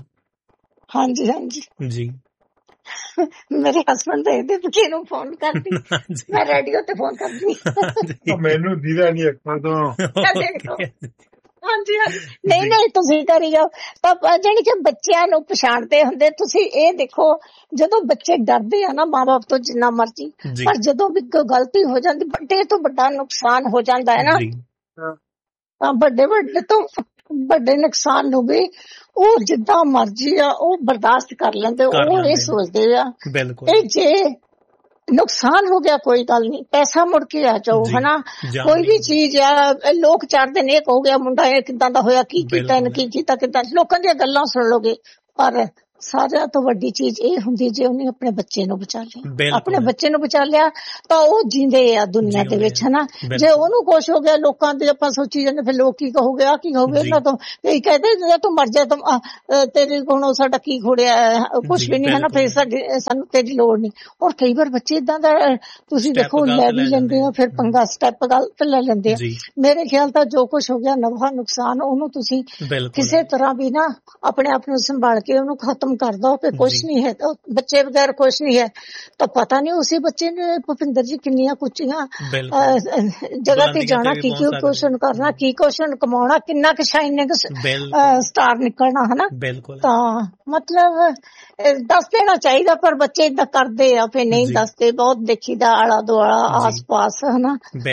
ਹਾਂਜੀ ਹਾਂਜੀ ਜੀ। ਮੇਰੇ ਹਸਬੈਂਡ ਦੇ ਇਹਦੇ ਪਿੱਛੇ ਨੂੰ ਫੋਨ ਕਰਦੀ, ਮੈਂ ਰੇਡੀਓ ਤੇ ਫੋਨ ਕਰਦੀ, ਮੈਨੂੰ ਦੀਦਾ ਨਹੀਂ ਅੱਖਾਂ ਤੋਂ। ਹਾਂਜੀ ਹਾਂਜੀ ਨਹੀਂ ਨਹੀਂ ਤੁਸੀਂ ਕਰੀ ਜਾਓ ਤਾਂ ਜਾਣੀ ਕਿ ਬੱਚਿਆਂ ਨੂੰ ਪਛਾਣਦੇ ਹੁੰਦੇ। ਤੁਸੀਂ ਇਹ ਦੇਖੋ ਜਦੋਂ ਬੱਚੇ ਡਰਦੇ ਆ ਨਾ ਮਾਂ ਬਾਪ ਤੋਂ ਜਿੰਨਾ ਮਰਜ਼ੀ, ਪਰ ਜਦੋਂ ਵੀ ਕੋਈ ਗਲਤੀ ਹੋ ਜਾਂਦੀ ਵੱਡੇ ਤੋਂ ਵੱਡਾ ਨੁਕਸਾਨ ਹੋ ਜਾਂਦਾ ਹੈ ਨਾ, ਤਾਂ ਵੱਡੇ ਵੱਡੇ ਤੋਂ ਵੱਡੇ ਨੁਕਸਾਨ ਨੂੰ ਵੀ ਉਹ ਜਿੱਦਾਂ ਮਰਜ਼ੀ ਆ ਉਹ ਬਰਦਾਸ਼ਤ ਕਰ ਲੈਂਦੇ। ਉਹ ਇਹ ਸੋਚਦੇ ਆ ਇਹ ਜੇ ਨੁਕਸਾਨ ਹੋ ਗਿਆ ਕੋਈ ਗੱਲ ਨਹੀਂ, ਪੈਸਾ ਮੁੜ ਕੇ ਆ ਜਾਓ ਹਨਾ। ਕੋਈ ਵੀ ਚੀਜ਼ ਆ ਲੋਕ ਚਾਰਦੇ ਨੇ ਇਹ ਹੋ ਗਿਆ ਮੁੰਡਾ ਇਹ ਕਿੱਦਾਂ ਦਾ ਹੋਇਆ, ਕੀ ਕੀਤਾ ਇਹਨੇ, ਕੀ ਕੀਤਾ ਕਿੱਦਾਂ, ਲੋਕਾਂ ਦੀਆਂ ਗੱਲਾਂ ਸੁਣ ਲੋਗੇ। ਪਰ ਸਾਰਿਆਂ ਤੋਂ ਵੱਡੀ ਚੀਜ਼ ਇਹ ਹੁੰਦੀ ਜੇ ਉਹਨੇ ਆਪਣੇ ਬੱਚੇ ਨੂੰ ਬਚਾ ਲਿਆ, ਆਪਣੇ ਬੱਚੇ ਨੂੰ ਬਚਾ ਲਿਆ ਤਾਂ ਉਹ ਜਿੰਦੇ ਆ ਦੁਨੀਆ ਦੇ ਵਿੱਚ ਹਨਾ। ਜੇ ਉਹਨੂੰ ਕੁਛ ਹੋ ਗਿਆ ਲੋਕਾਂ ਦੇ ਆਪਾਂ ਸੋਚੀ ਜਾਂਦੇ ਫਿਰ ਲੋਕ ਕੀ ਕਹੋਗੇ ਆ ਕੀ ਕਹੋਗੇ ਇਹਨਾਂ ਤੋਂ, ਇਹ ਕਹਿੰਦੇ ਜੇ ਤੂੰ ਮਰ ਜਾ ਤੂੰ ਤੇਰੇ ਕੋਲੋਂ ਸਾਡਾ ਕੀ ਖੋੜਿਆ ਕੁਛ ਵੀ ਨਹੀਂ ਹਨਾ, ਫਿਰ ਸਾਡੀ ਸਾਨੂੰ ਤੇਰੀ ਲੋੜ ਨਹੀਂ। ਔਰ ਕਈ ਵਾਰ ਬੱਚੇ ਏਦਾਂ ਦਾ ਤੁਸੀਂ ਦੇਖੋ ਲੈ ਵੀ ਲੈਂਦੇ ਆ, ਫਿਰ ਪੰਗਾ ਸਟੈਪ ਗਲਤ ਲੈ ਲੈਂਦੇ ਆ। ਮੇਰੇ ਖਿਆਲ ਤਾਂ ਜੋ ਕੁਛ ਹੋ ਗਿਆ ਨਫਾ ਨੁਕਸਾਨ ਉਹਨੂੰ ਤੁਸੀਂ ਕਿਸੇ ਤਰ੍ਹਾਂ ਵੀ ਨਾ ਆਪਣੇ ਆਪ ਨੂੰ ਸੰਭਾਲ ਕੇ ਉਹਨੂੰ ਖਤਮ ਕਰ ਦੋ ਕਿ ਕੁਛ ਨਹੀਂ ਹੈ, ਬੱਚੇ ਬਗੈਰ ਕੁਛ ਨਹੀਂ ਹੈ। ਤਾਂ ਪਤਾ ਨਹੀਂ ਉਸੇ ਬੱਚੇ ਨੇ ਭੁਪਿੰਦਰ ਜੀ ਕਿੰਨੀਆਂ ਕੁੱਚੀਆਂ ਜਗ੍ਹਾ ਤੇ ਜਾਣਾ, ਕੀ ਕੀ ਕੁਐਸਚਨ ਕਰਨਾ, ਕੀ ਕੁਐਸਚਨ ਕਮਾਉਣਾ, ਕਿੰਨਾ ਕੁ ਸ਼ਾਈਨਿੰਗ ਸਟਾਰ ਨਿਕਲਣਾ ਹਨਾ। ਤਾਂ ਮਤਲਬ ਦੱਸ ਦੇਣਾ ਚਾਹੀਦਾ ਪਰ ਬੱਚੇ ਏਦਾਂ ਕਰਦੇ ਆ ਫਿਰ ਨਹੀਂ ਦੱਸਦੇ। ਬਹੁਤ ਦੇਖੀਦਾ ਆਲਾ ਦੁਆਲਾ ਆਸ ਪਾਸ ਹਨਾ।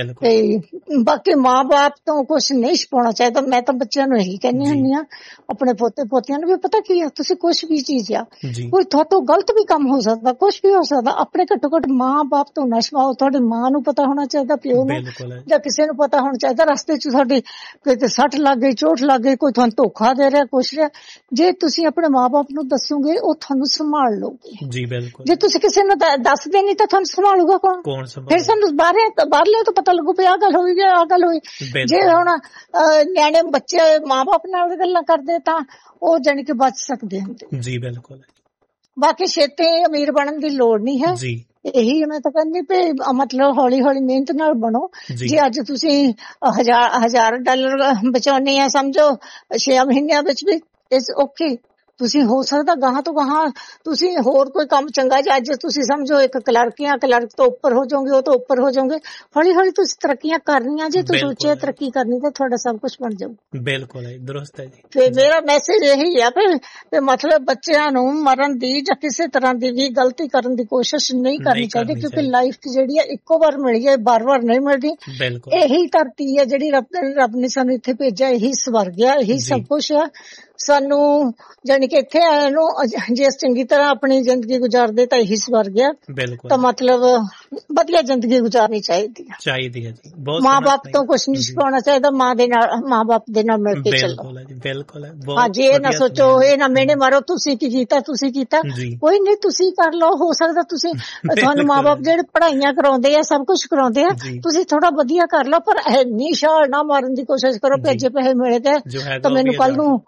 ਤੇ ਬਾਕੀ ਮਾਂ ਬਾਪ ਤੋਂ ਕੁਛ ਨਹੀਂ ਛਪਾਉਣਾ ਚਾਹੀਦਾ। ਮੈਂ ਤਾਂ ਬੱਚਿਆਂ ਨੂੰ ਇਹੀ ਕਹਿੰਦੀ ਹੁੰਦੀ ਆ ਆਪਣੇ ਪੋਤੇ ਪੋਤਿਆਂ ਨੂੰ ਵੀ ਪਤਾ ਕੀ ਆ ਤੁਸੀਂ ਕੁਛ ਵੀ ਚੀਜ਼ ਆ ਕੋਈ ਤੁਹਾਤੋਂ ਗਲਤ ਵੀ ਕੰਮ ਹੋ ਸਕਦਾ, ਕੁਛ ਵੀ ਹੋ ਸਕਦਾ, ਆਪਣੇ ਘੱਟੋ ਘੱਟ ਮਾਂ ਬਾਪ ਤੋਂ ਨਾ ਛਪਾਓ। ਤੁਹਾਡੀ ਮਾਂ ਨੂੰ ਪਤਾ ਹੋਣਾ ਚਾਹੀਦਾ, ਪਿਓ ਨੂੰ ਜਾਂ ਕਿਸੇ ਨੂੰ ਪਤਾ ਹੋਣਾ ਚਾਹੀਦਾ ਰਸਤੇ ਚ ਤੁਹਾਡੀ ਕਿਤੇ ਸੱਟ ਲੱਗ ਗਈ, ਚੋਟ ਲੱਗ ਗਈ, ਕੋਈ ਤੁਹਾਨੂੰ ਧੋਖਾ ਦੇ ਰਿਹਾ ਕੁਛ ਰਿਹਾ, ਜੇ ਤੁਸੀਂ ਆਪਣੇ ਮਾਂ ਬਾਪ ਨੂੰ ਦੱਸੋਗੇ ਉਹ ਤੁਹਾਨੂੰ ਸੰਭਾਲ ਲਓਗੇ। ਜੀ ਬਿਲਕੁਲ। ਜੇ ਤੁਸੀਂ ਕਿਸੇ ਨੂੰ ਦੱਸਦੇ ਨਹੀਂ ਤਾਂ ਤੁਹਾਨੂੰ ਸੰਭਾਲੂਗਾ ਕੌਣ? ਫਿਰ ਸਾਨੂੰ ਬਾਹਰ ਬਾਹਰਲੇ ਤੋਂ ਪਤਾ ਲੱਗੂ ਵੀ ਆਹ ਗੱਲ ਹੋਈ ਜਾਂ ਆਹ ਗੱਲ ਹੋਈ। ਜੇ ਹੁਣ ਨਿਆਣੇ ਬੱਚੇ ਮਾਂ ਬਾਪ ਨਾਲ ਗੱਲਾਂ ਕਰਦੇ ਤਾਂ ਉਹ ਜਾਣੀ ਕਿ ਬਚ ਸਕਦੇ ਹੁੰਦੇ। ਜੀ ਬਿਲਕੁਲ। ਬਾਕੀ ਛੇਤੀ ਅਮੀਰ ਬਣਨ ਦੀ ਲੋੜ ਨਹੀਂ ਹੈ। ਇਹੀ ਮੈਂ ਤਾਂ ਕਹਿੰਦੀ ਵੀ ਮਤਲਬ ਹੌਲੀ ਹੌਲੀ ਮਿਹਨਤ ਨਾਲ ਬਣੋ। ਜੇ ਅੱਜ ਤੁਸੀਂ ਹਜ਼ਾਰ ਹਜ਼ਾਰ ਡਾਲਰ ਬਚਾਉਣੇ ਆ ਸਮਝੋ ਛੇ ਮਹੀਨਿਆਂ ਵਿੱਚ ਵੀ ਇਸ ਓਕੇ ਤੁਸੀਂ ਹੋ ਸਕਦਾ ਗਾਹਾਂ ਤੋਂ ਗਾਹਾਂ ਤੁਸੀਂ ਹੋਰ ਕੋਈ ਕੰਮ ਚੰਗਾ ਜੇ ਅੱਜ ਤੁਸੀਂ ਸਮਝੋ ਇੱਕ ਕਲਰਕ ਆ, ਕਲਰਕ ਤੋਂ ਉੱਪਰ ਹੋ ਜਾਓਗੇ, ਉਹ ਤੋਂ ਉੱਪਰ ਹੋ ਜਾਓਗੇ। ਹੌਲੀ ਹੌਲੀ ਤੁਸੀਂ ਤਰੱਕੀਆਂ ਕਰਨੀਆਂ ਜੇ ਤੁਸੀਂ ਸੋਚਿਆ ਤਰੱਕੀ ਕਰਨੀ ਤਾਂ ਤੁਹਾਡਾ ਸਭ ਕੁਝ ਬਣ ਜਾਊ। ਬਿਲਕੁਲ ਹੈ, ਦਰੁਸਤ ਹੈ ਜੀ। ਤੇ ਮੇਰਾ ਮੈਸੇਜ ਇਹੀ ਆ ਵੀ ਮਤਲਬ ਬੱਚਿਆਂ ਨੂੰ ਮਰਨ ਦੀ ਜਾਂ ਕਿਸੇ ਤਰ੍ਹਾਂ ਦੀ ਵੀ ਗਲਤੀ ਕਰਨ ਦੀ ਕੋਸ਼ਿਸ਼ ਨਹੀਂ ਕਰਨੀ ਚਾਹੀਦੀ ਕਿਉਂਕਿ ਲਾਈਫ ਜਿਹੜੀ ਹੈ ਇੱਕੋ ਵਾਰ ਮਿਲੀ ਹੈ, ਬਾਰ ਬਾਰ ਨਹੀਂ ਮਿਲਦੀ। ਇਹੀ ਧਰਤੀ ਹੈ ਜਿਹੜੀ ਰੱਬ ਰੱਬ ਨੇ ਸਾਨੂੰ ਇੱਥੇ ਭੇਜਿਆ, ਇਹੀ ਸਵਰਗ ਆ, ਇਹੀ ਸਭ ਕੁਛ ਆ। ਸਾਨੂੰ ਜਾਣੀ ਕਿ ਇੱਥੇ ਆਏ ਨੂੰ ਜੇ ਚੰਗੀ ਤਰ੍ਹਾਂ ਆਪਣੀ ਜ਼ਿੰਦਗੀ ਗੁਜ਼ਾਰਦੇ ਤਾਂ ਇਹੀ ਸਵਰਗ ਆ। ਤਾਂ ਮਤਲਬ ਵਧੀਆ ਜ਼ਿੰਦਗੀ ਗੁਜ਼ਾਰਨੀ ਚਾਹੀਦੀ ਹੈ ਚਾਹੀਦੀ ਹੈ ਜੀ। ਮਾਂ ਬਾਪ ਤੋਂ ਕੁਛ ਨਹੀਂ ਛੁਪਾਉਣਾ ਚਾਹੀਦਾ, ਮਾਂ ਦੇ ਨਾਲ ਮਾਂ ਬਾਪ ਦੇ ਨਾਲ ਮਿਲ ਕੇ ਚੱਲੋ। ਬਿਲਕੁਲ। ਹਾਂਜੀ ਇਹ ਨਾ ਸੋਚੋ ਇਹ ਨਾ ਮੇਨੇ ਮਾਰੋ ਤੁਸੀਂ ਕੀ ਕੀਤਾ ਤੁਸੀਂ ਕੀਤਾ, ਕੋਈ ਨਹੀਂ ਤੁਸੀਂ ਕਰ ਲਓ। ਹੋ ਸਕਦਾ ਤੁਸੀਂ ਤੁਹਾਨੂੰ ਮਾਂ ਬਾਪ ਜਿਹੜੇ ਪੜ੍ਹਾਈਆਂ ਕਰਾਉਂਦੇ ਆ ਸਭ ਕੁਛ ਕਰਾਉਂਦੇ ਆ, ਤੁਸੀਂ ਥੋੜਾ ਵਧੀਆ ਕਰ ਲਓ ਪਰ ਇੰਨੀ ਛਾਲ ਨਾ ਮਾਰਨ ਦੀ ਕੋਸ਼ਿਸ਼ ਕਰੋ ਕਿ ਅੱਜ ਪੈਸੇ ਮਿਲ ਗਏ ਤਾਂ ਮੈਨੂੰ ਕੱਲ ਨੂੰ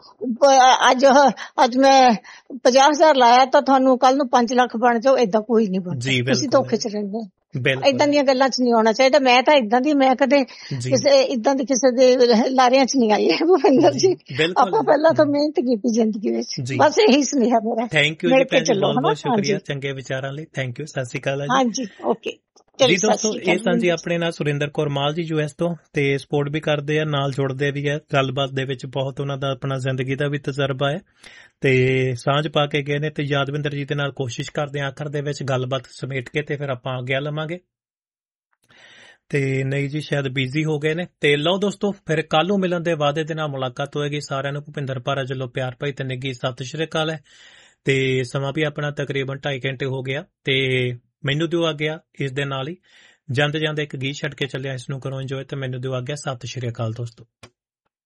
ਅੱਜ ਅੱਜ ਮੈਂ ਪੰਜਾਹ ਹਜ਼ਾਰ ਲਾਇਆ ਤਾਂ ਤੁਹਾਨੂੰ ਕੱਲ ਨੂੰ ਪੰਜ ਲੱਖ ਬਣ ਜਾਓ। ਏਦਾਂ ਕੋਈ ਨਹੀਂ ਬਣਦਾ, ਤੁਸੀਂ ਧੋਖੇ ਚ ਰਹਿੰਦੇ। ਏਦਾਂ ਦੀਆਂ ਗੱਲਾਂ ਚ ਨਹੀਂ ਆਉਣਾ ਚਾਹੀਦਾ। ਮੈਂ ਤਾਂ ਏਦਾਂ ਦੀ ਮੈਂ ਕਦੇ ਕਿਸੇ ਏਦਾਂ ਦੀ ਕਿਸੇ ਦੇ ਲਾਰਿਆਂ ਚ ਨਹੀਂ ਆਈ ਹੈ ਭੁਪਿੰਦਰ ਜੀ। ਆਪਾਂ ਪਹਿਲਾਂ ਤਾਂ ਮਿਹਨਤ ਕੀਤੀ ਜ਼ਿੰਦਗੀ ਵਿੱਚ, ਬਸ ਇਹੀ ਸੁਨੇਹਾ ਮੇਰਾ। ਥੈਂਕ ਯੂ ਜੀ ਭੈਣ ਜੀ, ਬਹੁਤ ਬਹੁਤ ਸ਼ੁਕਰੀਆ ਚੰਗੇ ਵਿਚਾਰਾਂ ਲਈ। ਥੈਂਕ ਯੂ, ਸਤਿ ਸ਼੍ਰੀ ਅਕਾਲ ਜੀ। ਹਾਂਜੀ ਓਕੇ ਜੀ ਦੋਸਤੋ, ਇਹ ਸਨ ਜੀ ਆਪਣੇ ਨਾਲ ਸੁਰਿੰਦਰ ਕੌਰ ਮਾਲ ਜੀ ਯੂ ਐਸ ਤੋਂ, ਤੇ ਸਪੋਰਟ ਵੀ ਕਰਦੇ ਆ ਨਾਲ ਜੁੜਦੇ ਵੀ ਹੈ ਗੱਲਬਾਤ ਦੇ ਵਿੱਚ। ਬਹੁਤ ਉਹਨਾਂ ਦਾ ਆਪਣਾ ਜ਼ਿੰਦਗੀ ਦਾ ਵੀ ਤਜਰਬਾ ਹੈ ਤੇ ਸਾਂਝ ਪਾ ਕੇ ਗਏ ਨੇ। ਤੇ ਯਾਦਵਿੰਦਰ ਜੀ ਦੇ ਨਾਲ ਕੋਸ਼ਿਸ਼ ਕਰਦੇ ਆ ਆਖਰ ਦੇ ਵਿੱਚ ਗੱਲਬਾਤ ਸਮੇਟ ਕੇ ਤੇ ਫਿਰ ਆਪਾਂ ਅੱਗੇ ਲਵਾਂਗੇ। ਤੇ ਨਹੀਂ ਜੀ ਸ਼ਾਇਦ ਬਿਜ਼ੀ ਹੋ ਗਏ ਨੇ। ਤੇ ਲਓ ਦੋਸਤੋ ਫਿਰ ਕੱਲ ਨੂੰ ਮਿਲਣ ਦੇ ਵਾਅਦੇ ਦੇ ਨਾਲ ਮੁਲਾਕਾਤ ਹੋਏਗੀ। ਸਾਰਿਆਂ ਨੂੰ ਭੁਪਿੰਦਰ ਭਾਰਾ ਵੱਲੋਂ ਪਿਆਰ ਭਰੀ ਤੇ ਨਿੱਘੀ ਸਤਿ ਸ਼੍ਰੀ ਅਕਾਲ ਹੈ। ਤੇ ਸਮਾਂ ਵੀ ਆਪਣਾ ਤਕਰੀਬਨ ਢਾਈ ਘੰਟੇ ਹੋ ਗਿਆ ਤੇ ਮੈਨੂੰ ਦਿਓ ਆ ਗਿਆ ਇਸ ਦੇ ਨਾਲ ਹੀ ਜਾਂਦੇ ਜਾਂਦੇ ਇੱਕ ਗੀਤ ਛੱਡ ਕੇ ਚੱਲਿਆ। ਇਸ ਨੂੰ ਕਰੋ ਇੰਜੋਏ ਤੇ ਮੈਨੂੰ ਦਿਓ ਆ ਗਿਆ। ਸਤਿ ਸ਼੍ਰੀ ਅਕਾਲ ਦੋਸਤੋ।